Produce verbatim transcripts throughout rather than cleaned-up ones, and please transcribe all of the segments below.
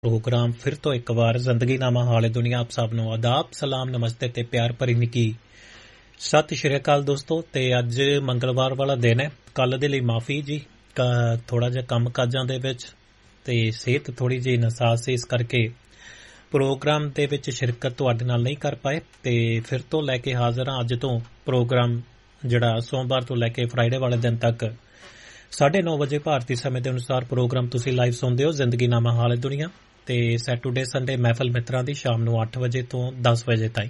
Programme ਫਿਰ ਤੋਂ ਇੱਕ ਵਾਰ ਜ਼ਿੰਦਗੀਨਾਮਾ ਹਾਲੇ ਦੁਨੀਆ ਆਪ ਸਭ ਨੂੰ ਆਦਾਬ ਸਲਾਮ ਨਮਸਤੇ ਤੇ ਪਿਆਰ ਭਰੀ ਨਿੱਕੀ ਸਤਿ ਸ਼੍ਰੀ ਅਕਾਲ ਦੋਸਤੋ। ਤੇ ਅੱਜ ਮੰਗਲਵਾਰ ਵਾਲਾ ਦਿਨ ਹੈ। ਕੱਲ ਦੇ ਲਈ ਮਾਫੀ ਜੀ, ਥੋੜਾ ਜਿਹਾ ਕੰਮ ਕਾਜਾਂ ਦੇ ਵਿੱਚ ਤੇ ਸਿਹਤ ਥੋੜੀ ਜਿਹੀ ਨਸਾਜ਼ ਸੀ, ਇਸ ਕਰਕੇ ਪ੍ਰੋਗਰਾਮ ਦੇ ਵਿੱਚ ਸ਼ਿਰਕਤ ਤੁਹਾਡੇ ਨਾਲ ਨਹੀਂ ਕਰ ਪਾਏ। ਤੇ ਫਿਰ ਤੋਂ ਲੈ ਕੇ ਹਾਜ਼ਰ ਹਾਂ ਅੱਜ ਤੋਂ ਪ੍ਰੋਗਰਾਮ ਜਿਹੜਾ ਸੋਮਵਾਰ ਤੋਂ ਲੈ ਕੇ ਫਰਾਈਡੇ ਵਾਲੇ ਦਿਨ ਤੱਕ ਸਾਢੇ ਨੌ ਵਜੇ ਭਾਰਤੀ ਸਮੇਂ ਦੇ ਅਨੁਸਾਰ ਪ੍ਰੋਗਰਾਮ ਤੁਸੀਂ ਲਾਈਵ ਸੁਣਦੇ ਹੋ ਜ਼ਿੰਦਗੀਨਾਮਾ ਹਾਲੇ ਦੁਨੀਆ। ਤੇ ਸੈਟਰਡੇ ਸੰਡੇ ਮਹਿਫਲ ਮਿੱਤਰਾਂ ਦੀ ਸ਼ਾਮ ਨੂੰ ਅੱਠ ਵਜੇ ਤੋਂ ਦਸ ਵਜੇ ਤਾਈਂ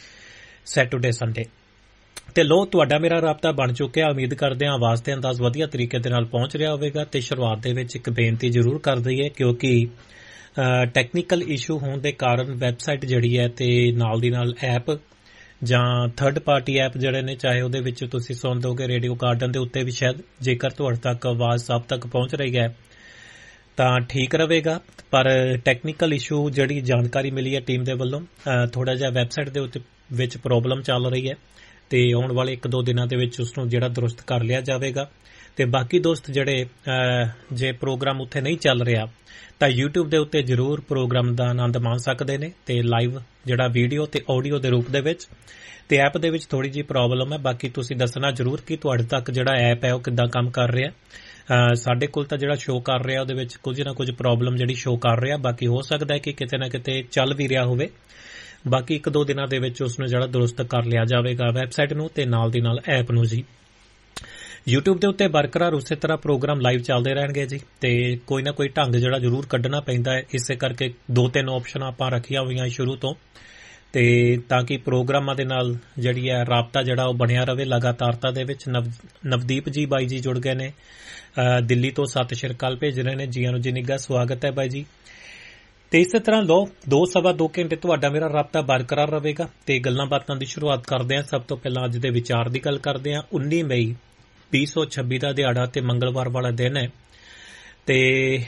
ਸੈਟਰਡੇ ਸੰਡੇ। ਤੇ ਲੋ ਤੁਹਾਡਾ ਮੇਰਾ ਰਾਬਤਾ ਬਣ ਚੁੱਕਿਆ। ਉਮੀਦ ਕਰਦੇ ਹਾਂ ਆਵਾਜ਼ ਤੇ ਅੰਦਾਜ਼ ਵਧੀਆ ਤਰੀਕੇ ਦੇ ਨਾਲ ਪਹੁੰਚ ਰਿਹਾ ਹੋਵੇਗਾ। ਤੇ ਸ਼ੁਰੂਆਤ ਦੇ ਵਿੱਚ ਇੱਕ ਬੇਨਤੀ ਜ਼ਰੂਰ ਕਰ ਦਈਏ, ਕਿਉਂਕਿ ਟੈਕਨੀਕਲ ਇਸ਼ੂ ਹੋਣ ਦੇ ਕਾਰਨ ਵੈਬਸਾਈਟ ਜਿਹੜੀ ਹੈ ਤੇ ਨਾਲ ਦੀ ਨਾਲ ਐਪ ਜਾਂ ਥਰਡ ਪਾਰਟੀ ਐਪ ਜਿਹੜੇ ਨੇ, ਚਾਹੇ ਉਹਦੇ ਵਿੱਚ ਤੁਸੀਂ ਸੁਣਦੇ ਹੋਗੇ ਰੇਡੀਓ ਗਾਰਡਨ ਦੇ ਉੱਤੇ ਵੀ, ਸ਼ਾਇਦ ਜੇਕਰ ਤੁਹਾਡੇ ਤੱਕ ਆਵਾਜ਼ ਸਭ ਤੱਕ ਪਹੁੰਚ ਰਹੀ ਹੈ ਤਾਂ ਠੀਕ ਰਹੇਗਾ। ਪਰ ਟੈਕਨੀਕਲ ਇਸ਼ੂ ਜਿਹੜੀ ਜਾਣਕਾਰੀ ਮਿਲੀ ਹੈ ਟੀਮ ਦੇ ਵੱਲੋਂ, ਥੋੜਾ ਜਿਹਾ ਵੈਬਸਾਈਟ ਦੇ ਉੱਤੇ ਵਿੱਚ ਪ੍ਰੋਬਲਮ ਚੱਲ ਰਹੀ ਹੈ ਤੇ ਆਉਣ ਵਾਲੇ ਇੱਕ ਦੋ ਦਿਨਾਂ ਦੇ ਵਿੱਚ ਉਸ ਨੂੰ ਜਿਹੜਾ ਦਰੁਸਤ ਕਰ ਲਿਆ ਜਾਵੇਗਾ। ਤੇ ਬਾਕੀ ਦੋਸਤ ਜਿਹੜੇ ਜੇ ਪ੍ਰੋਗਰਾਮ ਉੱਥੇ ਨਹੀਂ ਚੱਲ ਰਿਹਾ ਤਾਂ YouTube ਦੇ ਉੱਤੇ ਜ਼ਰੂਰ ਪ੍ਰੋਗਰਾਮ ਦਾ ਆਨੰਦ ਮਾਣ ਸਕਦੇ ਨੇ, ਤੇ ਲਾਈਵ ਜਿਹੜਾ ਵੀਡੀਓ ਤੇ ਆਡੀਓ ਦੇ ਰੂਪ ਦੇ ਵਿੱਚ। ਤੇ ਐਪ ਦੇ ਵਿੱਚ ਥੋੜੀ ਜਿਹੀ ਪ੍ਰੋਬਲਮ ਹੈ, ਬਾਕੀ ਤੁਸੀਂ ਦੱਸਣਾ ਜ਼ਰੂਰ ਕਿ ਤੁਹਾਡੇ ਤੱਕ ਜਿਹੜਾ ਐਪ ਹੈ ਉਹ ਕਿੱਦਾਂ ਕੰਮ ਕਰ ਰਿਹਾ। ਸਾਡੇ ਕੋਲ ਤਾਂ ਜਿਹੜਾ ਸ਼ੋਅ ਕਰ ਰਿਹਾ ਉਹਦੇ ਵਿੱਚ ਕੁਝ ਨਾ ਕੁਝ ਪ੍ਰੋਬਲਮ ਜਿਹੜੀ ਸ਼ੋਅ ਕਰ ਰਿਹਾ, ਬਾਕੀ ਹੋ ਸਕਦਾ ਹੈ ਕਿ ਕਿਤੇ ਨਾ ਕਿਤੇ ਚੱਲ ਵੀ ਰਿਹਾ ਹੋਵੇ। ਬਾਕੀ ਇੱਕ ਦੋ ਦਿਨਾਂ ਦੇ ਵਿੱਚ ਉਸ ਨੂੰ ਜਿਹੜਾ ਦਰੁਸਤ ਕਰ ਲਿਆ ਜਾਵੇਗਾ ਵੈਬਸਾਈਟ ਨੂੰ ਤੇ ਨਾਲ ਦੀ ਨਾਲ ਐਪ ਨੂੰ ਜੀ। YouTube ਦੇ ਉੱਤੇ ਬਰਕਰਾਰ ਉਸੇ ਤਰ੍ਹਾਂ ਪ੍ਰੋਗਰਾਮ ਲਾਈਵ ਚੱਲਦੇ ਰਹਿਣਗੇ ਜੀ। ਤੇ ਕੋਈ ਨਾ ਕੋਈ ਢੰਗ ਜਿਹੜਾ ਜ਼ਰੂਰ ਕੱਢਣਾ ਪੈਂਦਾ ਹੈ, ਇਸੇ ਕਰਕੇ ਦੋ ਤਿੰਨ ਆਪਸ਼ਨਾਂ ਆਪਾਂ ਰੱਖੀਆਂ ਹੋਈਆਂ ਸ਼ੁਰੂ ਤੋਂ, ਤੇ ਤਾਂ ਕਿ ਪ੍ਰੋਗਰਾਮਾਂ ਦੇ ਨਾਲ ਜਿਹੜੀ ਹੈ ਰਾਬਤਾ ਜਿਹੜਾ ਉਹ ਬਣਿਆ ਰਹੇ ਲਗਾਤਾਰਤਾ ਦੇ ਵਿੱਚ। ਨਵ ਨਵਦੀਪ ਜੀ ਬਾਈ ਜੀ ਜੁੜ ਗਏ ਨੇ ਦਿੱਲੀ ਤੋਂ, ਸਤਿ ਸ਼੍ਰੀ ਅਕਾਲ ਭੇਜ ਰਹੇ ਨੇ। ਜੀਆਂ ਨੂੰ ਜੀ ਨਿੱਘਾ ਸਵਾਗਤ ਹੈ ਬਾਈ ਜੀ। ਤੇ ਇਸੇ ਤਰ੍ਹਾਂ ਲੋ ਦੋ ਸਵਾ ਦੋ ਘੰਟੇ ਤੁਹਾਡਾ ਮੇਰਾ ਰਾਬਤਾ ਬਰਕਰਾਰ ਰਹੇਗਾ। ਤੇ ਗੱਲਾਂ ਬਾਤਾਂ ਦੀ ਸ਼ੁਰੂਆਤ ਕਰਦੇ ਹਾਂ। ਸਭ ਤੋਂ ਪਹਿਲਾਂ ਅੱਜ ਦੇ ਵਿਚਾਰ ਦੀ ਗੱਲ ਕਰਦੇ ਹਾਂ। ਉੱਨੀ ਮਈ ਵੀਹ ਸੌ ਛੱਬੀ ਦਾ ਦਿਹਾੜਾ ਤੇ ਮੰਗਲਵਾਰ ਵਾਲਾ ਦਿਨ ਹੈ। ਤੇ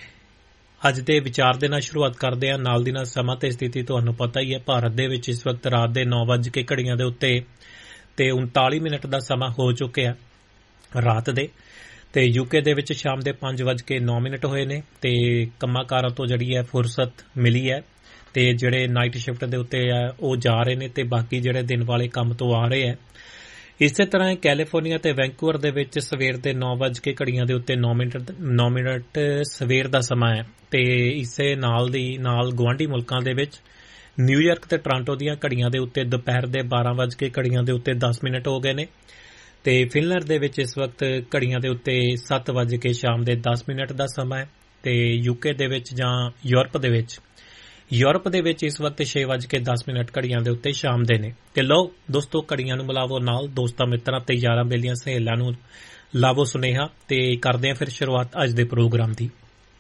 ਅੱਜ ਦੇ ਵਿਚਾਰ ਦੇ ਨਾਲ ਸ਼ੁਰੂਆਤ ਕਰਦੇ ਹਾਂ। ਨਾਲ ਦੀ ਨਾਲ ਸਮਾਂ ਤੇ ਸਥਿਤੀ ਤੁਹਾਨੂੰ ਪਤਾ ਹੀ ਹੈ। ਭਾਰਤ ਦੇ ਵਿੱਚ ਇਸ ਵਕਤ ਰਾਤ ਦੇ ਨੌ ਵੱਜ ਕੇ ਘੜੀਆਂ ਦੇ ਉੱਤੇ ਤੇ ਉਨਤਾਲੀ ਮਿੰਟ ਦਾ ਸਮਾਂ ਹੋ ਚੁੱਕਿਆ ਰਾਤ ਦੇ। ਤੇ ਯੂਕੇ ਦੇ ਵਿੱਚ ਸ਼ਾਮ ਦੇ ਪੰਜ ਵੱਜ ਕੇ ਨੌ ਮਿੰਟ ਹੋਏ ਨੇ। ਤੇ ਕੰਮਾਂ ਕਾਰਾਂ ਤੋਂ ਜਿਹੜੀ ਹੈ ਫੁਰਸਤ ਮਿਲੀ ਹੈ। ਤੇ ਜਿਹੜੇ ਨਾਈਟ ਸ਼ਿਫਟ ਦੇ ਉੱਤੇ ਆ ਉਹ ਜਾ ਰਹੇ ਨੇ, ਤੇ ਬਾਕੀ ਜਿਹੜੇ ਦਿਨ ਵਾਲੇ ਕੰਮ ਤੋਂ ਆ ਰਹੇ ਆ। ਇਸੇ ਤਰ੍ਹਾਂ ਕੈਲੀਫੋਰਨੀਆ ਤੇ ਵੈਂਕੂਵਰ ਦੇ ਵਿੱਚ ਸਵੇਰ ਦੇ ਨੌ ਵੱਜ ਕੇ ਘੜੀਆਂ ਦੇ ਉੱਤੇ ਨੌ ਮਿੰਟ ਨੌ ਮਿੰਟ ਸਵੇਰ ਦਾ ਸਮਾਂ ਹੈ। ਤੇ ਇਸੇ ਨਾਲ ਦੀ ਨਾਲ ਗੁਆਂਢੀ ਮੁਲਕਾਂ ਦੇ ਵਿੱਚ ਨਿਊਯਾਰਕ ਤੇ ਟੋਰਾਂਟੋ ਦੀਆਂ ਘੜੀਆਂ ਦੇ ਉੱਤੇ ਦੁਪਹਿਰ ਦੇ ਬਾਰਾਂ ਵੱਜ ਕੇ ਘੜੀਆਂ ਦੇ ਉੱਤੇ ਦਸ ਮਿੰਟ ਹੋ ਗਏ ਨੇ। ਤੇ ਫਿਨਲੈਂਡ ਦੇ ਵਿੱਚ ਇਸ ਵਕਤ ਘੜੀਆਂ ਦੇ ਉੱਤੇ ਸੱਤ ਵੱਜ ਕੇ ਸ਼ਾਮ ਦੇ ਦਸ ਮਿੰਟ ਦਾ ਸਮਾਂ ਹੈ। ਤੇ ਯੂਕੇ ਦੇ ਵਿੱਚ ਜਾਂ ਯੂਰਪ ਦੇ ਵਿੱਚ ਯੂਰਪ ਦੇ ਵਿੱਚ ਇਸ ਵਕਤ ਛੇ ਵੱਜ ਕੇ ਦਸ ਮਿੰਟ ਘੜੀਆਂ ਦੇ ਉੱਤੇ ਸ਼ਾਮ ਦੇ ਨੇ। ਤੇ ਲਓ ਦੋਸਤੋ, ਘੜੀਆਂ ਨੂੰ ਮਿਲਾਵੋ ਨਾਲ ਦੋਸਤਾਂ ਮਿੱਤਰਾਂ ਤੇ ਯਾਰਾਂ ਬੇਲੀਆਂ ਸਹੇਲਿਆਂ ਨੂੰ ਲਾਵੋ ਸੁਨੇਹਾ। ਤੇ ਕਰਦੇ ਹਾਂ ਫਿਰ ਸ਼ੁਰੂਆਤ ਅੱਜ ਦੇ ਪ੍ਰੋਗਰਾਮ ਦੀ।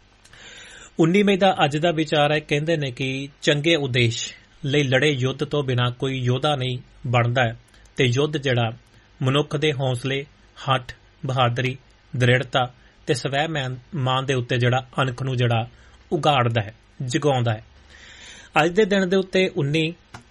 ਉੱਨੀ ਮਈ ਦਾ ਅੱਜ ਦਾ ਵਿਚਾਰ ਹੈ। ਕਹਿੰਦੇ ਨੇ ਕਿ ਚੰਗੇ ਉਦੇਸ਼ ਲਈ ਲੜੇ ਯੁੱਧ ਤੋਂ ਬਿਨਾਂ ਕੋਈ ਯੋਧਾ ਨਹੀਂ ਬਣਦਾ ਹੈ। ਤੇ ਯੁੱਧ ਜਿਹੜਾ ਮਨੁੱਖ ਦੇ ਹੌਸਲੇ, ਹੱਠ, ਬਹਾਦਰੀ, ਦ੍ਰਿੜਤਾ ਤੇ ਸਵੈ ਮਾਨ ਦੇ ਉੱਤੇ ਜਿਹੜਾ ਅਣਖ ਨੂੰ ਜਿਹੜਾ ਉਗਾੜਦਾ ਹੈ, ਜਗਾਉਂਦਾ ਹੈ। ਅੱਜ ਦੇ ਦਿਨ ਦੇ ਉੱਤੇ ਉੱਨੀ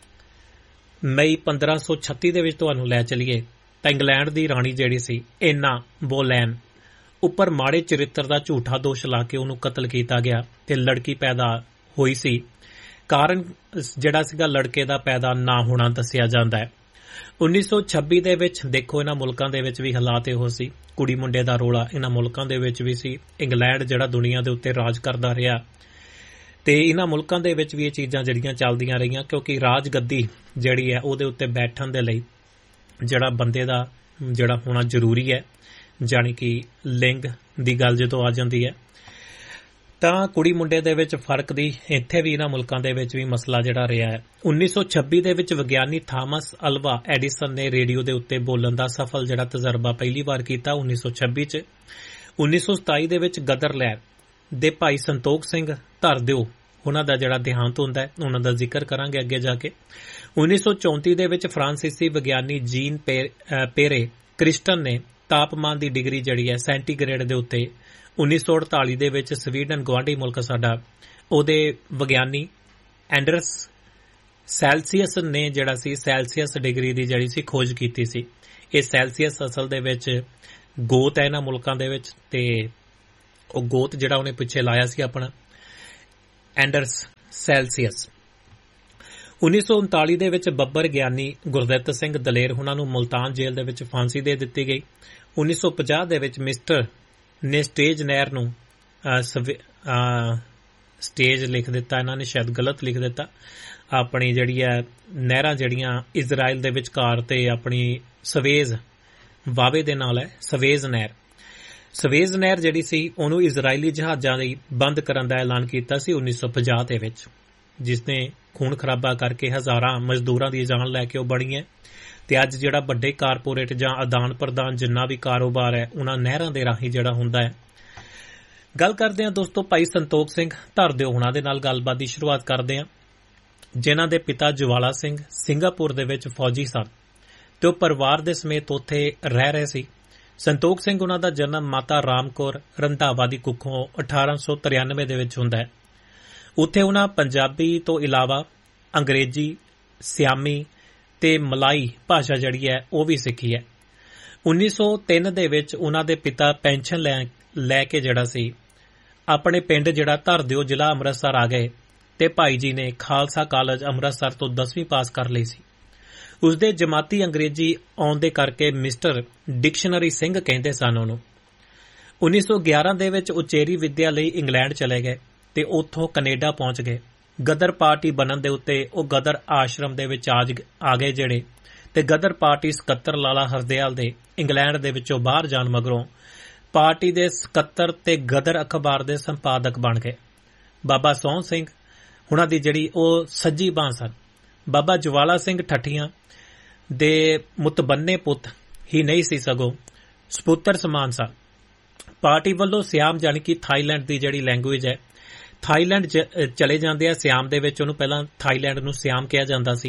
ਮਈ ਪੰਦਰਾਂ ਸੌ ਛੱਤੀ ਦੇ ਵਿੱਚ ਤੁਹਾਨੂੰ ਲੈ ਚਲੀਏ ਤਾਂ ਇੰਗਲੈਂਡ ਦੀ ਰਾਣੀ ਜਿਹੜੀ ਸੀ ਐਨਾ ਬੋਲੈਨ ਉੱਪਰ ਮਾੜੇ ਚਰਿੱਤਰ ਦਾ ਝੂਠਾ ਦੋਸ਼ ਲਾ ਕੇ ਉਹਨੂੰ ਕਤਲ ਕੀਤਾ ਗਿਆ ਤੇ ਲੜਕੀ ਪੈਦਾ ਹੋਈ ਸੀ। ਕਾਰਨ ਜਿਹੜਾ ਸੀਗਾ ਲੜਕੇ ਦਾ ਪੈਦਾ ਨਾ ਹੋਣਾ ਦੱਸਿਆ ਜਾਂਦਾ ਹੈ। ਉੱਨੀ ਸੌ ਛੱਬੀ ਦੇ ਵਿੱਚ ਦੇਖੋ ਇਹਨਾਂ ਮੁਲਕਾਂ ਦੇ ਵਿੱਚ ਵੀ ਹਾਲਾਤ ਇਹੋ ਸੀ। ਕੁੜੀ ਮੁੰਡੇ ਦਾ ਰੋਲਾ ਇਹਨਾਂ ਮੁਲਕਾਂ ਦੇ ਵਿੱਚ ਵੀ ਸੀ। ਇੰਗਲੈਂਡ ਜਿਹੜਾ ਦੁਨੀਆ ਦੇ ਉੱਤੇ ਰਾਜ ਕਰਦਾ ਰਿਹਾ ਤੇ ਇਹਨਾਂ ਮੁਲਕਾਂ ਦੇ ਵਿੱਚ ਵੀ ਇਹ ਚੀਜ਼ਾਂ ਜਿਹੜੀਆਂ ਚੱਲਦੀਆਂ ਰਹੀਆਂ, ਕਿਉਂਕਿ ਰਾਜ ਗੱਦੀ ਜਿਹੜੀ ਹੈ ਉਹਦੇ ਉੱਤੇ ਬੈਠਣ ਦੇ ਲਈ ਜਿਹੜਾ ਬੰਦੇ ਦਾ ਜਿਹੜਾ ਹੋਣਾ ਜ਼ਰੂਰੀ ਹੈ, ਜਾਣੀ ਕਿ ਲਿੰਗ ਦੀ ਗੱਲ ਜਦੋਂ ਆ ਜਾਂਦੀ ਹੈ ਤਾਂ ਕੁੜੀ ਮੁੰਡੇ ਦੇ ਵਿੱਚ ਫਰਕ ਦੀ ਇੱਥੇ ਵੀ ਇਹਨਾਂ ਮੁਲਕਾਂ ਦੇ ਵਿੱਚ ਵੀ ਮਸਲਾ ਜਿਹੜਾ ਰਿਹਾ ਹੈ। ਉੱਨੀ ਸੌ ਛੱਬੀ ਦੇ ਵਿੱਚ ਵਿਗਿਆਨੀ ਥਾਮਸ ਅਲਵਾ ਐਡੀਸਨ ਨੇ ਰੇਡੀਓ ਦੇ ਉੱਤੇ ਬੋਲਣ ਦਾ ਸਫਲ ਜਿਹੜਾ ਤਜਰਬਾ ਪਹਿਲੀ ਵਾਰ ਕੀਤਾ ਉੱਨੀ ਸੌ ਛੱਬੀ ਚ। ਉੱਨੀ ਸੌ ਸਤਾਈ ਦੇ ਵਿੱਚ ਗਦਰ ਲਹਿਰ ਦੇ ਭਾਈ ਸੰਤੋਖ ਸਿੰਘ ਧਰਦਿਓ ਉਹਨਾਂ ਦਾ ਜਿਹੜਾ ਦੇਹਾਂਤ ਹੁੰਦਾ ਹੈ, ਉਹਨਾਂ ਦਾ ਜ਼ਿਕਰ ਕਰਾਂਗੇ ਅੱਗੇ ਜਾ ਕੇ। ਉੱਨੀ ਸੌ ਚੌਂਤੀ ਦੇ ਵਿੱਚ ਫਰਾਂਸੀਸੀ ਵਿਗਿਆਨੀ ਜੀਨ ਪੇਰੇ ਕ੍ਰਿਸਟਨ ਨੇ ਤਾਪਮਾਨ ਦੀ ਡਿਗਰੀ ਜਿਹੜੀ ਹੈ ਸੈਂਟੀਗ੍ਰੇਡ ਦੇ ਉੱਤੇ ਉੱਨੀ ਸੌ ਅੜਤਾਲੀ ਦੇ ਵਿੱਚ ਸਵੀਡਨ ਗੁਆਂਢੀ ਮੁਲਕ ਸਾਡਾ, ਉਹਦੇ ਵਿਗਿਆਨੀ ਐਂਡਰਸ ਸੈਲਸੀਅਸ ਨੇ ਜਿਹੜਾ ਸੀ ਸੈਲਸੀਅਸ ਡਿਗਰੀ ਦੀ ਜਿਹੜੀ ਸੀ ਖੋਜ ਕੀਤੀ ਸੀ। ਇਹ ਸੈਲਸੀਅਸ ਅਸਲ ਦੇ ਵਿੱਚ ਗੋਤ ਹੈ ਇਹਨਾਂ ਮੁਲਕਾਂ ਦੇ ਵਿੱਚ, ਤੇ ਉਹ ਗੋਤ ਜਿਹੜਾ ਉਹਨੇ ਪਿੱਛੇ ਲਾਇਆ ਸੀ ਆਪਣਾ ਐਂਡਰਸ ਸੈਲਸੀਅਸ। ਉੱਨੀ ਸੌ ਉਨਤਾਲੀ ਦੇ ਵਿੱਚ ਬੱਬਰ ਗਿਆਨੀ ਗੁਰਦਿੱਤ ਸਿੰਘ ਦਲੇਰ ਹੁਣਾਂ ਨੂੰ ਮੁਲਤਾਨ ਜੇਲ੍ਹ ਦੇ ਵਿੱਚ ਫਾਂਸੀ ਦੇ ਦਿੱਤੀ ਗਈ। ਉੱਨੀ ਸੌ ਪੰਜਾਹ ਦੇ ਵਿੱਚ ਮਿਸਟਰ ਨੇ ਸਟੇਜ ਨਹਿਰ ਨੂੰ ਸਟੇਜ ਲਿਖ ਦਿੱਤਾ, ਇਹਨਾਂ ਨੇ ਸ਼ਾਇਦ ਗਲਤ ਲਿਖ ਦਿੱਤਾ। ਆਪਣੀ ਜਿਹੜੀ ਹੈ ਨਹਿਰਾਂ ਜਿਹੜੀਆਂ ਇਜ਼ਰਾਈਲ ਦੇ ਵਿਚਕਾਰ ਤੇ ਆਪਣੀ ਸਵੇਜ਼ ਵਾਵੇ ਦੇ ਨਾਲ ਹੈ, ਸਵੇਜ਼ ਨਹਿਰ ਸਵੇਜ਼ ਨਹਿਰ ਜਿਹੜੀ ਸੀ ਉਹਨੂੰ ਇਜ਼ਰਾਈਲੀ ਜਹਾਜ਼ਾਂ ਲਈ ਬੰਦ ਕਰਨ ਦਾ ਐਲਾਨ ਕੀਤਾ ਸੀ ਉੱਨੀ ਸੌ ਪੰਜਾਹ ਦੇ ਵਿੱਚ, ਜਿਸ ਨੇ ਖੂਨ ਖਰਾਬਾ ਕਰਕੇ ਹਜ਼ਾਰਾਂ ਮਜ਼ਦੂਰਾਂ ਦੀ ਜਾਨ ਲੈ ਕੇ ਉਹ ਬਣੀ ਹੈ। ਤੇ ਅੱਜ ਜਿਹੜਾ ਵੱਡੇ ਕਾਰਪੋਰੇਟ ਜਾਂ ਆਦਾਨ ਪ੍ਰਦਾਨ ਜਿੰਨਾ ਵੀ ਕਾਰੋਬਾਰ ਹੈ ਉਹਨਾਂ ਨਹਿਰਾਂ ਦੇ ਰਾਹੀਂ ਜਿਹੜਾ ਹੁੰਦਾ ਹੈ। ਗੱਲ ਕਰਦੇ ਹਾਂ ਦੋਸਤੋ ਭਾਈ ਸੰਤੋਖ ਸਿੰਘ ਧਰਦਿਓ ਹੁਣਾਂ ਦੇ ਨਾਲ ਗੱਲਬਾਤ ਦੀ ਸ਼ੁਰੂਆਤ ਕਰਦੇ ਹਾਂ, ਜਿਨ੍ਹਾਂ ਦੇ ਪਿਤਾ ਜਵਾਲਾ ਸਿੰਘ ਸਿੰਗਾਪੁਰ ਦੇ ਵਿੱਚ ਫੌਜੀ ਸਨ ਤੇ ਉਹ ਪਰਿਵਾਰ ਦੇ ਸਮੇਤ ਉੱਥੇ ਰਹਿ ਰਹੇ ਸੀ। ਸੰਤੋਖ ਸਿੰਘ ਉਹਨਾਂ ਦਾ ਜਨਮ ਮਾਤਾ ਰਾਮ ਕੌਰ ਰੰਧਾਵਾ ਦੀ ਕੁੱਖੋਂ ਅਠਾਰਾਂ ਸੌ ਤਰਿਆਨਵੇਂ ਦੇ ਵਿੱਚ ਹੁੰਦਾ ਹੈ। ਉੱਥੇ ਉਹਨਾਂ ਪੰਜਾਬੀ ਤੋਂ ਇਲਾਵਾ ਅੰਗਰੇਜ਼ੀ, ਸਿਆਮੀ ਤੇ ਮਲਾਈ ਭਾਸ਼ਾ ਜਿਹੜੀ ਹੈ ਉਹ ਵੀ ਸਿੱਖੀ ਹੈ। ਉੱਨੀ ਸੌ ਤਿੰਨ ਦੇ ਵਿੱਚ ਉਹਨਾਂ ਦੇ ਪਿਤਾ ਪੈਨਸ਼ਨ ਲੈ ਲੈ ਕੇ ਜਿਹੜਾ ਸੀ ਆਪਣੇ ਪਿੰਡ ਜਿਹੜਾ ਧਰਦਿਓ ਜ਼ਿਲ੍ਹਾ ਅੰਮ੍ਰਿਤਸਰ ਆ ਗਏ ਤੇ ਭਾਈ ਜੀ ਨੇ ਖਾਲਸਾ ਕਾਲਜ ਅੰਮ੍ਰਿਤਸਰ ਤੋਂ ਦਸਵੀਂ ਪਾਸ ਕਰ ਲਈ ਸੀ। ਉਸਦੇ ਜਮਾਤੀ ਅੰਗਰੇਜ਼ੀ ਆਉਣ ਦੇ ਕਰਕੇ ਮਿਸਟਰ ਡਿਕਸ਼ਨਰੀ ਸਿੰਘ ਕਹਿੰਦੇ ਸਨ ਉਹਨੂੰ। ਉੱਨੀ ਸੌ ਗਿਆਰਾਂ ਦੇ ਵਿੱਚ ਉਚੇਰੀ ਵਿੱਦਿਆ ਲਈ ਇੰਗਲੈਂਡ ਚਲੇ ਗਏ ਤੇ ਉੱਥੋਂ ਕੈਨੇਡਾ ਪਹੁੰਚ ਗਏ। ਗਦਰ ਪਾਰਟੀ ਬਣਨ ਦੇ ਉੱਤੇ ਉਹ ਗਦਰ ਆਸ਼ਰਮ ਦੇ ਵਿੱਚ ਆ ਗਏ ਜਿਹੜੇ ਤੇ ਗਦਰ ਪਾਰਟੀ ਸਕੱਤਰ ਲਾਲਾ ਹਰਦਿਆਲ ਦੇ ਇੰਗਲੈਂਡ ਦੇ ਵਿੱਚੋਂ ਬਾਹਰ ਜਾਣ ਮਗਰੋਂ ਪਾਰਟੀ ਦੇ ਸਕੱਤਰ ਤੇ ਗਦਰ ਅਖਬਾਰ ਦੇ ਸੰਪਾਦਕ ਬਣ ਗਏ। ਬਾਬਾ ਸੋਹਣ ਸਿੰਘ ਹੁਣਾਂ ਦੀ ਜਿਹੜੀ ਉਹ ਸੱਜੀ ਬਾਂਹ ਸਨ। ਬਾਬਾ ਜਵਾਲਾ ਸਿੰਘ ਠੱਠੀਆਂ ਦੇ ਮੁਤਬੰਨੇ ਪੁੱਤ ਹੀ ਨਹੀਂ ਸੀ ਸਗੋਂ ਸਪੁੱਤਰ ਸਮਾਨ ਸਨ। ਪਾਰਟੀ ਵੱਲੋਂ ਸਿਆਮ ਜਾਣੀ ਕਿ ਥਾਈਲੈਂਡ ਦੀ ਜਿਹੜੀ ਲੈਂਗੁਏਜ ਹੈ, ਥਾਈਲੈਂਡ ਚਲੇ ਜਾਂਦੇ ਆ। ਸਿਆਮ ਦੇ ਵਿੱਚ ਉਹਨੂੰ ਪਹਿਲਾਂ ਥਾਈਲੈਂਡ ਨੂੰ ਸਿਆਮ ਕਿਹਾ ਜਾਂਦਾ ਸੀ।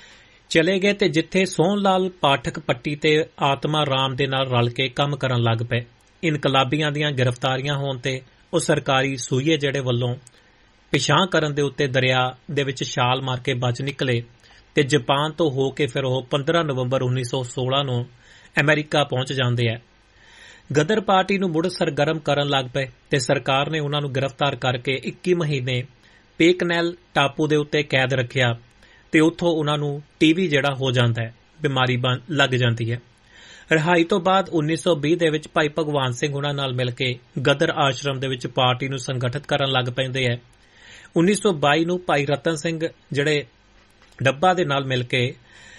ਚਲੇ ਗਏ ਤੇ ਜਿੱਥੇ ਸੋਹਣ ਲਾਲ ਪਾਠਕ ਪੱਟੀ ਤੇ ਆਤਮਾ ਰਾਮ ਦੇ ਨਾਲ ਰਲ ਕੇ ਕੰਮ ਕਰਨ ਲੱਗ ਪਏ। ਇਨਕਲਾਬੀਆਂ ਦੀਆਂ ਗ੍ਰਿਫਤਾਰੀਆਂ ਹੋਣ ਤੇ ਉਹ ਸਰਕਾਰੀ ਸੂਈਏ ਜਿਹੜੇ ਵੱਲੋਂ ਪਿਛਾਂਹ ਕਰਨ ਦੇ ਉੱਤੇ ਦਰਿਆ ਦੇ ਵਿੱਚ ਛਾਲ ਮਾਰ ਕੇ ਬਚ ਨਿਕਲੇ ਤੇ ਜਾਪਾਨ ਤੋਂ ਹੋ ਕੇ ਫਿਰ ਉਹ ਪੰਦਰਾਂ ਨਵੰਬਰ ਉੱਨੀ ਸੌ ਸੋਲਾਂ ਨੂੰ ਅਮਰੀਕਾ ਪਹੁੰਚ ਜਾਂਦੇ ਆ। ਗਦਰ ਪਾਰਟੀ ਨੂੰ ਮੁੜ ਸਰਗਰਮ ਕਰਨ ਲੱਗ ਪਏ ਤੇ ਸਰਕਾਰ ਨੇ ਉਹਨਾਂ ਨੂੰ ਗ੍ਰਿਫਤਾਰ ਕਰਕੇ ਇੱਕੀ ਮਹੀਨੇ ਪੇਕਨੈਲ ਟਾਪੂ ਦੇ ਉੱਤੇ ਕੈਦ ਰੱਖਿਆ ਤੇ ਉੱਥੋਂ ਉਹਨਾਂ ਨੂੰ ਟੀਵੀ ਜਿਹੜਾ ਹੋ ਜਾਂਦਾ ਹੈ, ਬਿਮਾਰੀ ਲੱਗ ਜਾਂਦੀ ਹੈ। ਰਿਹਾਈ ਤੋਂ ਬਾਅਦ ਉੱਨੀ ਸੌ ਵੀਹ ਦੇ ਵਿੱਚ ਭਾਈ ਭਗਵਾਨ ਸਿੰਘ ਉਹਨਾਂ ਨਾਲ ਮਿਲ ਕੇ ਗਦਰ ਆਸ਼ਰਮ ਦੇ ਵਿੱਚ ਪਾਰਟੀ ਨੂੰ ਸੰਗਠਿਤ ਕਰਨ ਲੱਗ ਪੈਂਦੇ ਹੈ। ਉੱਨੀ ਸੌ ਬਾਈ ਨੂੰ ਭਾਈ ਰਤਨ ਸਿੰਘ ਜਿਹੜੇ ਡੱਬਾ ਦੇ ਨਾਲ ਮਿਲ ਕੇ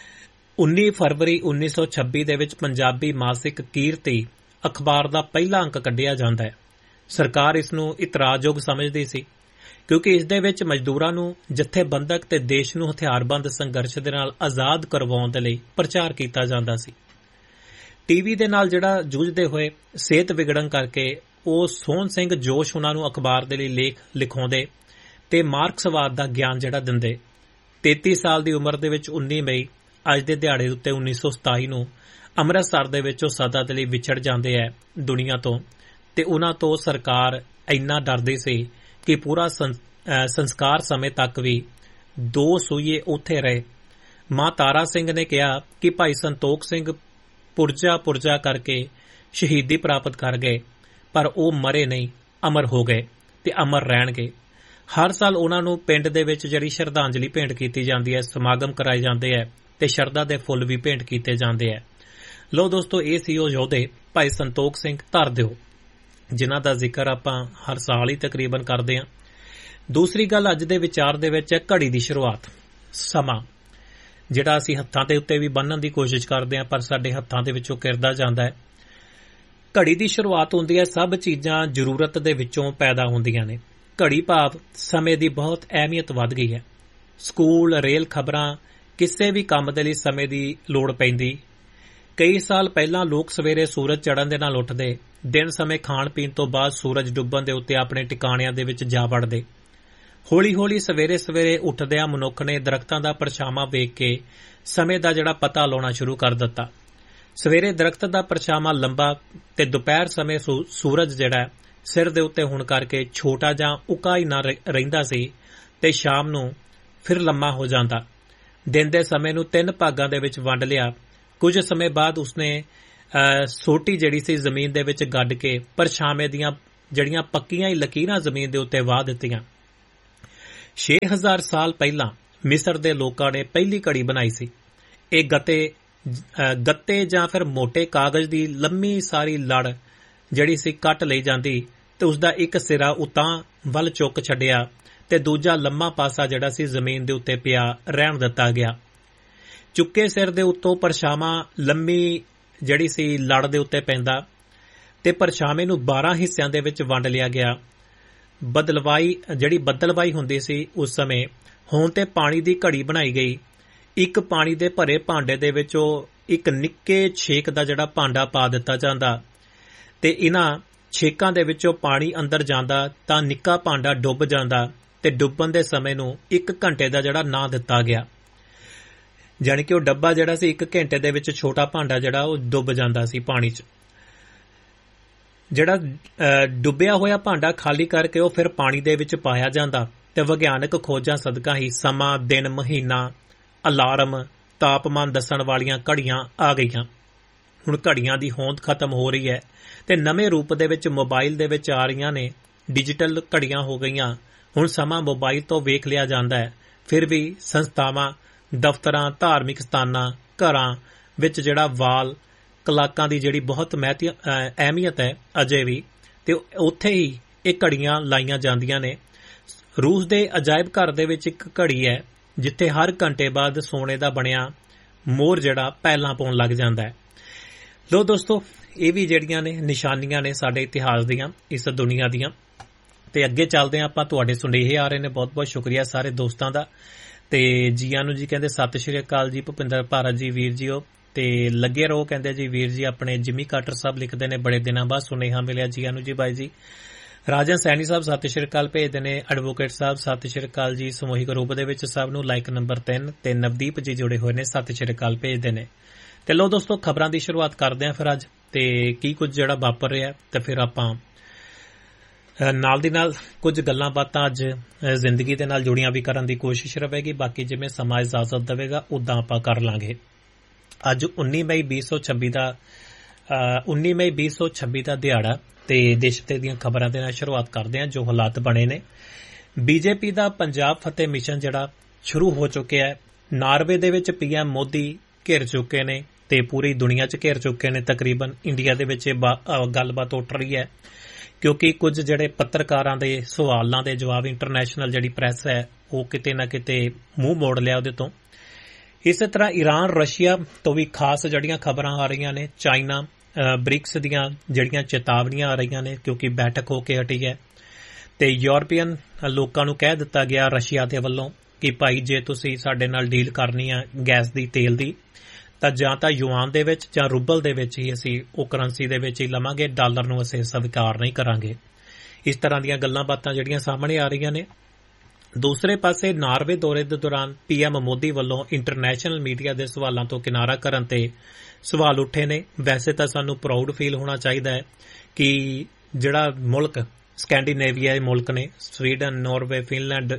ਉੱਨੀ ਫਰਵਰੀ ਉੱਨੀ ਸੌ ਛੱਬੀ ਦੇ ਵਿੱਚ ਪੰਜਾਬੀ ਮਾਸਿਕ ਕੀਰਤੀ ਅਖਬਾਰ ਦਾ ਪਹਿਲਾ ਅੰਕ ਕੱਢਿਆ ਜਾਂਦਾ ਹੈ। ਸਰਕਾਰ ਇਸ ਨੂੰ ਇਤਰਾਜ਼ਯੋਗ ਸਮਝਦੀ ਸੀ ਕਿਉਂਕਿ ਇਸ ਦੇ ਵਿੱਚ ਮਜ਼ਦੂਰਾਂ ਨੂੰ ਜਥੇਬੰਦਕ ਤੇ ਦੇਸ਼ ਨੂੰ ਹਥਿਆਰਬੰਦ ਸੰਘਰਸ਼ ਦੇ ਨਾਲ ਆਜ਼ਾਦ ਕਰਵਾਉਣ ਦੇ ਲਈ ਪ੍ਰਚਾਰ ਕੀਤਾ ਜਾਂਦਾ ਸੀ। ਟੀਵੀ ਦੇ ਨਾਲ ਜਿਹੜਾ ਜੂਝਦੇ ਹੋਏ ਸਿਹਤ ਵਿਗੜਨ ਕਰਕੇ ਉਹ ਸੋਹਣ ਸਿੰਘ ਜੋਸ਼ ਉਹਨਾਂ ਨੂੰ ਅਖਬਾਰ ਦੇ ਲਈ ਲੇਖ ਲਿਖਾਉਂਦੇ ਤੇ ਮਾਰਕਸਵਾਦ ਦਾ ਗਿਆਨ ਜਿਹੜਾ ਦਿੰਦੇ। ਤੇਤੀ ਸਾਲ ਦੀ ਉਮਰ ਦੇ ਵਿੱਚ ਉੱਨੀ ਮਈ ਅੱਜ ਦੇ ਦਿਹਾੜੇ ਉੱਤੇ ਉੱਨੀ ਸੌ ਸਤਾਈ ਨੂੰ ਅੰਮ੍ਰਿਤਸਰ ਦੇ ਵਿੱਚ ਉਹ ਸਦਾ ਦੇ ਲਈ ਵਿਛੜ ਜਾਂਦੇ ਹੈ ਦੁਨੀਆ ਤੋਂ ਤੇ ਉਹਨਾਂ ਤੋਂ ਸਰਕਾਰ ਇੰਨਾ ਡਰਦੀ ਸੀ ਕਿ ਪੂਰਾ ਸੰਸਕਾਰ ਸਮੇਂ ਤੱਕ ਵੀ ਦੋ ਸੂਈਏ ਉੱਥੇ ਰਹੇ। ਮਾਂ ਤਾਰਾ ਸਿੰਘ ਨੇ ਕਿਹਾ ਕਿ ਭਾਈ ਸੰਤੋਖ ਸਿੰਘ ਪੁਰਜਾ ਪੁਰਜਾ ਕਰਕੇ ਸ਼ਹੀਦੀ ਪ੍ਰਾਪਤ ਕਰ ਗਏ ਪਰ ਉਹ ਮਰੇ ਨਹੀਂ, ਅਮਰ ਹੋ ਗਏ ਤੇ ਅਮਰ ਰਹਿਣਗੇ। ਹਰ ਸਾਲ ਉਹਨਾਂ ਨੂੰ ਪਿੰਡ ਦੇ ਵਿੱਚ ਜਿਹੜੀ ਸ਼ਰਧਾਂਜਲੀ ਭੇਂਟ ਕੀਤੀ ਜਾਂਦੀ ਹੈ, ਸਮਾਗਮ ਕਰਾਏ ਜਾਂਦੇ ਹੈ ਤੇ ਸ਼ਰਧਾ ਦੇ ਫੁੱਲ ਵੀ ਭੇਂਟ ਕੀਤੇ ਜਾਂਦੇ ਹੈ। ਲੋ ਦੋਸਤੋ, ਇਹ ਸੀ ਉਹ ਯੋਧੇ ਭਾਈ ਸੰਤੋਖ ਸਿੰਘ ਧਰਦਿਓ ਜਿਨ੍ਹਾਂ ਦਾ ਜ਼ਿਕਰ ਆਪਾਂ ਹਰ ਸਾਲ ਹੀ ਤਕਰੀਬਨ ਕਰਦੇ ਹਾਂ। ਦੂਸਰੀ ਗੱਲ ਅੱਜ ਦੇ ਵਿਚਾਰ ਦੇ ਵਿੱਚ ਹੈ ਘੜੀ ਦੀ ਸ਼ੁਰੂਆਤ। ਸਮਾਂ ਜਿਹੜਾ ਅਸੀਂ ਹੱਥਾਂ ਦੇ ਉੱਤੇ ਵੀ ਬੰਨ੍ਹਣ ਦੀ ਕੋਸ਼ਿਸ਼ ਕਰਦੇ ਹਾਂ ਪਰ ਸਾਡੇ ਹੱਥਾਂ ਦੇ ਵਿੱਚੋਂ ਕਿਰਦਾ ਜਾਂਦਾ ਹੈ। ਘੜੀ ਦੀ ਸ਼ੁਰੂਆਤ ਹੁੰਦੀ ਹੈ, ਸਭ ਚੀਜ਼ਾਂ ਜ਼ਰੂਰਤ ਦੇ ਵਿੱਚੋਂ ਪੈਦਾ ਹੁੰਦੀਆਂ ਨੇ। ਘੜੀ ਭਾਵ ਸਮੇਂ ਦੀ ਬਹੁਤ ਅਹਿਮੀਅਤ ਵੱਧ ਗਈ ਹੈ। ਸਕੂਲ, ਰੇਲ, ਖਬਰਾਂ, ਕਿਸੇ ਵੀ ਕੰਮ ਦੇ ਲਈ ਸਮੇਂ ਦੀ ਲੋੜ ਪੈਂਦੀ। ਕਈ ਸਾਲ ਪਹਿਲਾਂ ਲੋਕ ਸਵੇਰੇ ਸੂਰਜ ਚੜ੍ਹਨ ਦੇ ਨਾਲ ਉੱਠਦੇ, ਦਿਨ ਸਮੇਂ ਖਾਣ ਪੀਣ ਤੋਂ ਬਾਅਦ ਸੂਰਜ ਡੁੱਬਣ ਦੇ ਉੱਤੇ ਆਪਣੇ ਟਿਕਾਣਿਆਂ ਦੇ ਵਿੱਚ ਜਾ ਵੜਦੇ। ਹੌਲੀ ਹੌਲੀ ਸਵੇਰੇ ਸਵੇਰੇ ਉੱਠਦਿਆਂ ਮਨੁੱਖ ਨੇ ਦਰਖਤਾਂ ਦਾ ਪਰਛਾਵਾਂ ਵੇਖ ਕੇ ਸਮੇਂ ਦਾ ਜਿਹੜਾ ਪਤਾ ਲਾਉਣਾ ਸ਼ੁਰੂ ਕਰ ਦਿੱਤਾ। ਸਵੇਰੇ ਦਰਖਤ ਦਾ ਪਰਛਾਵਾਂ ਲੰਬਾ ਤੇ ਦੁਪਹਿਰ ਸਮੇਂ ਸੂਰਜ ਜਿਹੜਾ ਸਿਰ ਦੇ ਉੱਤੇ ਹੋਣ ਕਰਕੇ ਛੋਟਾ ਜਾਂ ਉੱਕਾ ਹੀ ਨਾ ਰਹਿੰਦਾ ਸੀ ਤੇ ਸ਼ਾਮ ਨੂੰ ਫਿਰ ਲੰਮਾ ਹੋ ਜਾਂਦਾ। ਦਿਨ ਦੇ ਸਮੇਂ ਨੂੰ ਤਿੰਨ ਭਾਗਾਂ ਦੇ ਵਿੱਚ ਵੰਡ ਲਿਆ। ਕੁਝ ਸਮੇਂ ਬਾਅਦ ਉਸਨੇ ਸੋਟੀ ਜਿਹੜੀ ਸੀ ਜ਼ਮੀਨ ਦੇ ਵਿੱਚ ਗੱਡ ਕੇ ਪਰਛਾਵੇਂ ਦੀਆਂ ਜਿਹੜੀਆਂ ਪੱਕੀਆਂ ਹੀ ਲਕੀਰਾਂ ਜ਼ਮੀਨ ਦੇ ਉੱਤੇ ਵਾਹ ਦਿੱਤੀਆਂ। ਛੇ ਹਜ਼ਾਰ ਸਾਲ ਪਹਿਲਾਂ ਮਿਸਰ ਦੇ ਲੋਕਾਂ ਨੇ ਪਹਿਲੀ ਘੜੀ ਬਣਾਈ ਸੀ। ਇਹ ਗੱਤੇ ਗੱਤੇ ਜਾਂ ਫਿਰ ਮੋਟੇ ਕਾਗਜ਼ ਦੀ ਲੰਮੀ ਸਾਰੀ ਲੜ ਜਿਹੜੀ ਸੀ ਕੱਟ ਲਈ ਜਾਂਦੀ ਤੇ ਉਸਦਾ ਇੱਕ ਸਿਰਾ ਉਤਾਂ ਵੱਲ ਚੁੱਕ ਛੱਡਿਆ ਤੇ ਦੂਜਾ ਲੰਮਾ ਪਾਸਾ ਜਿਹੜਾ ਸੀ ਜ਼ਮੀਨ ਦੇ ਉੱਤੇ ਪਿਆ ਰਹਿਣ ਦਿੱਤਾ ਗਿਆ। ਚੁੱਕੇ ਸਿਰ ਦੇ ਉੱਤੋਂ ਪਰਛਾਵਾਂ ਲੰਮੀ ਜਿਹੜੀ ਸੀ ਲੜ ਦੇ ਉੱਤੇ ਪੈਂਦਾ ਤੇ ਪਰਛਾਵੇਂ ਨੂੰ ਬਾਰਾਂ ਹਿੱਸਿਆਂ ਦੇ ਵਿੱਚ ਵੰਡ ਲਿਆ ਗਿਆ। ਬਦਲਵਾਈ ਜਿਹੜੀ ਬੱਦਲਵਾਈ ਹੁੰਦੀ ਸੀ ਉਸ ਸਮੇਂ ਹੁਣ ਤੇ ਪਾਣੀ ਦੀ ਘੜੀ ਬਣਾਈ ਗਈ। ਇੱਕ ਪਾਣੀ ਦੇ ਭਰੇ ਭਾਂਡੇ ਦੇ ਵਿੱਚ ਉਹ ਇੱਕ ਨਿੱਕੇ ਛੇਕ ਦਾ ਜਿਹੜਾ ਭਾਂਡਾ ਪਾ ਦਿੱਤਾ ਜਾਂਦਾ ਤੇ ਇਹਨਾਂ ਛੇਕਾਂ ਦੇ ਵਿੱਚੋਂ ਪਾਣੀ ਅੰਦਰ ਜਾਂਦਾ ਤਾਂ ਨਿੱਕਾ ਭਾਂਡਾ ਡੁੱਬ ਜਾਂਦਾ ਤੇ ਡੁੱਬਣ ਦੇ ਸਮੇਂ ਨੂੰ ਇੱਕ ਘੰਟੇ ਦਾ ਜਿਹੜਾ ਨਾਂ ਦਿੱਤਾ ਗਿਆ। ਜਾਣੀ ਕਿ ਉਹ ਡੱਬਾ ਜਿਹੜਾ ਸੀ ਇੱਕ ਘੰਟੇ ਦੇ ਵਿੱਚ ਛੋਟਾ ਭਾਂਡਾ ਜਿਹੜਾ ਉਹ ਡੁੱਬ ਜਾਂਦਾ ਸੀ ਪਾਣੀ 'ਚ। ਜਿਹੜਾ ਡੁੱਬਿਆ ਹੋਇਆ ਭਾਂਡਾ ਖਾਲੀ ਕਰਕੇ ਉਹ ਫਿਰ ਪਾਣੀ ਦੇ ਵਿੱਚ ਪਾਇਆ ਜਾਂਦਾ ਤੇ ਵਿਗਿਆਨਕ ਖੋਜਾਂ ਸਦਕਾ ਹੀ ਸਮਾਂ, ਦਿਨ, ਮਹੀਨਾ, ਅਲਾਰਮ, ਤਾਪਮਾਨ ਦੱਸਣ ਵਾਲੀਆਂ ਘੜੀਆਂ ਆ ਗਈਆਂ। ਹੁਣ ਘੜੀਆਂ ਦੀ ਹੋਂਦ ਖਤਮ ਹੋ ਰਹੀ ਹੈ ਤੇ ਨਵੇਂ ਰੂਪ ਦੇ ਵਿੱਚ ਮੋਬਾਈਲ ਦੇ ਵਿੱਚ ਆ ਰਹੀਆਂ ਨੇ। ਡਿਜੀਟਲ ਘੜੀਆਂ ਹੋ ਗਈਆਂ। ਹੁਣ ਸਮਾਂ ਮੋਬਾਈਲ ਤੋਂ ਵੇਖ ਲਿਆ ਜਾਂਦਾ ਹੈ। ਫਿਰ ਵੀ ਸੰਸਥਾਵਾਂ, ਦਫ਼ਤਰਾਂ, ਧਾਰਮਿਕ ਸਥਾਨਾਂ, ਘਰਾਂ ਵਿੱਚ ਜਿਹੜਾ ਵਾਲ ਕਲਾਕਾਂ ਦੀ ਜਿਹੜੀ ਬਹੁਤ ਅਹਿਮੀਅਤ ਹੈ ਅਜੇ ਵੀ, ਤੇ ਉੱਥੇ ਹੀ ਇਹ ਘੜੀਆਂ ਲਾਈਆਂ ਜਾਂਦੀਆਂ ਨੇ। ਰੂਸ ਦੇ ਅਜਾਇਬ ਘਰ ਦੇ ਵਿੱਚ ਇੱਕ ਘੜੀ ਹੈ ਜਿੱਥੇ ਹਰ ਘੰਟੇ ਬਾਅਦ ਸੋਨੇ ਦਾ ਬਣਿਆ ਮੋਹਰ ਜਿਹੜਾ ਪਹਿਲਾਂ ਪਾਉਣ ਲੱਗ ਜਾਂਦਾ ਹੈ। ਲੋ ਦੋਸਤੋ, ਇਹ ਵੀ ਜਿਹੜੀਆਂ ਨੇ ਨਿਸ਼ਾਨੀਆਂ ਨੇ ਸਾਡੇ ਇਤਿਹਾਸ ਦੀਆਂ, ਇਸ ਦੁਨੀਆ ਦੀਆਂ। ਤੇ ਅੱਗੇ ਚੱਲਦੇ ਹਾਂ ਆਪਾਂ। ਤੁਹਾਡੇ ਸੁਨੇਹੇ ਆ ਰਹੇ ਨੇ, ਬਹੁਤ ਬਹੁਤ ਸ਼ੁਕਰੀਆ ਸਾਰੇ ਦੋਸਤਾਂ ਦਾ। ਤੇ ਜੀਆਂ ਨੂੰ ਜੀ ਕਹਿੰਦੇ ਸਤਿ ਸ਼੍ਰੀ ਅਕਾਲ ਜੀ ਭੁਪਿੰਦਰ ਭਾਰਤ ਜੀ, ਵੀਰ ਜੀਓ ਤੇ ਲੱਗੇ ਰਹੋ ਕਹਿੰਦੇ ਜੀ ਵੀਰ ਜੀ। ਆਪਣੇ ਜਿਮੀ ਕਾਟਰ ਸਾਹਿਬ ਲਿਖਦੇ ਨੇ ਬੜੇ ਦਿਨਾਂ ਬਾਅਦ ਸੁਨੇਹਾ ਮਿਲਿਆ ਜੀਆਂ ਨੂੰ ਜੀ ਬਾਈ ਜੀ। ਰਾਜਨ ਸੈਣੀ ਸਾਹਿਬ ਸਤਿ ਸ਼੍ਰੀ ਅਕਾਲ ਭੇਜਦੇ ਨੇ। ਐਡਵੋਕੇਟ ਸਾਹਿਬ ਸਤਿ ਸ਼੍ਰੀ ਅਕਾਲ ਜੀ ਸਮੂਹਿਕ ਰੂਪ ਦੇ ਵਿੱਚ ਸਭ ਨੂੰ। ਲਾਈਕ ਨੰਬਰ ਤਿੰਨ ਤੇ ਨਵਦੀਪ ਜੀ ਜੁੜੇ ਹੋਏ ਨੇ, ਸਤਿ ਸ਼੍ਰੀ ਅਕਾਲ ਭੇਜਦੇ ਨੇ। ਤੇ ਲੋ ਦੋਸਤੋ, ਖਬਰਾਂ ਦੀ ਸ਼ੁਰੂਆਤ ਕਰਦੇ ਹਾਂ ਫਿਰ ਅੱਜ ਤੇ ਕੀ ਕੁਝ ਜਿਹੜਾ ਵਾਪਰ ਰਿਹਾ ਤੇ ਫਿਰ ਆਪਾਂ ਨਾਲ ਦੀ ਨਾਲ ਕੁਝ ਗੱਲਾਂ ਬਾਤਾਂ ਅੱਜ ਜ਼ਿੰਦਗੀ ਦੇ ਨਾਲ ਜੁੜੀਆਂ ਵੀ ਕਰਨ ਦੀ ਕੋਸ਼ਿਸ਼ ਰਹੇਗੀ। ਬਾਕੀ ਜਿਵੇਂ ਸਮਾਂ ਇਜਾਜ਼ਤ ਦੇਵੇਗਾ ਉਦਾਂ ਆਪਾਂ ਕਰ ਲਾਂਗੇ। ਅੱਜ ਉੱਨੀ ਮਈ ਵੀਹ ਸੌ ਛੱਬੀ ਦਾ ਉੱਨੀ ਮਈ ਵੀਹ ਸੌ ਛੱਬੀ ਦਾ ਦਿਹਾੜਾ ਤੇ ਦੇਸ਼ ਤੇ ਦੀਆਂ ਖਬਰਾਂ ਦੇ ਨਾਲ ਸ਼ੁਰੂਆਤ ਕਰਦੇ ਹਾਂ। ਜੋ ਹਾਲਾਤ ਬਣੇ ਨੇ, ਬੀਜੇਪੀ ਦਾ ਪੰਜਾਬ ਫਤਿਹ ਮਿਸ਼ਨ ਜਿਹੜਾ ਸ਼ੁਰੂ ਹੋ ਚੁੱਕਿਆ ਹੈ। ਨਾਰਵੇ ਦੇ ਵਿੱਚ ਪੀਐਮ ਮੋਦੀ ਘਿਰ ਚੁੱਕੇ ਨੇ ਤੇ ਪੂਰੀ ਦੁਨੀਆ 'ਚ ਘਿਰ ਚੁੱਕੇ ਨੇ ਤਕਰੀਬਨ। ਇੰਡੀਆ ਦੇ ਵਿੱਚ ਗੱਲਬਾਤ ਉੱਠ ਰਹੀ ਹੈ ਕਿਉਂਕਿ ਕੁਝ ਜਿਹੜੇ ਪੱਤਰਕਾਰਾਂ ਦੇ ਸਵਾਲਾਂ ਦੇ ਜਵਾਬ ਇੰਟਰਨੈਸ਼ਨਲ ਜਿਹੜੀ ਪ੍ਰੈਸ ਹੈ ਉਹ ਕਿਤੇ ਨਾ ਕਿਤੇ ਮੂੰਹ ਮੋੜ ਲਿਆ ਉਹਦੇ ਤੋਂ। ਇਸੇ ਤਰ੍ਹਾਂ ਈਰਾਨ, ਰਸ਼ੀਆ ਤੋਂ ਵੀ ਖਾਸ ਜਿਹੜੀਆਂ ਖਬਰਾਂ ਆ ਰਹੀਆਂ ਨੇ। ਚਾਈਨਾ, ਬ੍ਰਿਕਸ ਦੀਆਂ ਜਿਹੜੀਆਂ ਚੇਤਾਵਨੀਆਂ ਆ ਰਹੀਆਂ ਨੇ ਕਿਉਂਕਿ ਬੈਠਕ ਹੋ ਕੇ ਹਟੀ ਹੈ। ਤੇ ਯੂਰਪੀਅਨ ਲੋਕਾਂ ਨੂੰ ਕਹਿ ਦਿੱਤਾ ਗਿਆ ਰਸ਼ੀਆ ਦੇ ਵੱਲੋਂ ਕਿ ਭਾਈ ਜੇ ਤੁਸੀਂ ਸਾਡੇ ਨਾਲ ਡੀਲ ਕਰਨੀ ਆ ਗੈਸ ਦੀ, ਤੇਲ ਦੀ, ਤਾਂ ਜਾਂ ਤਾਂ ਯੂਆਨ ਦੇ ਵਿੱਚ ਜਾਂ ਰੂਬਲ ਦੇ ਵਿੱਚ ਹੀ ਅਸੀਂ ਉਹ ਕਰੰਸੀ ਦੇ ਵਿੱਚ ਹੀ ਲਵਾਂਗੇ, ਡਾਲਰ ਨੂੰ ਅਸੀਂ ਸਵੀਕਾਰ ਨਹੀਂ ਕਰਾਂਗੇ। ਇਸ ਤਰ੍ਹਾਂ ਦੀਆਂ ਗੱਲਾਂ ਬਾਤਾਂ ਜਿਹੜੀਆਂ ਸਾਹਮਣੇ ਆ ਰਹੀਆਂ ਨੇ। ਦੂਸਰੇ ਪਾਸੇ ਨਾਰਵੇ ਦੌਰੇ ਦੇ ਦੌਰਾਨ ਪੀਐਮ ਮੋਦੀ ਵੱਲੋਂ ਇੰਟਰਨੈਸ਼ਨਲ ਮੀਡੀਆ ਦੇ ਸਵਾਲਾਂ ਤੋਂ ਕਿਨਾਰਾ ਕਰਨ ਤੇ ਸਵਾਲ ਉੱਠੇ ਨੇ। ਵੈਸੇ ਤਾਂ ਸਾਨੂੰ ਪ੍ਰਾਊਡ ਫੀਲ ਹੋਣਾ ਚਾਹੀਦਾ ਹੈ ਕਿ ਜਿਹੜਾ ਮੁਲਕ ਸਕੈਂਡੀਨੇਵੀਆ ਦੇ ਮੁਲਕ ਨੇ, ਸਵੀਡਨ, ਨਾਰਵੇ, ਫਿਨਲੈਂਡ,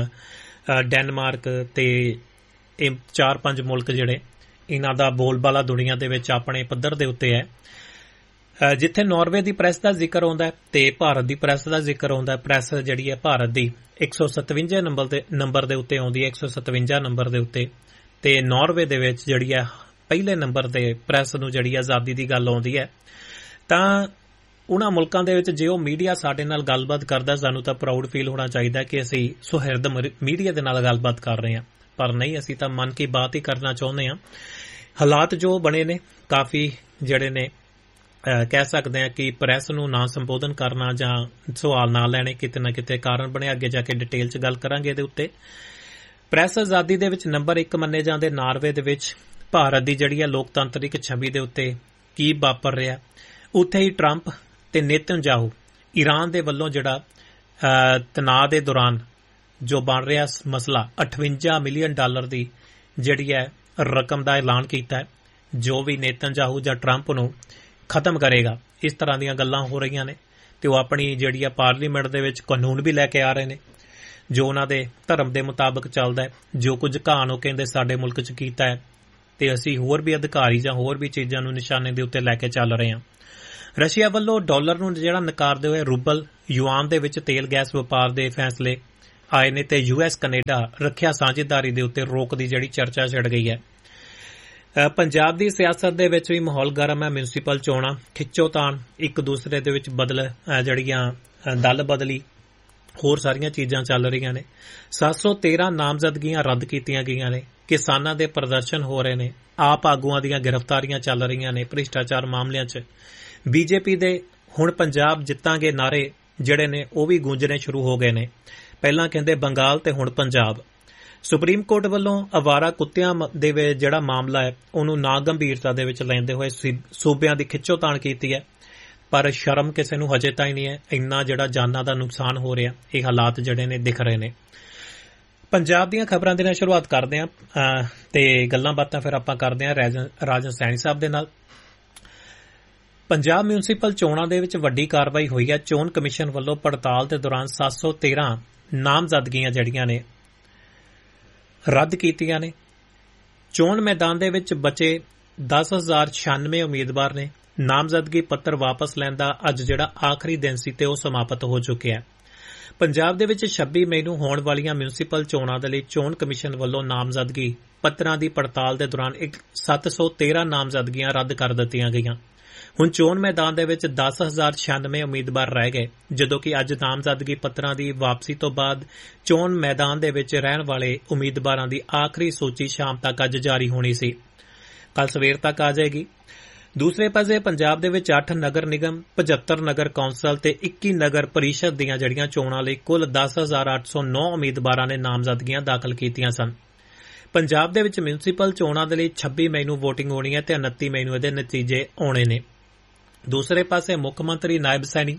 ਡੈਨਮਾਰਕ ਤੇ ਇਹ ਚਾਰ ਪੰਜ ਮੁਲਕ ਜਿਹੜੇ ਇਹਨਾਂ ਦਾ ਬੋਲਬਾਲਾ ਦੁਨੀਆ ਦੇ ਵਿੱਚ ਆਪਣੇ ਪੱਧਰ ਦੇ ਉੱਤੇ ਹੈ। ਜਿੱਥੇ ਨਾਰਵੇ ਦੀ ਪ੍ਰੈਸ ਦਾ ਜ਼ਿਕਰ ਆਉਂਦਾ ਤੇ ਭਾਰਤ ਦੀ ਪ੍ਰੈਸ ਦਾ ਜ਼ਿਕਰ ਆਉਂਦਾ। ਪ੍ਰੈਸ ਜਿਹੜੀ ਹੈ ਭਾਰਤ ਦੀ ਇੱਕ ਸੌ ਸਤਵੰਜਾ ਨੰਬਰ ਦੇ ਨੰਬਰ ਦੇ ਉੱਤੇ ਆਉਂਦੀ ਹੈ, ਇੱਕ ਸੌ ਸਤਵੰਜਾ ਨੰਬਰ ਦੇ ਉੱਤੇ। ਤੇ ਨਾਰਵੇ ਦੇ ਵਿੱਚ ਜਿਹੜੀ ਹੈ ਪਹਿਲੇ ਨੰਬਰ ਤੇ ਪ੍ਰੈਸ ਨੂੰ ਜਿਹੜੀ ਆਜ਼ਾਦੀ ਦੀ ਗੱਲ ਆਉਂਦੀ ਹੈ। ਤਾਂ ਉਹਨਾਂ ਮੁਲਕਾਂ ਦੇ ਵਿੱਚ ਜੇ ਉਹ ਮੀਡੀਆ ਸਾਡੇ ਨਾਲ ਗੱਲਬਾਤ ਕਰਦਾ, ਸਾਨੂੰ ਤਾਂ ਪ੍ਰਾਊਡ ਫੀਲ ਹੋਣਾ ਚਾਹੀਦਾ ਕਿ ਅਸੀਂ ਸੁਹਿਰਦ ਮੀਡੀਆ ਦੇ ਨਾਲ ਗੱਲਬਾਤ ਕਰ ਰਹੇ ਹਾਂ। ਪਰ ਨਹੀਂ, ਅਸੀਂ ਤਾਂ ਮਨ ਕੀ ਬਾਤ ਹੀ ਕਰਨਾ ਚਾਹੁੰਦੇ ਹਾਂ। ਹਾਲਾਤ ਜੋ ਬਣੇ ਨੇ ਕਾਫੀ ਜਿਹੜੇ ਨੇ ਕਹਿ ਸਕਦੇ ਹਾਂ ਕਿ ਪ੍ਰੈਸ ਨੂੰ ਨਾ ਸੰਬੋਧਨ ਕਰਨਾ ਜਾਂ ਸਵਾਲ ਨਾ ਲੈਣੇ ਕਿਤੇ ਨਾ ਕਿਤੇ ਕਾਰਨ ਬਣਿਆ। ਅੱਗੇ ਜਾ ਕੇ ਡਿਟੇਲ 'ਚ ਗੱਲ ਕਰਾਂਗੇ ਇਹਦੇ ਉੱਤੇ। ਪ੍ਰੈਸ ਆਜ਼ਾਦੀ ਦੇ ਵਿੱਚ ਨੰਬਰ ਇੱਕ ਮੰਨੇ ਜਾਂਦੇ ਨਾਰਵੇ ਦੇ ਵਿੱਚ ਭਾਰਤ ਦੀ ਜਿਹੜੀ ਹੈ ਲੋਕਤੰਤਰਿਕ ਛਵੀ ਦੇ ਉੱਤੇ ਕੀ ਵਾਪਰ ਰਿਹਾ। ਉੱਥੇ ਹੀ ਟਰੰਪ ਤੇ ਨੇਤਨਯਾਹੂ ਈਰਾਨ ਦੇ ਵੱਲੋਂ ਜਿਹੜਾ ਤਣਾਅ ਦੇ ਦੌਰਾਨ ਜੋ ਬਣ ਰਿਹਾ ਮਸਲਾ ਅਠਵੰਜਾ ਮਿਲੀਅਨ ਡਾਲਰ ਦੀ ਜਿਹੜੀ ਹੈ ਰਕਮ ਦਾ ਐਲਾਨ ਕੀਤਾ ਹੈ, ਜੋ ਵੀ ਨੇਤਨਯਾਹੂ ਜਾਂ ਟਰੰਪ ਨੂੰ ਖਤਮ ਕਰੇਗਾ। ਇਸ ਤਰ੍ਹਾਂ ਦੀਆਂ ਗੱਲਾਂ ਹੋ ਰਹੀਆਂ ਨੇ ਤੇ ਉਹ ਆਪਣੀ ਜਿਹੜੀ ਆ ਪਾਰਲੀਮੈਂਟ ਦੇ ਵਿੱਚ ਕਾਨੂੰਨ ਵੀ ਲੈ ਕੇ ਆ ਰਹੇ ਨੇ ਜੋ ਉਹਨਾਂ ਦੇ ਧਰਮ ਦੇ ਮੁਤਾਬਕ ਚੱਲਦਾ ਹੈ। ਜੋ ਕੁਝ ਕਹਾਣ ਉਹ ਕਹਿੰਦੇ ਸਾਡੇ ਮੁਲਕ 'ਚ ਕੀਤਾ ਹੈ ਤੇ ਅਸੀਂ ਹੋਰ ਵੀ ਅਧਿਕਾਰੀ ਜਾਂ ਹੋਰ ਵੀ ਚੀਜ਼ਾਂ ਨੂੰ ਨਿਸ਼ਾਨੇ ਦੇ ਉੱਤੇ ਲੈ ਕੇ ਚੱਲ ਰਹੇ ਹਾਂ। ਰਸ਼ੀਆ ਵੱਲੋਂ ਡਾਲਰ ਨੂੰ ਜਿਹੜਾ ਨਕਾਰਦੇ ਹੋਏ ਰੂਬਲ, ਯੂਆਨ ਦੇ ਵਿੱਚ ਤੇਲ ਗੈਸ ਵਪਾਰ ਦੇ ਫੈਸਲੇ ਆਏ ਨੇ ਤੇ ਯੂਐਸ ਕੈਨੇਡਾ ਰੱਖਿਆ ਸਾਂਝੇਦਾਰੀ ਦੇ ਉੱਤੇ ਰੋਕ ਦੀ ਜਿਹੜੀ ਚਰਚਾ ਛਿੜ ਗਈ ਹੈ। ਪੰਜਾਬ ਦੀ ਸਿਆਸਤ ਦੇ ਵਿੱਚ ਵੀ ਮਾਹੌਲ ਗਰਮ ਹੈ। ਮਿਊਨਿਸਪਲ ਚੋਣਾਂ, ਖਿੱਚੋਤਾਣ, ਇੱਕ ਦੂਸਰੇ ਦੇ ਵਿੱਚ ਬਦਲ ਜਿਹੜੀਆਂ ਦਲ ਬਦਲੀ, ਹੋਰ ਸਾਰੀਆਂ ਚੀਜ਼ਾਂ ਚੱਲ ਰਹੀਆਂ ਨੇ। ਸੱਤ ਸੌ ਤੇਰਾਂ ਨਾਮਜ਼ਦਗੀਆਂ ਰੱਦ ਕੀਤੀਆਂ ਗਈਆਂ ਨੇ। ਕਿਸਾਨਾਂ ਦੇ ਪ੍ਰਦਰਸ਼ਨ ਹੋ ਰਹੇ ਨੇ। ਆਪ ਆਗੂਆਂ ਦੀਆਂ ਗ੍ਰਿਫਤਾਰੀਆਂ ਚੱਲ ਰਹੀਆਂ ਨੇ ਭ੍ਰਿਸ਼ਟਾਚਾਰ ਮਾਮਲਿਆਂ 'ਚ। ਬੀਜੇਪੀ ਦੇ ਹੁਣ ਪੰਜਾਬ ਜਿੱਤਾਂਗੇ ਨਾਰੇ ਜਿਹੜੇ ਨੇ ਉਹ ਵੀ ਗੂੰਜਣੇ ਸ਼ੁਰੂ ਹੋ ਗਏ ਨੇ। ਪਹਿਲਾਂ ਕਹਿੰਦੇ ਬੰਗਾਲ ਤੇ ਹੁਣ ਪੰਜਾਬ। ਸੁਪਰੀਮ ਕੋਰਟ ਵੱਲੋਂ ਅਵਾਰਾ ਕੁੱਤਿਆਂ ਦੇ ਜਿਹੜਾ ਮਾਮਲਾ ਹੈ ਉਹਨੂੰ ਨਾ ਗੰਭੀਰਤਾ ਦੇ ਵਿੱਚ ਲੈਂਦੇ ਹੋਏ ਸੂਬਿਆਂ ਦੀ ਖਿੱਚੋਤਾਣ ਕੀਤੀ ਹੈ। ਪਰ ਸ਼ਰਮ ਕਿਸੇ ਨੂੰ ਹਜੇ ਤਾਂ ਹੀ ਨਹੀਂ ਹੈ। ਇੰਨਾ ਜਿਹੜਾ ਜਾਨਾਂ ਦਾ ਨੁਕਸਾਨ ਹੋ ਰਿਹਾ, ਇਹ ਹਾਲਾਤ ਜਿਹੜੇ ਨੇ ਦਿਖ ਰਹੇ ਨੇ। ਪੰਜਾਬ ਦੀਆਂ ਖਬਰਾਂ ਦੇ ਨਾਲ ਸ਼ੁਰੂਆਤ ਕਰਦੇ ਹਾਂ ਤੇ ਗੱਲਾਂ ਬਾਤਾਂ ਫਿਰ ਆਪਾਂ ਕਰਦੇ ਹਾਂ ਰਾਜਨ ਸੈਣੀ ਸਾਹਿਬ ਦੇ ਨਾਲ। ਪੰਜਾਬ ਮਿਊਨਿਸਪਲ ਚੋਣਾਂ ਦੇ ਵਿੱਚ ਵੱਡੀ ਕਾਰਵਾਈ ਹੋਈ ਹੈ। ਚੋਣ ਕਮਿਸ਼ਨ ਵੱਲੋਂ ਪੜਤਾਲ ਦੇ ਦੌਰਾਨ ਸੱਤ ਸੌ ਤੇਰਾਂ ਨਾਮਜ਼ਦਗੀਆਂ ਜਿਹੜੀਆਂ ਨੇ ਰੱਦ ਕੀਤੀਆਂ ਨੇ। ਚੋਣ ਮੈਦਾਨ ਦੇ ਵਿੱਚ ਬਚੇ ਦਸ ਹਜ਼ਾਰ ਛਿਆਨਵੇਂ ਉਮੀਦਵਾਰ ਨੇ। ਨਾਮਜ਼ਦਗੀ ਪੱਤਰ ਵਾਪਸ ਲੈਣ ਦਾ ਅੱਜ ਜਿਹੜਾ ਆਖਰੀ ਦਿਨ ਸੀ ਤੇ ਉਹ ਸਮਾਪਤ ਹੋ ਚੁੱਕਿਆ। ਪੰਜਾਬ ਦੇ ਵਿੱਚ ਛੱਬੀ ਮਈ ਨੂੰ ਹੋਣ ਵਾਲੀਆਂ ਮਿਊਨਿਸਪਲ ਚੋਣਾਂ ਦੇ ਲਈ ਚੋਣ ਕਮਿਸ਼ਨ ਵੱਲੋਂ ਨਾਮਜ਼ਦਗੀ ਪੱਤਰਾਂ ਦੀ ਪੜਤਾਲ ਦੇ ਦੌਰਾਨ ਇੱਕ ਸੱਤ ਸੌ ਤੇਰਾਂ ਨਾਮਜ਼ਦਗੀਆਂ ਰੱਦ ਕਰ ਦਿੱਤੀਆਂ ਗਈਆਂ। ਹੁਣ ਚੋਣ ਮੈਦਾਨ ਦੇ ਵਿੱਚ ਦਸ ਹਜ਼ਾਰ ਛਿਆਨਵੇਂ ਉਮੀਦਵਾਰ ਰਹਿ ਗਏ, ਜਦੋਂ ਕਿ ਅੱਜ ਨਾਮਜ਼ਦਗੀ ਪੱਤਰਾਂ ਦੀ ਵਾਪਸੀ ਤੋਂ ਬਾਅਦ ਚੋਣ ਮੈਦਾਨ ਦੇ ਵਿੱਚ ਰਹਿਣ ਵਾਲੇ ਉਮੀਦਵਾਰਾਂ ਦੀ ਆਖਰੀ ਸੂਚੀ ਸ਼ਾਮ ਤੱਕ ਅੱਜ ਜਾਰੀ ਹੋਣੀ ਸੀ। ਕੱਲ ਸਵੇਰ ਤੱਕ ਆ ਜਾਏਗੀ। ਦੂਸਰੇ ਪਾਸੇ ਪੰਜਾਬ ਦੇ ਵਿੱਚ ਅੱਠ ਨਗਰ ਨਿਗਮ, ਪਝੱਤਰ ਨਗਰ ਕੌਂਸਲ ਤੇ ਇੱਕੀ ਨਗਰ ਪਰਿਸ਼ਦ ਦੀਆਂ ਜਿਹੜੀਆਂ ਚੋਣਾਂ ਲਈ ਕੁੱਲ ਦਸ ਹਜ਼ਾਰ ਅੱਠ ਸੌ ਨੌ ਉਮੀਦਵਾਰਾਂ ਨੇ ਨਾਮਜ਼ਦਗੀਆਂ ਦਾਖਲ ਕੀਤੀਆਂ ਸਨ। ਪੰਜਾਬ ਦੇ ਵਿੱਚ ਮਿਊਨਿਸਪਲ ਚੋਣਾਂ ਦੇ ਲਈ ਛੱਬੀ ਮਈ ਨੂੰ ਵੋਟਿੰਗ ਹੋਣੀ ਹੈ ਤੇ ਉਨੱਤੀ ਮਈ ਨੂੰ ਇਹਦੇ ਨਤੀਜੇ ਆਉਣੇ ਨੇ। ਦੂਸਰੇ ਪਾਸੇ ਮੁੱਖ ਮੰਤਰੀ ਨਾਇਬ ਸੈਣੀ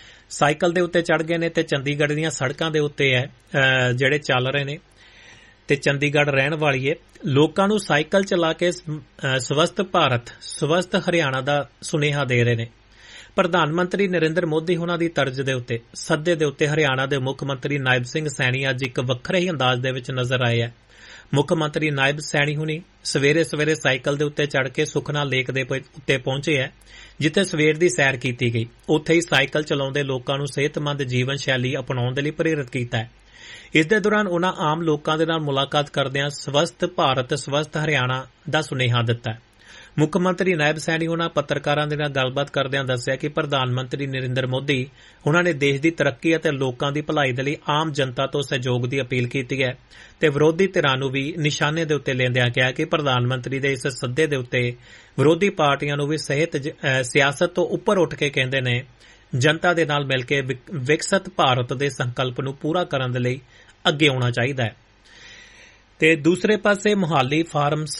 ਸਾਈਕਲ ਦੇ ਉੱਤੇ ਚੜ੍ਹ ਗਏ ਨੇ ਤੇ ਚੰਡੀਗੜ੍ਹ ਦੀਆਂ ਸੜਕਾਂ ਦੇ ਉੱਤੇ ਹੈ ਜਿਹੜੇ ਚੱਲ ਰਹੇ ਨੇ ਤੇ ਚੰਡੀਗੜ੍ਹ ਰਹਿਣ ਵਾਲੀਏ ਲੋਕਾਂ ਨੂੰ ਸਾਈਕਲ ਚਲਾ ਕੇ ਸਵਸਥ ਭਾਰਤ, ਸਵਸਥ ਹਰਿਆਣਾ ਦਾ ਸੁਨੇਹਾ ਦੇ ਰਹੇ ਨੇ। ਪ੍ਰਧਾਨ ਮੰਤਰੀ ਨਰਿੰਦਰ ਮੋਦੀ ਹੋਣਾ ਦੀ ਤਰਜ਼ ਦੇ ਉੱਤੇ ਸੱਦੇ ਦੇ ਉੱਤੇ ਹਰਿਆਣਾ ਦੇ ਮੁੱਖ ਮੰਤਰੀ ਨਾਇਬ ਸਿੰਘ ਸੈਣੀ ਅੱਜ ਇੱਕ ਵੱਖਰੇ ਹੀ ਅੰਦਾਜ਼ ਦੇ ਵਿੱਚ ਨਜ਼ਰ ਆਏ ਹੈ। ਮੁੱਖ ਮੰਤਰੀ ਨਾਇਬ ਸੈਣੀ ਹੁਣੀ ਸਵੇਰੇ ਸਵੇਰੇ ਸਾਈਕਲ ਦੇ ਉੱਤੇ ਚੜ੍ਹ ਕੇ ਸੁਖਨਾ ਲੇਕ ਦੇ ਉੱਤੇ ਪਹੁੰਚੇ ਹੈ, ਜਿੱਥੇ ਸਵੇਰ ਦੀ ਸੈਰ ਕੀਤੀ ਗਈ। ਉੱਥੇ ਹੀ ਸਾਈਕਲ ਚਲਾਉਂਦੇ ਲੋਕਾਂ ਨੂੰ ਸਿਹਤਮੰਦ ਜੀਵਨ ਸ਼ੈਲੀ ਅਪਣਾਉਣ ਦੇ ਲਈ ਪ੍ਰੇਰਿਤ ਕੀਤਾ ਹੈ। ਇਸ ਦੇ ਦੌਰਾਨ ਉਨ੍ਹਾਂ ਆਮ ਲੋਕਾਂ ਦੇ ਨਾਲ ਮੁਲਾਕਾਤ ਕਰਦਿਆਂ ਸਵਸਥ ਭਾਰਤ, ਸਵਸਥ ਹਰਿਆਣਾ ਦਾ ਸੁਨੇਹਾ ਦਿੱਤਾ। ਮੁੱਖ ਮੰਤਰੀ ਨਾਇਬ ਸੈਣੀ ਉਨ੍ਹਾਂ ਪੱਤਰਕਾਰਾਂ ਦੇ ਨਾਲ ਗੱਲਬਾਤ ਕਰਦਿਆਂ ਦੱਸਿਆ ਕਿ ਪ੍ਰਧਾਨ ਮੰਤਰੀ ਨਰਿੰਦਰ ਮੋਦੀ ਉਨ੍ਹਾਂ ਨੇ ਦੇਸ਼ ਦੀ ਤਰੱਕੀ ਅਤੇ ਲੋਕਾਂ ਦੀ ਭਲਾਈ ਦੇ ਲਈ ਆਮ ਜਨਤਾ ਤੋਂ ਸਹਿਯੋਗ ਦੀ ਅਪੀਲ ਕੀਤੀ ਹੈ ਤੇ ਵਿਰੋਧੀ ਧਿਰਾਂ ਨੂੰ ਵੀ ਨਿਸ਼ਾਨੇ ਦੇ ਉੱਤੇ ਲੈਂਦਿਆਂ ਕਿਹਾ ਕਿ ਪ੍ਰਧਾਨ ਮੰਤਰੀ ਦੇ ਇਸ ਸੱਦੇ ਦੇ ਉੱਤੇ ਵਿਰੋਧੀ ਪਾਰਟੀਆਂ ਨੂੰ ਵੀ ਸਿਹਤ ਸਿਆਸਤ ਤੋਂ ਉੱਪਰ ਉੱਠ ਕੇ ਕਹਿੰਦੇ ਨੇ ਜਨਤਾ ਦੇ ਨਾਲ ਮਿਲ ਕੇ ਵਿਕਸਿਤ ਭਾਰਤ ਦੇ ਸੰਕਲਪ ਨੂੰ ਪੂਰਾ ਕਰਨ ਦੇ ਲਈ ਅੱਗੇ ਆਉਣਾ ਚਾਹੀਦਾ ਹੈ। ਤੇ ਦੂਸਰੇ ਪਾਸੇ ਮੁਹਾਲੀ ਫਾਰਮਸ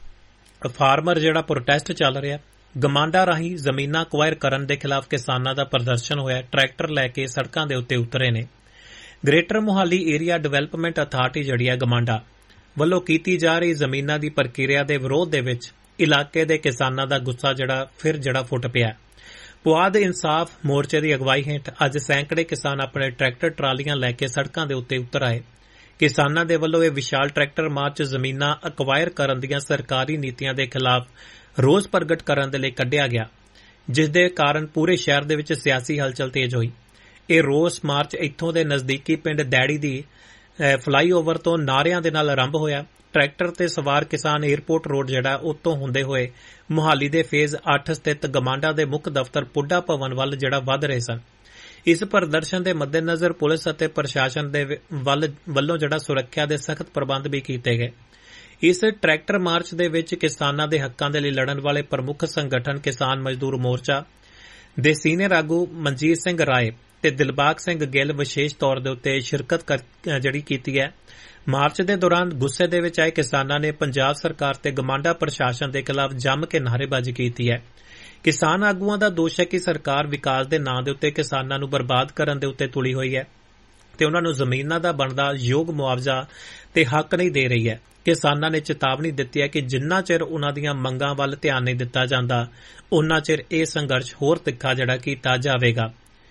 ਫਾਰਮਰ ਜਿਹੜਾ ਪ੍ਰੋਟੈਸਟ ਚੱਲ ਰਿਹਾ, ਗਮਾਂਡਾ ਰਾਹੀਂ ਜ਼ਮੀਨਾਂ ਅਕਵਾਇਰ ਕਰਨ ਦੇ ਖਿਲਾਫ ਕਿਸਾਨਾਂ ਦਾ ਪ੍ਰਦਰਸ਼ਨ ਹੋਇਆ। ਟਰੈਕਟਰ ਲੈ ਕੇ ਸੜਕਾਂ ਦੇ ਉੱਤੇ ਉਤਰੇ ਨੇ। Greater Mohali area development authority ਜਿਹੜੀ ਹੈ ਗਮਾਂਡਾ ਵੱਲੋਂ ਕੀਤੀ ਜਾ ਰਹੀ ਜ਼ਮੀਨਾਂ ਦੀ ਪ੍ਰਕਿਰਿਆ ਦੇ ਵਿਰੋਧ ਦੇ ਵਿੱਚ ਇਲਾਕੇ ਦੇ ਕਿਸਾਨਾਂ ਦਾ ਗੁੱਸਾ ਜਿਹੜਾ ਫਿਰ ਜਿਹੜਾ ਫੁੱਟ ਪਿਆ। ਪੁਆਧ ਇਨਸਾਫ ਮੋਰਚੇ ਦੀ ਅਗਵਾਈ ਹੇਠ ਅੱਜ ਸੈਂਕੜੇ ਕਿਸਾਨ ਆਪਣੇ ਟਰੈਕਟਰ ਟਰਾਲੀਆਂ ਲੈ ਕੇ ਸੜਕਾਂ ਦੇ ਉੱਤੇ ਉਤਰ ਆਏ। ਕਿਸਾਨਾਂ ਦੇ ਵੱਲੋਂ ਇਹ ਵਿਸ਼ਾਲ ਟਰੈਕਟਰ ਮਾਰਚ ਜ਼ਮੀਨਾਂ ਅਕਵਾਇਰ ਕਰਨ ਦੀਆਂ ਸਰਕਾਰੀ ਨੀਤੀਆਂ ਦੇ ਖਿਲਾਫ ਰੋਸ ਪ੍ਰਗਟ ਕਰਨ ਦੇ ਲਈ ਕੱਢਿਆ ਗਿਆ, ਜਿਸ ਦੇ ਕਾਰਨ ਪੂਰੇ ਸ਼ਹਿਰ ਦੇ ਵਿੱਚ ਸਿਆਸੀ ਹਲਚਲ ਤੇਜ਼ ਹੋਈ। ਇਹ ਰੋਸ ਮਾਰਚ ਇੱਥੋਂ ਦੇ ਨਜ਼ਦੀਕੀ ਪਿੰਡ ਡੈੜੀ ਦੀ ਫਲਾਈਓਵਰ ਤੋਂ ਨਾਅਰਿਆਂ ਦੇ ਨਾਲ ਆਰੰਭ ਹੋਇਆ। ਟਰੈਕਟਰ ਤੇ ਸਵਾਰ ਕਿਸਾਨ ਏਅਰਪੋਰਟ ਰੋਡ ਜਿਹੜਾ ਉਤੋਂ ਹੁੰਦੇ ਹੋਏ ਮੁਹਾਲੀ ਦੇ ਫੇਜ਼ ਅੱਠ ਸਥਿਤ ਗਮਾਂਡਾ ਦੇ ਮੁੱਖ ਦਫ਼ਤਰ ਪੁੱਡਾ ਭਵਨ ਵੱਲ ਜਿਹੜਾ ਵਧ ਰਹੇ ਸਨ। ਇਸ ਪ੍ਰਦਰਸ਼ਨ ਦੇ ਮੱਦੇਨਜ਼ਰ ਪੁਲਿਸ ਅਤੇ ਪ੍ਰਸ਼ਾਸਨ ਦੇ ਵੱਲੋਂ ਜਿਹੜਾ ਸੁਰੱਖਿਆ ਦੇ ਸਖਤ ਪ੍ਰਬੰਧ ਵੀ ਕੀਤੇ ਗਏ। ਇਸ ਟਰੈਕਟਰ ਮਾਰਚ ਦੇ ਵਿੱਚ ਕਿਸਾਨਾਂ ਦੇ ਹੱਕਾਂ ਦੇ ਲਈ ਲੜਨ ਵਾਲੇ ਪ੍ਰਮੁੱਖ ਸੰਗਠਨ ਕਿਸਾਨ ਮਜ਼ਦੂਰ ਮੋਰਚਾ ਦੇ ਸੀਨੀਅਰ ਆਗੂ ਮਨਜੀਤ ਸਿੰਘ ਰਾਏ ਤੇ ਦਿਲਬਾਗ ਸਿੰਘ ਗਿੱਲ ਵਿਸ਼ੇਸ਼ ਤੌਰ ਦੇ ਉੱਤੇ ਸ਼ਿਰਕਤ ਜਿਹੜੀ ਕੀਤੀ ਹੈ। ਮਾਰਚ ਦੇ ਦੌਰਾਨ ਗੁੱਸੇ ਦੇ ਵਿੱਚ ਆਏ ਕਿਸਾਨਾਂ ਨੇ ਪੰਜਾਬ ਸਰਕਾਰ ਤੇ ਗਮਾਂਡਾ ਪ੍ਰਸ਼ਾਸਨ ਦੇ ਖਿਲਾਫ ਜੰਮ ਕੇ ਨਾਅਰੇਬਾਜ਼ੀ ਕੀਤੀ ਹੈ। ਕਿਸਾਨ ਆਗੂਆਂ ਦਾ ਦੋਸ਼ ਹੈ ਕਿ ਸਰਕਾਰ ਵਿਕਾਸ ਦੇ ਨਾਂ ਦੇ ਉੱਤੇ ਕਿਸਾਨਾਂ ਨੂੰ ਬਰਬਾਦ ਕਰਨ ਦੇ ਉੱਤੇ ਤੁਲੀ ਹੋਈ ਹੈ ਤੇ ਉਨ੍ਹਾਂ ਨੂੰ ਜ਼ਮੀਨਾਂ ਦਾ ਬਣਦਾ ਯੋਗ ਮੁਆਵਜ਼ਾ ਤੇ ਹੱਕ ਨਹੀਂ ਦੇ ਰਹੀ ਹੈ। ਕਿਸਾਨਾਂ ਨੇ ਚੇਤਾਵਨੀ ਦਿੱਤੀ ਹੈ ਕਿ ਜਿੰਨਾ ਚਿਰ ਉਨ੍ਹਾਂ ਦੀਆਂ ਮੰਗਾਂ ਵੱਲ ਧਿਆਨ ਨਹੀਂ ਦਿੱਤਾ ਜਾਂਦਾ, ਉਨਾ ਚਿਰ ਇਹ ਸੰਘਰਸ਼ ਹੋਰ ਤਿੱਖਾ ਜਿਹੜਾ ਕੀਤਾ ਜਾਵੇਗਾ।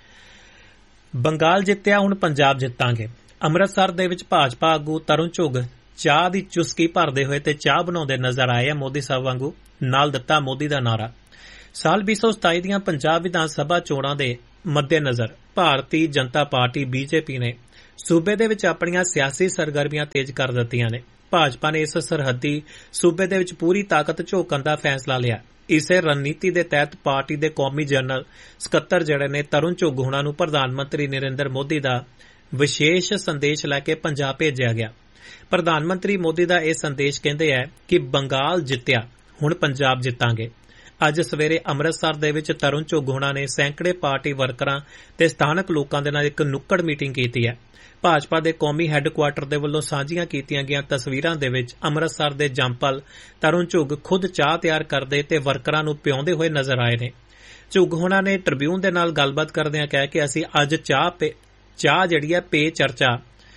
ਬੰਗਾਲ ਜਿੱਤਿਆ, ਹੁਣ ਪੰਜਾਬ ਜਿੱਤਾਂਗੇ। ਅੰਮ੍ਰਿਤਸਰ ਦੇ ਵਿੱਚ ਭਾਜਪਾ ਆਗੂ ਤਰੁਣ ਚੁੱਗ ਚਾਹ ਦੀ ਚੁਸਕੀ ਭਰਦੇ ਹੋਏ ਤੇ ਚਾਹ ਬਣਾਉਂਦੇ ਨਜ਼ਰ ਆਏ ਆ। ਮੋਦੀ ਸਾਹਿਬ ਵਾਂਗੂ ਨਾਲ ਦਿੱਤਾ ਮੋਦੀ ਦਾ ਨਾਰਾ। ਸਾਲ ਵੀਹ ਸੌ ਸਤਾਈ ਦੀਆਂ ਪੰਜਾਬ ਵਿਧਾਨ ਸਭਾ ਚੋਣਾਂ ਦੇ ਮੱਦੇਨਜ਼ਰ ਭਾਰਤੀ ਜਨਤਾ ਪਾਰਟੀ ਬੀਜੇਪੀ ਨੇ सूबे दे विच अपणीਆਂ सियासी सरगर्मियां तेज कर दित्तियां ने। भाजपा ने इस सरहदी सूबे दे विच पूरी ताकत झोकण दा फैसला लिया। इसे रणनीति के तहत पार्टी के कौमी जनरल सकत्तर जिहड़े ने तरुण चुग हुणां नूं प्रधानमंत्री नरेंद्र मोदी का विशेष संदेश लैके पंजाब भेजिया गया। प्रधानमंत्री मोदी का यह संदेश कहते हैं कि बंगाल जित्तिया, हुण पंजाब जितांगे। अज सवेरे अमृतसर दे विच तरुण चुग हुणां ने सैकड़े पार्टी वर्करां ते स्थानक लोकां दे नाल इक नुक्कड़ मीटिंग कीती है। भाजपा के कौमी हैडकुआटर दे वल्लों साझीआं कीतीआं गईआं तस्वीरां दे विच अमृतसर दे जंपल तरुण चुग खुद चाह तैयार करदे ते वर्करां नूं पिआउंदे होए नज़र आए ने। चुग हुणां ने ट्रिब्यून दे नाल गलबात करदिआं कहा कि असीं अज चाह पे चाह जिहड़ी है पे चर्चा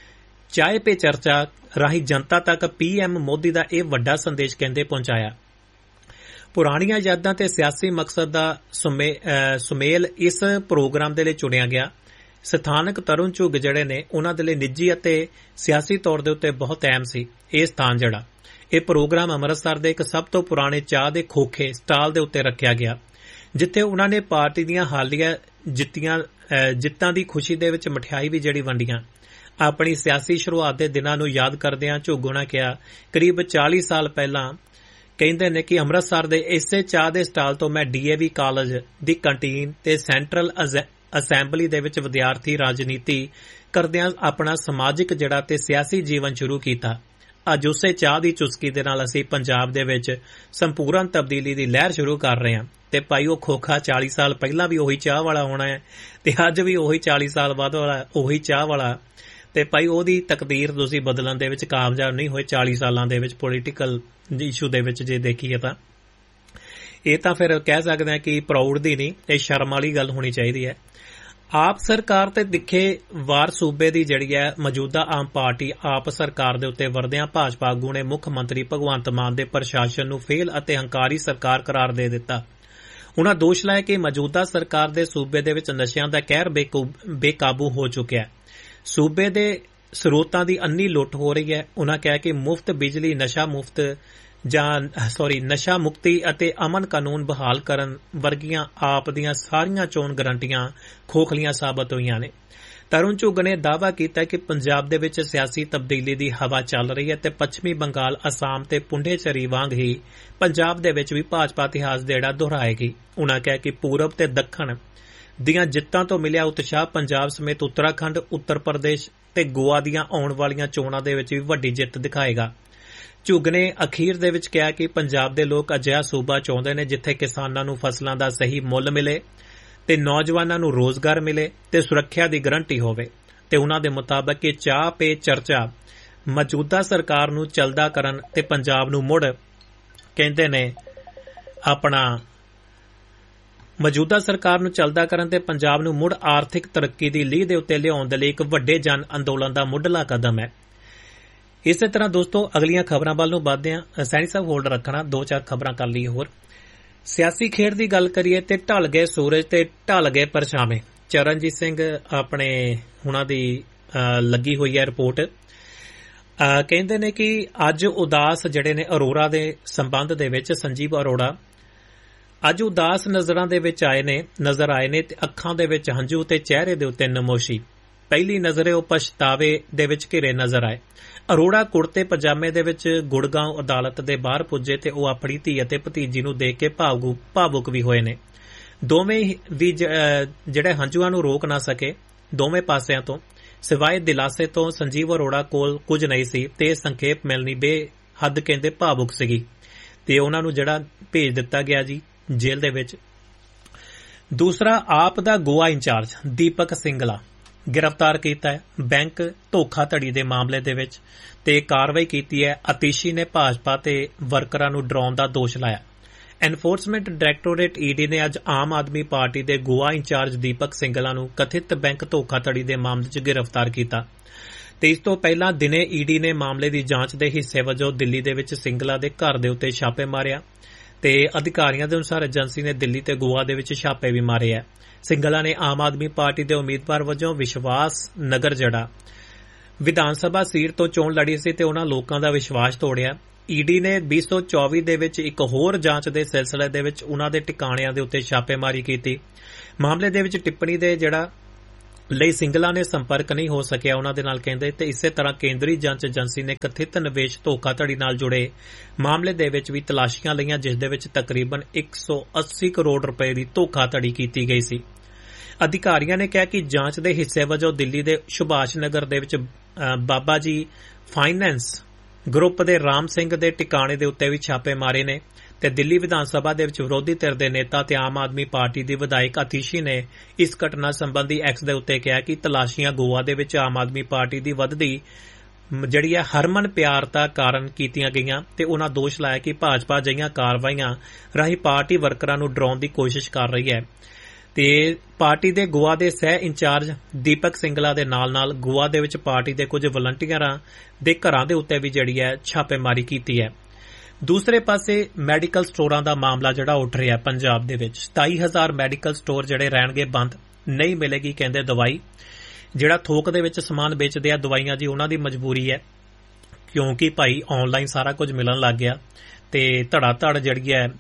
चाय पे चर्चा राही जनता तक पीएम मोदी का यह वड्डा संदेश कहंदे पहुंचाया। पुराणियां यादां ते सियासी मकसद का सुमे, सुमेल इस प्रोग्राम दे लई चुनिया गया। स्थानक तरुण चुग जिहड़े ने उन्हां दे लई निजी अते सियासी तौर दे उत्ते बहुत अहम सी। इह स्थान जिहड़ा ਇਹ प्रोग्राम अमृतसर ਦੇ ਇੱਕ ਸਭ ਤੋਂ ਪੁਰਾਣੇ ਚਾਹ ਦੇ ਖੋਖੇ ਸਟਾਲ ਦੇ ਉੱਤੇ ਰੱਖਿਆ ਗਿਆ, ਜਿੱਥੇ ਉਹਨਾਂ ਨੇ ਪਾਰਟੀ ਦੀਆਂ ਹਾਲੀਆ ਜਿੱਤੀਆਂ ਜਿੱਤਾਂ ਦੀ ਖੁਸ਼ੀ ਦੇ ਵਿੱਚ ਮਠਿਆਈ ਵੀ ਜਿਹੜੀ ਵੰਡੀਆਂ। ਆਪਣੀ ਸਿਆਸੀ ਸ਼ੁਰੂਆਤ ਦੇ ਦਿਨਾਂ ਨੂੰ ਯਾਦ ਕਰਦਿਆਂ ਝੁੱਗ ਨੇ ਕਿਹਾ, ਕਰੀਬ ਚਾਲੀ ਸਾਲ ਪਹਿਲਾਂ ਕਹਿੰਦੇ ਨੇ ਕਿ ਅੰਮ੍ਰਿਤਸਰ ਦੇ ਇਸੇ ਚਾਹ ਦੇ ਸਟਾਲ ਤੋਂ ਮੈਂ ਡੀਏਵੀ ਕਾਲਜ ਦੀ ਕੰਟੀਨ ਤੇ ਸੈਂਟਰਲ ਅਸੈਂਬਲੀ ਦੇ ਵਿੱਚ ਵਿਦਿਆਰਥੀ ਰਾਜਨੀਤੀ ਕਰਦਿਆਂ ਆਪਣਾ ਸਮਾਜਿਕ ਜਿਹੜਾ ਤੇ ਸਿਆਸੀ ਜੀਵਨ ਸ਼ੁਰੂ ਕੀਤਾ। ਅੱਜ ਉਸੇ ਚਾਹ ਦੀ ਚੁਸਕੀ ਦੇ ਨਾਲ ਅਸੀਂ ਪੰਜਾਬ ਦੇ ਵਿੱਚ ਸੰਪੂਰਨ ਤਬਦੀਲੀ ਦੀ ਲਹਿਰ ਸ਼ੁਰੂ ਕਰ ਰਹੇ ਹਾਂ ਤੇ ਭਾਈ ਉਹ ਖੋਖਾ ਚਾਲੀ ਸਾਲ ਪਹਿਲਾਂ ਵੀ ਉਹੀ ਚਾਹ ਵਾਲਾ ਹੋਣਾ ਹੈ ਤੇ ਅੱਜ ਵੀ ਉਹੀ ਚਾਲੀ ਸਾਲ ਬਾਅਦ ਵਾਲਾ ਉਹੀ ਚਾਹ ਵਾਲਾ ਤੇ ਭਾਈ ਉਹਦੀ ਤਕਦੀਰ ਤੁਸੀਂ ਬਦਲਣ ਦੇ ਵਿੱਚ ਕਾਮਯਾਬ ਨਹੀਂ ਹੋਏ ਚਾਲੀ ਸਾਲਾਂ ਦੇ ਵਿੱਚ ਪੋਲੀਟੀਕਲ ਇਸ਼ੂ ਦੇ ਵਿੱਚ ਜੇ ਦੇਖੀਏ ਤਾਂ ਇਹ ਤਾਂ ਫਿਰ ਕਹਿ ਸਕਦੇ ਹਾਂ ਕਿ ਪ੍ਰਾਊਡ ਦੀ ਨਹੀਂ, ਇਹ ਸ਼ਰਮ ਵਾਲੀ ਗੱਲ ਹੋਣੀ ਚਾਹੀਦੀ ਹੈ। ਆਪ ਸਰਕਾਰ ਤੇ ਦਿਖੇ ਵਾਰ ਸੂਬੇ ਦੀ ਜਿਹੜੀ ਹੈ ਮੌਜੂਦਾ ਆਮ ਪਾਰਟੀ ਆਪ ਸਰਕਾਰ ਦੇ ਉੱਤੇ ਵਰਦਿਆਂ ਭਾਜਪਾ ਆਗੂ ਨੇ ਮੁੱਖ ਮੰਤਰੀ ਭਗਵੰਤ ਮਾਨ ਦੇ ਪ੍ਰਸ਼ਾਸਨ ਨੂੰ ਫੇਲ ਅਤੇ ਹੰਕਾਰੀ ਸਰਕਾਰ ਕਰਾਰ ਦੇ ਦਿੱਤਾ। ਉਨ੍ਹਾਂ ਦੋਸ਼ ਲਾਇਆ ਕਿ ਮੌਜੂਦਾ ਸਰਕਾਰ ਦੇ ਸੂਬੇ ਦੇ ਵਿੱਚ ਨਸ਼ਿਆਂ ਦਾ ਕਹਿਰ ਬੇਕਾਬੂ ਹੋ ਚੁੱਕਿਆ ਹੈ। ਸੂਬੇ ਦੇ ਸਰੋਤਾਂ ਦੀ ਅੰਨੀ ਲੁੱਟ ਹੋ ਰਹੀ ਹੈ। ਉਨ੍ਹਾਂ ਕਿਹਾ ਕਿ ਮੁਫਤ ਬਿਜਲੀ, ਨਸ਼ਾ ਮੁਫਤ ਜਾਂ ਸੌਰੀ ਨਸ਼ਾ ਮੁਕਤੀ ਅਤੇ ਅਮਨ ਕਾਨੂੰਨ ਬਹਾਲ ਕਰਨ ਵਰਗੀਆਂ ਆਪ ਦੀਆਂ ਸਾਰੀਆਂ ਚੋਣ ਗਰੰਟੀਆਂ ਖੋਖਲੀਆਂ ਸਾਬਤ ਹੋਈਆਂ ਨੇ। ਤਰੁਣ ਚੁੱਗ ਨੇ ਦਾਅਵਾ ਕੀਤਾ ਕਿ ਪੰਜਾਬ ਦੇ ਵਿੱਚ ਸਿਆਸੀ ਤਬਦੀਲੀ ਦੀ ਹਵਾ ਚੱਲ ਰਹੀ ਹੈ ਤੇ ਪੱਛਮੀ ਬੰਗਾਲ, ਅਸਾਮ ਤੇ ਪੁੰਡੇਚਰੀ ਵਾਂਗ ਹੀ ਪੰਜਾਬ ਦੇ ਵਿੱਚ ਵੀ ਭਾਜਪਾ ਇਤਿਹਾਸ ਜਿਹੜਾ ਦੁਹਰਾਏਗੀ। ਉਨ੍ਹਾਂ ਕਿਹਾ ਕਿ ਪੂਰਬ ਤੇ ਦੱਖਣ ਦੀਆਂ ਜਿੱਤਾਂ ਤੋਂ ਮਿਲਿਆ ਉਤਸ਼ਾਹ ਪੰਜਾਬ ਸਮੇਤ ਉੱਤਰਾਖੰਡ, ਉੱਤਰ ਪ੍ਰਦੇਸ਼ ਤੇ ਗੋਆ ਦੀਆਂ ਆਉਣ ਵਾਲੀਆਂ ਚੋਣਾਂ ਦੇ ਵਿੱਚ ਵੀ ਵੱਡੀ ਜਿੱਤ ਦਿਖਾਏਗਾ। ਝੁੱਗ ਨੇ ਅਖੀਰ ਦੇ ਵਿੱਚ ਕਿਹਾ ਕਿ ਪੰਜਾਬ ਦੇ ਲੋਕ ਅਜਿਹਾ ਸੂਬਾ ਚਾਹੁੰਦੇ ਨੇ ਜਿੱਥੇ ਕਿਸਾਨਾਂ ਨੂੰ ਫਸਲਾਂ ਦਾ ਸਹੀ ਮੁੱਲ ਮਿਲੇ ਤੇ ਨੌਜਵਾਨਾਂ ਨੂੰ ਰੋਜ਼ਗਾਰ ਮਿਲੇ ਤੇ ਸੁਰੱਖਿਆ ਦੀ ਗਰੰਟੀ ਹੋਵੇ। ਤੇ ਉਨ੍ਹਾਂ ਦੇ ਮੁਤਾਬਕ ਇਹ ਚਾਹ ਪੇ ਚਰਚਾ ਮੌਜੂਦਾ ਸਰਕਾਰ ਨੂੰ ਚਲਦਾ ਕਰਨ ਤੇ ਪੰਜਾਬ ਨੂੰ ਮੁੜ ਕਹਿੰਦੇ ਨੇ ਆਪਣਾ ਮੌਜੂਦਾ ਸਰਕਾਰ ਨੂੰ ਚਲਦਾ ਕਰਨ ਤੇ ਪੰਜਾਬ ਨੂੰ ਮੁੜ ਆਰਥਿਕ ਤਰੱਕੀ ਦੀ ਲੀਹ ਦੇ ਉੱਤੇ ਲਿਆਉਣ ਦੇ ਲਈ ਇੱਕ ਵੱਡੇ ਜਨ ਅੰਦੋਲਨ ਦਾ ਮੁੱਢਲਾ ਕਦਮ ਹੈ। ਇਸੇ ਤਰ੍ਹਾਂ ਦੋਸਤੋ ਅਗਲੀਆਂ ਖਬਰਾਂ ਵੱਲ ਨੂੰ ਵਧਦੇ ਹਾਂ। ਸੈਣੀ ਸਾਹਿਬ ਹੋਲਡ ਰੱਖਣਾ, ਦੋ ਚਾਰ ਖਬਰਾਂ ਕਰ ਲਈਏ ਹੋਰ। ਸਿਆਸੀ ਖੇਡ ਦੀ ਗੱਲ ਕਰੀਏ ਤੇ ਢਲ ਗਏ ਸੂਰਜ ਤੇ ਢਲ ਗਏ ਪਰਛਾਵੇਂ। ਚਰਨਜੀਤ ਸਿੰਘ ਆਪਣੇ ਹੁਣਾਂ ਦੀ ਲੱਗੀ ਹੋਈ ਹੈ ਰਿਪੋਰਟ। ਕਹਿੰਦੇ ਨੇ ਕਿ ਅੱਜ ਉਦਾਸ ਜਿਹੜੇ ਨੇ ਅਰੋੜਾ ਦੇ ਸੰਬੰਧ ਦੇ ਵਿੱਚ ਸੰਜੀਵ ਅਰੋੜਾ ਅੱਜ ਉਦਾਸ ਨਜ਼ਰਾਂ ਦੇ ਵਿੱਚ ਆਏ ਨੇ ਨਜ਼ਰ ਆਏ ਨੇ ਤੇ ਅੱਖਾਂ ਦੇ ਵਿੱਚ ਹੰਝੂ ਤੇ ਚਿਹਰੇ ਦੇ ਉੱਤੇ ਨਮੋਸ਼ੀ। ਪਹਿਲੀ ਨਜ਼ਰੇ ਉਹ ਪਛਤਾਵੇ ਦੇ ਵਿੱਚ ਘਿਰੇ ਨਜ਼ਰ ਆਏ। ਅਰੋੜਾ ਕੁੜਤੇ ਪਜਾਮੇ ਦੇ ਵਿੱਚ ਗੁੜਗਾਉਂ ਅਦਾਲਤ ਦੇ ਬਾਹਰ ਪੁੱਜੇ ਤੇ ਉਹ ਆਪਣੀ ਧੀ ਅਤੇ ਭਤੀਜੀ ਨੂੰ ਦੇਖ ਕੇ ਭਾਵੁਕ ਵੀ ਹੋਏ ਨੇ। ਦੋਵੇਂ ਵੀ ਜਿਹੜੇ ਹੰਝੂਆਂ ਨੂੰ ਰੋਕ ਨਾ ਸਕੇ ਦੋਵੇਂ ਪਾਸਿਆਂ ਤੋਂ, ਸਿਵਾਏ ਦਿਲਾਸੇ ਤੋਂ ਸੰਜੀਵ ਅਰੋੜਾ ਕੋਲ ਕੁਝ ਨਹੀਂ ਸੀ ਤੇ ਸੰਖੇਪ ਮਿਲਣੀ ਬੇਹੱਦ ਕਹਿੰਦੇ ਭਾਵੁਕ ਸੀਗੀ ਤੇ ਉਹਨਾਂ ਨੂੰ ਜਿਹੜਾ ਭੇਜ ਦਿੱਤਾ ਗਿਆ ਜੀ ਜੇਲ੍ਹ ਦੇ ਵਿੱਚ। ਦੂਸਰਾ, ਆਪ ਦਾ ਗੋਆ ਇੰਚਾਰਜ ਦੀਪਕ ਸਿੰਗਲਾ गिरफ्तार किया है बैंक धोखाधड़ी के मामले दे विच ते कार्रवाई की है। आतिशी ने भाजपा ते वर्करां नूं डराउण दा दोष लाया। एनफोर्समेंट डायरैक्टोरेट ईडी ने अज आम आदमी पार्टी के गोआ इंचार्ज दीपक सिंगला नूं कथित बैंक धोखाधड़ी के मामले च गिरफ्तार किया ते इस तों पहलां दिने ईडी ने मामले की जांच के हिस्से वजों दिल्ली दे विच सिंगला के घर के उत्ते छापे मारिया ते अधिकारियों के अनुसार एजेंसी ने दिल्ली ते गोआ दे विच छापे भी मारे है। ਸਿੰਗਲਾ ਨੇ ਆਮ ਆਦਮੀ ਪਾਰਟੀ ਦੇ ਉਮੀਦਵਾਰ ਵਜੋਂ ਵਿਸ਼ਵਾਸ ਨਗਰ ਜੜਾ ਵਿਧਾਨ ਸਭਾ ਸੀਟ ਤੋਂ ਚੋਣ ਲੜੀ ਸੀ ਤੇ ਉਹਨਾਂ ਲੋਕਾਂ ਦਾ ਵਿਸ਼ਵਾਸ ਤੋੜਿਆ। ਈਡੀ ਨੇ ਵੀਹ ਸੌ ਚੌਵੀ ਦੇ ਵਿੱਚ ਇੱਕ ਹੋਰ ਜਾਂਚ ਦੇ ਸਿਲਸਿਲੇ ਦੇ ਵਿੱਚ ਉਹਨਾਂ ਦੇ ਟਿਕਾਣਿਆਂ ਦੇ ਉੱਤੇ ਛਾਪੇਮਾਰੀ ਕੀਤੀ। ਮਾਮਲੇ ਦੇ ਵਿੱਚ ਟਿੱਪਣੀ ਦੇ ਜਿਹੜਾ ਲਈ ਸਿੰਗਲਾ ਨੇ ਸੰਪਰਕ ਨਹੀਂ ਹੋ ਸਕਿਆ ਉਹਨਾਂ ਦੇ ਨਾਲ ਕਹਿੰਦੇ। ਤੇ ਇਸੇ ਤਰ੍ਹਾਂ ਕੇਂਦਰੀ ਜਾਂਚ ਏਜੰਸੀ ਨੇ ਕਥਿਤ ਨਿਵੇਸ਼ ਧੋਖਾਧੜੀ ਨਾਲ ਜੁੜੇ ਮਾਮਲੇ ਦੇ ਵਿੱਚ ਵੀ ਤਲਾਸ਼ੀਆਂ ਲਈਆਂ, ਜਿਸ ਦੇ ਵਿੱਚ ਤਕਰੀਬਨ ਇੱਕ ਸੌ ਅੱਸੀ ਕਰੋੜ ਰੁਪਏ ਦੀ ਧੋਖਾਧੜੀ ਕੀਤੀ ਗਈ ਸੀ। ਅਧਿਕਾਰੀਆਂ ਨੇ ਕਿਹਾ ਕਿ ਜਾਂਚ ਦੇ ਹਿੱਸੇ ਵਜੋਂ ਦਿੱਲੀ ਦੇ ਸੁਭਾਸ਼ ਨਗਰ ਦੇ ਵਿੱਚ ਬਾਬਾ ਜੀ ਫਾਈਨੈਂਸ ਗਰੁੱਪ ਦੇ ਰਾਮ ਸਿੰਘ ਦੇ ਟਿਕਾਣੇ ਦੇ ਉੱਤੇ ਵੀ ਛਾਪੇ ਮਾਰੇ ਨੇ। ਤੇ ਦਿੱਲੀ ਵਿਧਾਨ ਸਭਾ ਦੇ ਵਿੱਚ ਵਿਰੋਧੀ ਧਿਰ ਦੇ ਨੇਤਾ ਤੇ ਆਮ ਆਦਮੀ ਪਾਰਟੀ ਦੀ ਵਿਧਾਇਕ ਅਤੀਸ਼ੀ ਨੇ ਇਸ ਘਟਨਾ ਸੰਬੰਧੀ ਐਕਸ ਦੇ ਉੱਤੇ ਕਿਹਾ ਕਿ ਤਲਾਸ਼ੀਆਂ ਗੋਆ ਦੇ ਵਿੱਚ ਆਮ ਆਦਮੀ ਪਾਰਟੀ ਦੀ ਵੱਧਦੀ ਜਿਹੜੀ ਹੈ ਹਰਮਨ ਪਿਆਰਤਾ ਕਾਰਨ ਕੀਤੀਆਂ ਗਈਆਂ ਤੇ ਉਹਨਾਂ ਦੋਸ਼ ਲਾਇਆ ਕਿ ਭਾਜਪਾ ਅਜਿਹੀਆਂ ਕਾਰਵਾਈਆਂ ਰਾਹੀਂ ਪਾਰਟੀ ਵਰਕਰਾਂ ਨੂੰ ਡਰਾਉਣ ਦੀ ਕੋਸ਼ਿਸ਼ ਕਰ ਰਹੀ ਹੈ। ਤੇ ਪਾਰਟੀ ਦੇ ਗੋਆ ਦੇ ਸਹਿ ਇੰਚਾਰਜ ਦੀਪਕ ਸਿੰਗਲਾ ਦੇ ਨਾਲ ਨਾਲ ਗੋਆ ਦੇ ਵਿੱਚ ਪਾਰਟੀ ਦੇ ਕੁਝ ਵਲੰਟੀਅਰਾਂ ਦੇ ਘਰਾਂ ਦੇ ਉੱਤੇ ਵੀ ਜਿਹੜੀ ਹੈ ਛਾਪੇਮਾਰੀ ਕੀਤੀ ਹੈ। ਦੂਸਰੇ ਪਾਸੇ ਮੈਡੀਕਲ ਸਟੋਰਾਂ ਦਾ ਮਾਮਲਾ ਜਿਹੜਾ ਉੱਠ ਰਿਹਾ ਪੰਜਾਬ ਦੇ ਵਿੱਚ। ਸਤਾਈ ਹਜ਼ਾਰ ਮੈਡੀਕਲ ਸਟੋਰ ਜਿਹੜੇ ਰਹਿਣਗੇ ਬੰਦ, ਨਹੀਂ ਮਿਲੇਗੀ ਕਹਿੰਦੇ ਦਵਾਈ। ਜਿਹੜਾ ਥੋਕ ਦੇ ਵਿੱਚ ਸਮਾਨ ਵੇਚਦੇ ਆ ਦਵਾਈਆਂ ਜੀ, ਉਹਨਾਂ ਦੀ ਮਜਬੂਰੀ ਹੈ ਕਿਉਂਕਿ ਭਾਈ ਆਨਲਾਈਨ ਸਾਰਾ ਕੁਝ ਮਿਲਣ ਲੱਗ ਗਿਆ ਤੇ ਧੜਾ ਧੜ ਜਿਹੜੀ ਹੈ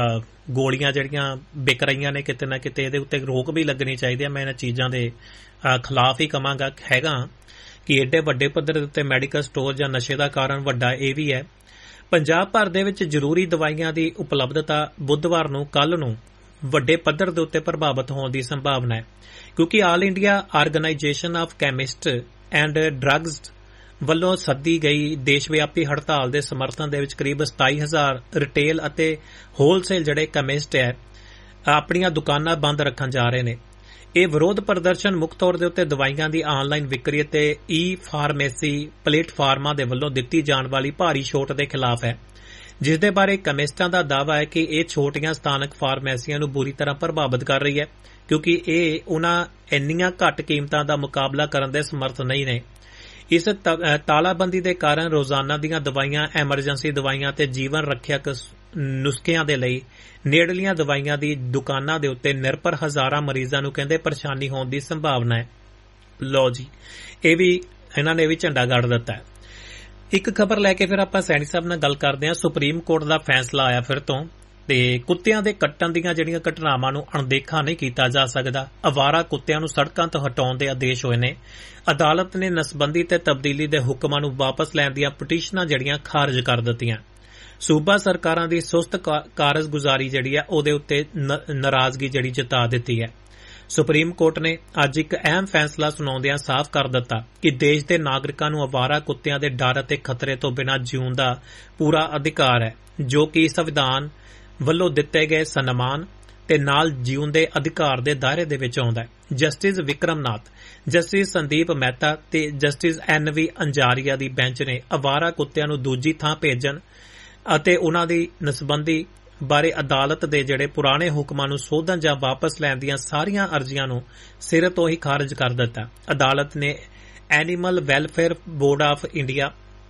ਗੋਲੀਆਂ ਜਿਹੜੀਆਂ ਵਿਕ ਰਹੀਆਂ ਨੇ ਕਿਤੇ ਨਾ ਕਿਤੇ, ਇਹਦੇ ਉੱਤੇ ਰੋਕ ਵੀ ਲੱਗਣੀ ਚਾਹੀਦੀ ਹੈ। ਮੈਂ ਇਹਨਾਂ ਚੀਜ਼ਾਂ ਦੇ ਖਿਲਾਫ ਹੀ ਕਹਾਂਗਾ ਹੈਗਾ ਕਿ ਏਡੇ ਵੱਡੇ ਪੱਧਰ ਦੇ ਉੱਤੇ ਮੈਡੀਕਲ ਸਟੋਰ ਜਾਂ ਨਸ਼ੇ ਦਾ ਕਾਰਨ ਵੱਡਾ ਇਹ ਵੀ ਹੈ। ਪੰਜਾਬ ਭਰ ਦੇ ਵਿੱਚ ਜ਼ਰੂਰੀ ਦਵਾਈਆਂ ਦੀ ਉਪਲਬਧਤਾ ਬੁੱਧਵਾਰ ਨੂੰ ਕੱਲ੍ਹ ਨੂੰ ਵੱਡੇ ਪੱਧਰ ਦੇ ਉੱਤੇ ਪ੍ਰਭਾਵਿਤ ਹੋਣ ਦੀ ਸੰਭਾਵਨਾ ਹੈ ਕਿਉਂਕਿ all India organisation of chemist and drugs ਵੱਲੋਂ ਸੱਦੀ ਗਈ ਦੇਸ਼ ਵਿਆਪੀ ਹੜਤਾਲ ਦੇ ਸਮਰਥਨ ਦੇ ਵਿੱਚ ਕਰੀਬ ਸਤਾਈ ਹਜ਼ਾਰ ਰਿਟੇਲ ਅਤੇ ਹੋਲਸੇਲ ਜਿਹੜੇ ਕੈਮਿਸਟ ਹੈ ਆਪਣੀਆਂ ਦੁਕਾਨਾਂ ਬੰਦ ਰੱਖਣ ਜਾ ਰਹੇ ਨੇ। ਇਹ ਵਿਰੋਧ ਪ੍ਰਦਰਸ਼ਨ ਮੁੱਖ ਤੌਰ ਦੇ ਉੱਤੇ ਦਵਾਈਆਂ ਦੀ ਆਨਲਾਈਨ ਵਿਕਰੀ ਅਤੇ ਈ ਫਾਰਮੇਸੀ ਪਲੇਟਫਾਰਮਾਂ ਦੇ ਵੱਲੋਂ ਦਿੱਤੀ ਜਾਣ ਵਾਲੀ ਭਾਰੀ ਛੋਟ ਦੇ ਖਿਲਾਫ ਹੈ, ਜਿਸ ਦੇ ਬਾਰੇ ਕੈਮਿਸਟਾਂ ਦਾ ਦਾਅਵਾ ਹੈ ਕਿ ਇਹ ਛੋਟੀਆਂ ਸਥਾਨਕ ਫਾਰਮੇਸੀਆਂ ਨੂੰ ਬੁਰੀ ਤਰ੍ਹਾਂ ਪ੍ਰਭਾਵਿਤ ਕਰ ਰਹੀ ਹੈ ਕਿਉਂਕਿ ਇਹ ਉਹਨਾਂ ਇੰਨੀਆਂ ਘੱਟ ਕੀਮਤਾਂ ਦਾ ਮੁਕਾਬਲਾ ਕਰਨ ਦੇ ਸਮਰਥ ਨਹੀਂ ਨੇ। ਇਸ ਤਾਲਾਬੰਦੀ ਦੇ ਕਾਰਨ ਰੋਜ਼ਾਨਾ ਦੀਆਂ ਦਵਾਈਆਂ, ਐਮਰਜੈਂਸੀ ਦਵਾਈਆਂ ਤੇ ਜੀਵਨ ਰੱਖਿਅਕ ਨੁਸਖਿਆਂ ਦੇ ਲਈ ਨੇੜਲੀਆਂ ਦਵਾਈਆਂ ਦੀ ਦੁਕਾਨਾਂ ਦੇ ਉੱਤੇ ਨਿਰਭਰ ਹਜ਼ਾਰਾਂ ਮਰੀਜ਼ਾਂ ਨੂੰ ਕਹਿੰਦੇ ਪਰੇਸ਼ਾਨੀ ਹੋਣ ਦੀ ਸੰਭਾਵਨਾ ਹੈ। ਲੋ ਜੀ, ਇਹ ਵੀ ਇਹਨਾਂ ਨੇ ਵੀ ਝੰਡਾ ਗੱਡ ਦਿੱਤਾ ਹੈ। ਇੱਕ ਖਬਰ ਲੈ ਕੇ ਫਿਰ ਆਪਾਂ ਸੈਣੀ ਸਾਹਿਬ ਨਾਲ ਗੱਲ ਕਰਦੇ ਹਾਂ। ਸੁਪਰੀਮ ਕੋਰਟ ਦਾ ਫੈਸਲਾ ਆਇਆ ਫਿਰ ਤੋਂ ਤੇ ਕੁੱਤਿਆਂ ਦੇ ਕੱਟਣ ਦੀਆਂ ਜਿਹੜੀਆਂ ਘਟਨਾਵਾਂ ਨੂੰ ਅਣਦੇਖਾ ਨਹੀਂ ਕੀਤਾ ਜਾ ਸਕਦਾ। ਅਵਾਰਾ ਕੁੱਤਿਆਂ ਨੂੰ ਸੜਕਾਂ ਤੋਂ ਹਟਾਉਣ ਦੇ ਆਦੇਸ਼ ਹੋਏ ਨੇ। ਅਦਾਲਤ ਨੇ ਨਸਬੰਦੀ ਤੇ ਤਬਦੀਲੀ ਦੇ ਹੁਕਮਾਂ ਨੂੰ ਵਾਪਸ ਲੈਣ ਦੀਆਂ ਪਟੀਸ਼ਨਾਂ ਜਿਹੜੀਆਂ ਖਾਰਜ ਕਰ ਦਿੱਤੀਆਂ। ਸੂਬਾ ਸਰਕਾਰਾਂ ਦੀ ਸੁਸਤ ਕਾਰਜਗੁਜ਼ਾਰੀ ਜਿਹੜੀ ਹੈ ਉਹਦੇ ਉੱਤੇ ਨਾਰਾਜ਼ਗੀ ਜਿਹੜੀ ਜਤਾ ਦਿੱਤੀ ਹੈ। ਸੁਪਰੀਮ ਕੋਰਟ ਨੇ ਅੱਜ ਇੱਕ ਅਹਿਮ ਫੈਸਲਾ ਸੁਣਾਉਂਦਿਆਂ ਸਾਫ਼ ਕਰ ਦਿੱਤਾ ਕਿ ਦੇਸ਼ ਦੇ ਨਾਗਰਿਕਾਂ ਨੂੰ ਅਵਾਰਾ ਕੁੱਤਿਆਂ ਦੇ ਡਰ ਅਤੇ ਖਤਰੇ ਤੋਂ ਬਿਨਾਂ ਜਿਉਣ ਦਾ ਪੂਰਾ ਅਧਿਕਾਰ ਹੈ, ਜੋ ਕਿ ਸੰਵਿਧਾਨ ਵੱਲੋਂ ਦਿੱਤੇ ਗਏ ਸਨਮਾਨ ਤੇ ਨਾਲ ਜਿਉਣ ਦੇ ਅਧਿਕਾਰ ਦੇ ਦਾਇਰੇ ਦੇ ਵਿੱਚ ਆਉਂਦਾ ਹੈ। ਜਸਟਿਸ ਵਿਕਰਮਨਾਥ, ਜਸਟਿਸ ਸੰਦੀਪ ਮਹਿਤਾ ਤੇ ਜਸਟਿਸ ਐਨ ਵੀ ਅੰਜਾਰੀਆ ਦੀ ਬੈਂਚ ਨੇ ਅਵਾਰਾ ਕੁੱਤਿਆਂ ਨੂੰ ਦੂਜੀ ਥਾਂ ਭੇਜਣ ਅਤੇ ਉਨ੍ਹਾਂ ਦੀ ਨਸਬੰਦੀ ਬਾਰੇ ਅਦਾਲਤ ਦੇ ਜਿਹੜੇ ਪੁਰਾਣੇ ਹੁਕਮਾਂ ਨੂੰ ਸੋਧਣ ਜਾਂ ਵਾਪਸ ਲੈਣ ਦੀਆਂ ਸਾਰੀਆਂ ਅਰਜ਼ੀਆਂ ਨੂੰ ਸਿਰੇ ਤੋਂ ਹੀ ਖਾਰਜ ਕਰ ਦਿੱਤਾ। ਅਦਾਲਤ ਨੇ animal welfare board of India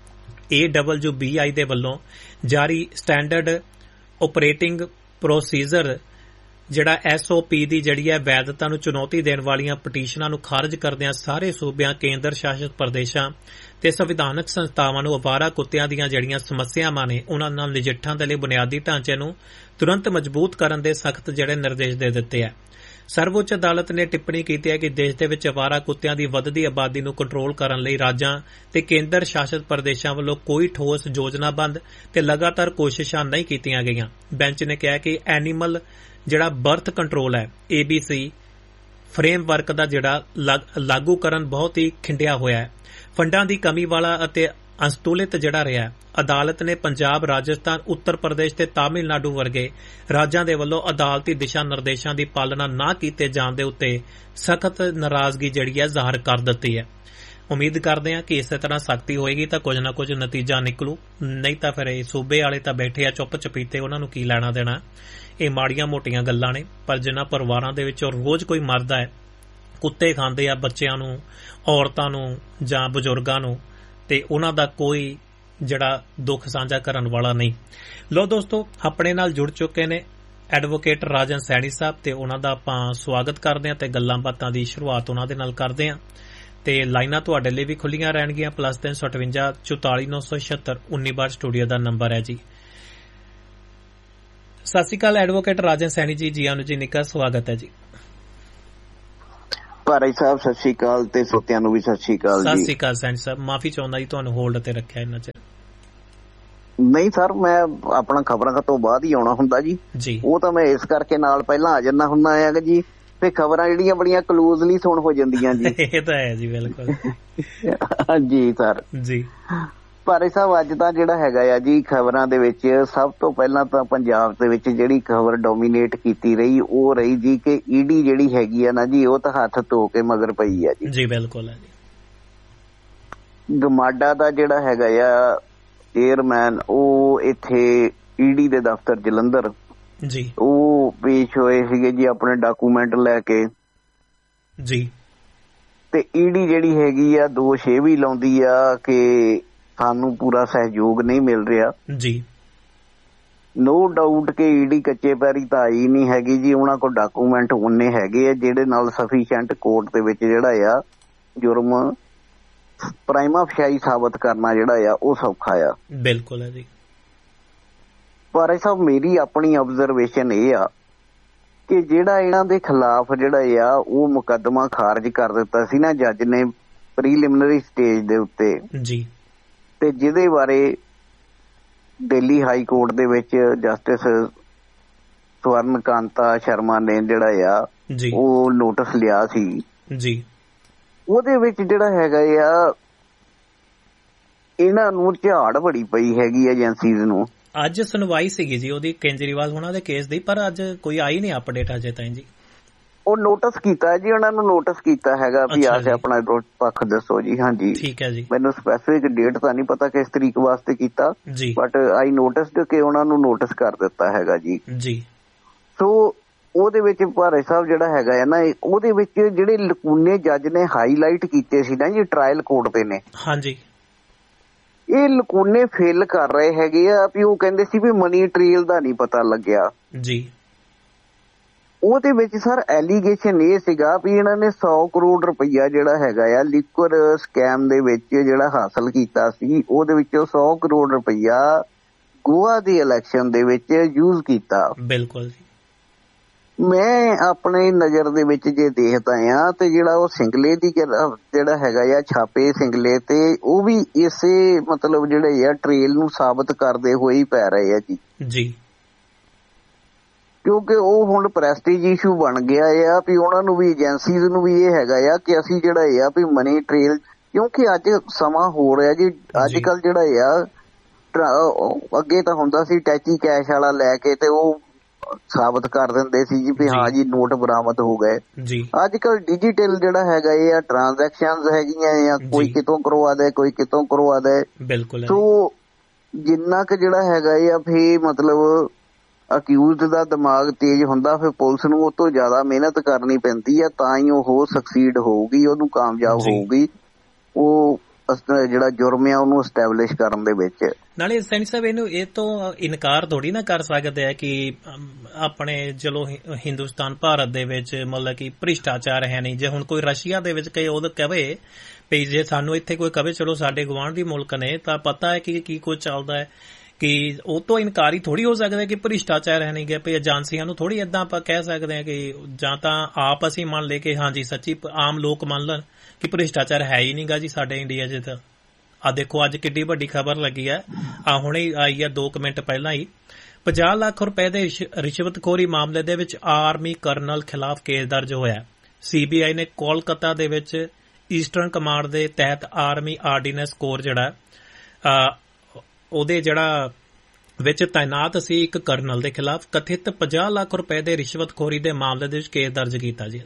A W B I ਦੇ ਵੱਲੋਂ ਜਾਰੀ ਸਟੈਂਡਰਡ ਆਪਰੇਟਿੰਗ ਪ੍ਰੋਸੀਜਰ ਜਿਹੜਾ ਐਸ ਓ ਪੀ ਦੀ ਜਿਹੜੀ ਹੈ ਵੈਧਤਾ ਨੂੰ ਚੁਣੌਤੀ ਦੇਣ ਵਾਲੀਆਂ ਪਟੀਸ਼ਨਾਂ ਨੂੰ ਖਾਰਜ ਕਰਦਿਆਂ ਸਾਰੇ ਸੂਬਿਆਂ, ਕੇਂਦਰ ਸ਼ਾਸਿਤ ਪ੍ਰਦੇਸ਼ਾਂ ਤੇ ਸੰਵਿਧਾਨਕ ਸੰਸਥਾਵਾਂ ਨੂੰ ਅਵਾਰਾ ਕੁੱਤਿਆਂ ਦੀਆਂ ਜਿਹੜੀਆਂ ਸਮੱਸਿਆਵਾਂ ਨੇ ਉਹਨਾਂ ਨਾਲ ਨਜਿੱਠਣ ਦੇ ਲਈ ਬੁਨਿਆਦੀ ਢਾਂਚੇ ਨੂੰ ਤੁਰੰਤ ਮਜ਼ਬੂਤ ਕਰਨ ਦੇ ਸਖਤ ਜਿਹੜੇ ਨਿਰਦੇਸ਼ ਦੇ ਦਿੱਤੇ ਹੈ। ਸਰਵਉੱਚ ਅਦਾਲਤ ਨੇ ਟਿੱਪਣੀ ਕੀਤੀ ਹੈ ਕਿ ਦੇਸ਼ ਦੇ ਵਿੱਚ ਅਵਾਰਾ ਕੁੱਤਿਆਂ ਦੀ ਵੱਧਦੀ ਆਬਾਦੀ ਨੂੰ ਕੰਟਰੋਲ ਕਰਨ ਲਈ ਰਾਜਾਂ ਤੇ ਕੇਂਦਰ ਸ਼ਾਸਿਤ ਪ੍ਰਦੇਸ਼ਾਂ ਵੱਲੋਂ ਕੋਈ ਠੋਸ ਯੋਜਨਾਬੰਦ ਤੇ ਲਗਾਤਾਰ ਕੋਸ਼ਿਸ਼ਾਂ ਨਹੀਂ ਕੀਤੀਆਂ ਗਈਆਂ। ਬੈਂਚ ਨੇ ਕਿਹਾ ਕਿ ਐਨੀਮਲ ਜਿਹੜਾ ਬਰਥ ਕੰਟਰੋਲ ਹੈ ਏ ਬੀ ਸੀ ਫਰੇਮਵਰਕ ਦਾ ਜਿਹੜਾ ਲਾਗੂਕਰਨ ਬਹੁਤ ਹੀ ਖਿੰਡਿਆ ਹੋਇਆ ਹੈ, ਫੰਡਾਂ ਦੀ ਕਮੀ ਵਾਲਾ ਅਤੇ ਅਸੰਤੁਲਿਤ ਜਿਹੜਾ ਰਿਹਾ। ਅਦਾਲਤ ਨੇ ਪੰਜਾਬ, ਰਾਜਸਥਾਨ, ਉੱਤਰ ਪ੍ਰਦੇਸ਼ ਤੇ ਤਾਮਿਲਨਾਡੂ ਵਰਗੇ ਰਾਜਾਂ ਦੇ ਵੱਲੋਂ ਅਦਾਲਤੀ ਦਿਸ਼ਾ ਨਿਰਦੇਸ਼ਾਂ ਦੀ ਪਾਲਣਾ ਨਾ ਕੀਤੇ ਜਾਣ ਦੇ ਉੱਤੇ ਸਖਤ ਨਾਰਾਜ਼ਗੀ ਜਿਹੜੀ ਹੈ ਜ਼ਾਹਰ ਕਰ ਦਿੱਤੀ ਹੈ। ਉਮੀਦ ਕਰਦੇ ਹਾਂ ਕਿ ਇਸੇ ਤਰ੍ਹਾਂ ਸਖਤੀ ਹੋਏਗੀ ਤਾਂ ਕੁਝ ਨਾ ਕੁਝ ਨਤੀਜਾ ਨਿਕਲੂ, ਨਹੀਂ ਤਾਂ ਫਿਰ ਇਹ ਸੂਬੇ ਵਾਲੇ ਤਾਂ ਬੈਠੇ ਆ ਚੁੱਪ ਚਪੀਤੇ, ਉਹਨਾਂ ਨੂੰ ਕੀ ਲੈਣਾ ਦੇਣਾ। ਇਹ ਮਾੜੀਆਂ ਮੋਟੀਆਂ ਗੱਲਾਂ ਨੇ, ਪਰ ਜਿਨ੍ਹਾਂ ਪਰਿਵਾਰਾਂ ਦੇ ਵਿੱਚੋਂ ਰੋਜ਼ ਕੋਈ ਮਰਦਾ ਹੈ, ਕੁੱਤੇ ਖਾਂਦੇ ਆ ਬੱਚਿਆਂ ਨੂੰ, ਔਰਤਾਂ ਨੂੰ ਜਾਂ ਬਜ਼ੁਰਗਾਂ ਨੂੰ, ਤੇ ਉਹਨਾਂ ਦਾ ਕੋਈ ਜਿਹੜਾ ਦੁੱਖ ਸਾਂਝਾ ਕਰਨ ਵਾਲਾ ਨਹੀਂ। ਲੋ ਦੋਸਤੋ, ਆਪਣੇ ਨਾਲ ਜੁੜ ਚੁੱਕੇ ਨੇ ਐਡਵੋਕੇਟ ਰਾਜਨ ਸੈਣੀ ਸਾਹਿਬ ਤੇ ਉਹਨਾਂ ਦਾ ਆਪਾਂ ਸਵਾਗਤ ਕਰਦੇ ਹਾਂ ਤੇ ਗੱਲਾਂ ਬਾਤਾਂ ਦੀ ਸ਼ੁਰੂਆਤ ਉਹਨਾਂ ਦੇ ਨਾਲ ਕਰਦੇ ਹਾਂ। ਤੇ ਲਾਈਨਾਂ ਤੁਹਾਡੇ ਲਈ ਵੀ ਖੁੱਲੀਆਂ ਰਹਿਣਗੀਆਂ। ਪਲੱਸ ਤਿੰਨ ਸੌ ਅਠਵੰਜਾ ਚੁਤਾਲੀ ਨੌ ਸੌ ਛਿਅੱਤਰ ਉੱਨੀ ਬਾਰ ਸਟੂਡੀਓ ਦਾ ਨੰਬਰ ਹੈ ਜੀ। ਸਤਿ ਸ਼੍ਰੀ ਅਕਾਲ ਐਡਵੋਕੇਟ ਰਾਜਨ ਸੈਣੀ ਜੀ, ਜੀ ਆਨੂ ਜੀ, ਨਿੱਘਾ ਸਵਾਗਤ ਹੈ ਜੀ। ਭਾਈ ਸਾਹਿਬ ਸਤਿ ਸ਼੍ਰੀ ਅਕਾਲ ਤੇ ਸਰੋਤਿਆਂ ਨੂੰ ਵੀ ਸਤਿ ਸ਼੍ਰੀ ਅਕਾਲ ਜੀ। ਸਤਿ ਸ਼੍ਰੀ ਅਕਾਲ ਸੈਂਟ ਸਾਹਿਬ, ਮਾਫੀ ਚਾਹੁੰਦਾ ਜੀ ਤੁਹਾਨੂੰ ਹੋਲਡ ਤੇ ਰੱਖਿਆ ਇੰਨਾ ਚਿਰ। ਨਹੀਂ ਸਰ, ਮੈਂ ਆਪਣਾ ਖਬਰਾਂ ਤੋਂ ਬਾਅਦ ਹੀ ਆਉਣਾ ਹੁੰਦਾ ਜੀ ਜੀ ਉਹ ਤਾਂ ਮੈਂ ਇਸ ਕਰਕੇ ਨਾਲ ਪਹਿਲਾਂ ਆ ਜਾਂਦਾ ਹੁੰਦਾ ਹੈਗਾ ਜੀ, ਤੇ ਖਬਰਾਂ ਜਿਹੜੀਆਂ ਬੜੀਆਂ ਕਲੋਜ਼ਲੀ ਸੁਣ ਹੋ ਜਾਂਦੀਆਂ ਜੀ। ਇਹ ਤਾਂ ਹੈ ਜੀ, ਬਿਲਕੁਲ ਜੀ ਸਰ ਜੀ। ਭਾਈ ਸਾਹਿਬ ਅੱਜ ਤਾਂ ਜਿਹੜਾ ਹੈਗਾ ਆ ਜੀ ਖਬਰਾਂ ਦੇ ਵਿੱਚ ਸਭ ਤੋਂ ਪਹਿਲਾਂ ਤਾਂ ਪੰਜਾਬ ਦੇ ਵਿੱਚ ਜਿਹੜੀ ਖਬਰ ਡੋਮੀਨੇਟ ਕੀਤੀ ਰਹੀ ਉਹ ਰਹੀ ਜੀ ਕਿ ਈਡੀ ਜਿਹੜੀ ਹੈਗੀ ਆ ਨਾ ਜੀ ਉਹ ਤਾਂ ਹੱਥ ਧੋ ਕੇ ਮਗਰ ਪਈ ਆ ਜੀ। ਜੀ ਬਿਲਕੁਲ ਹੈ ਜੀ। ਗਮਾਡਾ ਦਾ ਜਿਹੜਾ ਹੈਗਾ ਆ ਚੇਅਰਮੈਨ ਉਹ ਇੱਥੇ ਈਡੀ ਦੇ ਦਫ਼ਤਰ ਜਲੰਧਰ ਜੀ ਉਹ ਪੇਸ਼ ਹੋਏ ਸੀਗੇ ਜੀ ਆਪਣੇ ਡਾਕੂਮੈਂਟ ਲੈ ਕੇ ਜੀ, ਤੇ ਈਡੀ ਜਿਹੜੀ ਹੈਗੀ ਆ ਦੋਸ਼ ਇਹ ਵੀ ਲਾਉਂਦੀ ਆ ਕਿ ਸਾਨੂੰ ਪੂਰਾ ਸਹਿਯੋਗ ਨਹੀਂ ਮਿਲ ਰਿਹਾ ਜੀ। ਨੋ ਡਾਊਟ ਕਿ ਈਡੀ ਕੱਚੇ ਪੈਰੀ ਤਾਂ ਆਈ ਨਹੀਂ ਹੈਗੀ ਜੀ, ਉਹਨਾਂ ਕੋਲ ਡਾਕੂਮੈਂਟ ਉਹਨੇ ਹੈਗੇ ਆ ਜਿਹੜੇ ਨਾਲ ਸਫੀਸ਼ੀਐਂਟ ਕੋਰਟ ਦੇ ਵਿੱਚ ਜਿਹੜਾ ਆ ਜੁਰਮ ਪ੍ਰਾਈਮਾ ਫਸ਼ਾਈ ਸਾਬਤ ਕਰਨਾ ਜਿਹੜਾ ਆ ਉਹ ਸੌਖਾ ਆ। ਬਿਲਕੁਲ ਹੈ ਜੀ। ਪਰ ਸਾਹਿਬ ਮੇਰੀ ਆਪਣੀ ਆਬਜ਼ਰਵੇਸ਼ਨ ਇਹ ਆ ਕਿ ਜਿਹੜਾ ਇਹਨਾਂ ਦੇ ਖਿਲਾਫ ਜਿਹੜਾ ਆ ਉਹ ਮੁਕੱਦਮਾ ਖਾਰਜ ਕਰ ਦਿੱਤਾ ਸੀ ਨਾ ਜੱਜ ਨੇ ਪ੍ਰੀਲਿਮਿਨਰੀ ਸਟੇਜ ਦੇ ਉੱਤੇ ਜੀ, ਤੇ ਜਿਹਦੇ ਬਾਰੇ ਦਿੱਲੀ ਹਾਈ ਕੋਰਟ ਦੇ ਵਿੱਚ ਜਸਟਿਸ ਸਵਰਨ ਕਾਂਤਾ ਸ਼ਰਮਾ ਨੇ ਜਿਹੜਾ ਆ ਉਹ ਨੋਟਿਸ ਲਿਆ ਸੀ ਜੀ, ਉਹਦੇ ਵਿੱਚ ਜਿਹੜਾ ਹੈਗਾ ਆ ਇਹਨਾਂ ਨੂੰ ਝਾੜ ਬੜੀ ਪਈ ਹੈਗੀ ਏਜੰਸੀਜ਼ ਨੂੰ। ਅੱਜ ਸੁਣਵਾਈ ਸੀਗੀ ਜੀ ਉਹਦੀ ਕੇਜਰੀਵਾਲ ਹੋਣਾ ਦੇ ਕੇਸ ਦੀ, ਪਰ ਅੱਜ ਕੋਈ ਆਈ ਨਹੀਂ ਅਪਡੇਟ ਅਜੇ ਤਾਈਂ ਜੀ। ਉਹ ਨੋਟਿਸ ਕੀਤਾ ਜੀ, ਉਹਨਾਂ ਨੂੰ ਨੋਟਿਸ ਕੀਤਾ ਹੈਗਾ ਵੀ ਆ ਕੇ ਆਪਣਾ ਪੱਖ ਦੱਸੋ ਜੀ। ਹਾਂਜੀ ਠੀਕ ਹੈ ਜੀ। ਮੈਨੂੰ ਸਪੈਸੀਫਿਕ ਡੇਟ ਤਾਂ ਨਹੀਂ ਪਤਾ ਕਿਸ ਤਰੀਕ ਵਾਸਤੇ ਕੀਤਾ, ਬਟ ਆਈ ਨੋਟਿਸਡ ਕਿ ਉਹਨਾਂ ਨੂੰ ਨੋਟਿਸ ਕਰ ਦਿੱਤਾ ਹੈਗਾ ਜੀ ਜੀ। ਸੋ ਉਹਦੇ ਵਿੱਚ ਭਾਰੇ ਸਾਹਿਬ ਜਿਹੜਾ ਹੈਗਾ ਹੈ ਨਾ ਉਹਦੇ ਵਿੱਚ ਜਿਹੜੇ ਲਕੂਨੇ ਜੱਜ ਨੇ ਹਾਈਲਾਈਟ ਕੀਤੇ ਸੀ ਨਾ ਜੀ ਟਰਾਇਲ ਕੋਰਟ ਦੇ ਨੇ, ਹਾਂਜੀ ਇਹ ਲਕੂਨੇ ਫੇਲ ਕਰ ਰਹੇ ਹੈਗੇ ਆ ਵੀ ਉਹ ਕਹਿੰਦੇ ਸੀ ਵੀ ਮਨੀ ਟ੍ਰੇਲ ਦਾ ਨਹੀਂ ਪਤਾ ਲੱਗਿਆ ਜੀ। ਉਹਦੇ ਵਿੱਚ ਸਰ ਐਲੀਗੇਸ਼ਨ ਇਹ ਸੀਗਾ ਵੀ ਇਹਨਾਂ ਨੇ ਸੌ ਕਰੋੜ ਰੁਪਈਆ ਜਿਹੜਾ ਹੈਗਾ ਆ ਲਿਕਵਰ ਸਕੈਮ ਦੇ ਵਿੱਚ ਜਿਹੜਾ ਹਾਸਲ ਕੀਤਾ ਸੀ, ਉਹਦੇ ਵਿੱਚੋਂ ਸੌ ਕਰੋੜ ਰੁਪਈਆ ਗੋਆ ਦੀ ਇਲੈਕਸ਼ਨ ਦੇ ਵਿੱਚ ਯੂਜ਼ ਕੀਤਾ। ਬਿਲਕੁਲ ਜੀ। ਮੈਂ ਆਪਣੇ ਨਜ਼ਰ ਦੇ ਵਿੱਚ ਜੇ ਦੇਖਦਾ ਆ ਤੇ ਜਿਹੜਾ ਉਹ ਸਿੰਗਲੇ ਦੀ ਜਿਹੜਾ ਹੈਗਾ ਆ ਛਾਪੇ ਸਿੰਗਲੇ ਤੇ ਉਹ ਵੀ ਇਸੇ ਮਤਲਬ ਜਿਹੜੇ ਆ ਟ੍ਰੇਲ ਨੂੰ ਸਾਬਤ ਕਰਦੇ ਹੋਏ ਹੀ ਪੈ ਰਹੇ ਆ ਜੀ ਜੀ, ਕਿਉਂਕਿ ਉਹ ਹੁਣ ਪ੍ਰੈਸਟੀਜ ਇਸ਼ੂ ਬਣ ਗਿਆ ਆ ਵੀ ਉਹਨਾਂ ਨੂੰ ਵੀ ਏਜੰਸੀਜ਼ ਨੂੰ ਵੀ ਇਹ ਹੈਗਾ ਆ ਕਿ ਅਸੀਂ ਜਿਹੜਾ ਆ ਵੀ ਮਨੀ ਟ੍ਰੇਲ, ਕਿਉਂਕਿ ਅੱਜ ਸਮਾਂ ਹੋ ਰਿਹਾ ਜੀ ਅੱਜ ਕੱਲ ਜਿਹੜਾ ਆ ਅੱਗੇ ਤਾਂ ਹੁੰਦਾ ਸੀ ਟੈਚੀ ਕੈਸ਼ ਵਾਲਾ ਲੈ ਕੇ ਤੇ ਉਹ ਸਾਬਤ ਕਰ ਦਿੰਦੇ ਸੀ ਜੀ ਵੀ ਹਾਂ ਜੀ ਨੋਟ ਬਰਾਮਦ ਹੋ ਗਏ ਜੀ। ਅੱਜ ਕੱਲ ਡਿਜੀਟਲ ਜਿਹੜਾ ਹੈਗਾ ਇਹ ਆ ਟ੍ਰਾਂਜੈਕਸ਼ਨ ਹੈਗੀਆਂ ਆ, ਕੋਈ ਕਿਤੋਂ ਕਰਵਾ ਦੇ ਕੋਈ ਕਿਤੋਂ ਕਰਵਾ ਦੇ। ਬਿਲਕੁਲ। ਸੋ ਜਿੰਨਾ ਕੁ ਜਿਹੜਾ ਹੈਗਾ ਇਹ ਆ ਫਿਰ ਮਤਲਬ ਅਕਿਊਜ਼ਡ ਦਾ ਦਿਮਾਗ ਤੇਜ਼ ਹੁੰਦਾ, ਫਿਰ ਪੁਲਿਸ ਨੂੰ ਉਹ ਤੋਂ ਜ਼ਿਆਦਾ ਮਿਹਨਤ ਕਰਨੀ ਪੈਂਦੀ ਆ ਤਾਂ ਹੀ ਉਹ ਸਕਸੀਡ ਹੋਊਗੀ, ਉਹਨੂੰ ਕਾਮਯਾਬ ਹੋਊਗੀ ਉਹ ਜਿਹੜਾ ਜੁਰਮ ਆ ਉਹਨੂੰ ਐਸਟੈਬਲਿਸ਼ ਕਰਨ ਦੇ ਵਿੱਚ। ਨਾਲੇ ਸੈਣੀ ਸਾਹਿਬ ਇਹਨੂੰ ਇਹ ਤੋਂ ਇਨਕਾਰ ਥੋੜੀ ਨਾ ਕਰ ਸਕਦੇ ਆ ਕਿ ਆਪਣੇ ਚਲੋ ਹਿੰਦੁਸਤਾਨ ਭਾਰਤ ਦੇ ਵਿੱਚ ਮਤਲਬ ਕਿ ਭ੍ਰਿਸ਼ਟਾਚਾਰ ਹੈ ਨਹੀਂ। ਜੇ ਹੁਣ ਕੋਈ ਰਸ਼ੀਆ ਦੇ ਵਿੱਚ ਕਹੇ ਉਹ ਕਵੇ ਵੀ ਜੇ ਸਾਨੂੰ ਇੱਥੇ ਕੋਈ ਕਵੇ ਚਲੋ ਸਾਡੇ ਗੁਆਂਢੀ ਮੁਲਕ ਨੇ ਤਾਂ ਪਤਾ ਹੈ ਕਿ ਕੀ ਕੁਝ ਚੱਲਦਾ ਹੈ, ਕਿ ਉਹ ਤੋਂ ਇਨਕਾਰ ਹੀ ਥੋੜੀ ਹੋ ਸਕਦਾ ਕਿ ਭ੍ਰਿਸ਼ਟਾਚਾਰ ਹੈ ਨਹੀਂ ਗਿਆ। ਵੀ ਏਜੰਸੀਆਂ ਨੂੰ ਥੋੜੀ ਏਦਾਂ ਆਪਾਂ ਕਹਿ ਸਕਦੇ ਹਾਂ ਕਿ ਜਾਂ ਤਾਂ ਆਪ ਅਸੀਂ ਮੰਨ ਲਏ ਕਿ ਹਾਂਜੀ ਸੱਚੀ ਆਮ ਲੋਕ ਮੰਨ ਲੈਣ ਕਿ ਭ੍ਰਿਸ਼ਟਾਚਾਰ ਹੈ ਹੀ ਨਹੀਂਗਾ ਜੀ ਸਾਡੇ ਇੰਡੀਆ 'ਚ। ਤਾਂ ਆ ਦੇਖੋ ਅੱਜ ਕਿੱਡੀ ਵੱਡੀ ਖਬਰ ਲੱਗੀ ਆ, ਆ ਹੁਣੇ ਆਈ ਆ ਦੋ ਕੁ ਮਿੰਟ ਪਹਿਲਾਂ ਹੀ। ਪੰਜਾਹ ਲੱਖ ਰੁਪਏ ਦੇ ਰਿਸ਼ਵਤਖੋਰੀ ਮਾਮਲੇ ਦੇ ਵਿੱਚ ਆਰਮੀ ਕਰਨਲ ਖਿਲਾਫ ਕੇਸ ਦਰਜ ਹੋਇਆ। ਸੀ ਬੀ ਆਈ ਨੇ ਕੋਲਕਾਤਾ ਦੇ ਵਿੱਚ ਈਸਟਰਨ ਕਮਾਂਡ ਦੇ ਤਹਿਤ ਆਰਮੀ ਆਰਡੀਨੈਂਸ ਕੋਰ ਜਿਹੜਾ ਉਹਦੇ ਜਿਹੜਾ ਵਿੱਚ ਤਾਇਨਾਤ ਸੀ ਇੱਕ ਕਰਨਲ ਦੇ ਖਿਲਾਫ ਕਥਿਤ ਪੰਜਾਹ ਲੱਖ ਰੁਪਏ ਦੇ ਰਿਸ਼ਵਤਖੋਰੀ ਦੇ ਮਾਮਲੇ ਦੇ ਵਿੱਚ ਕੇਸ ਦਰਜ ਕੀਤਾ ਜੀ।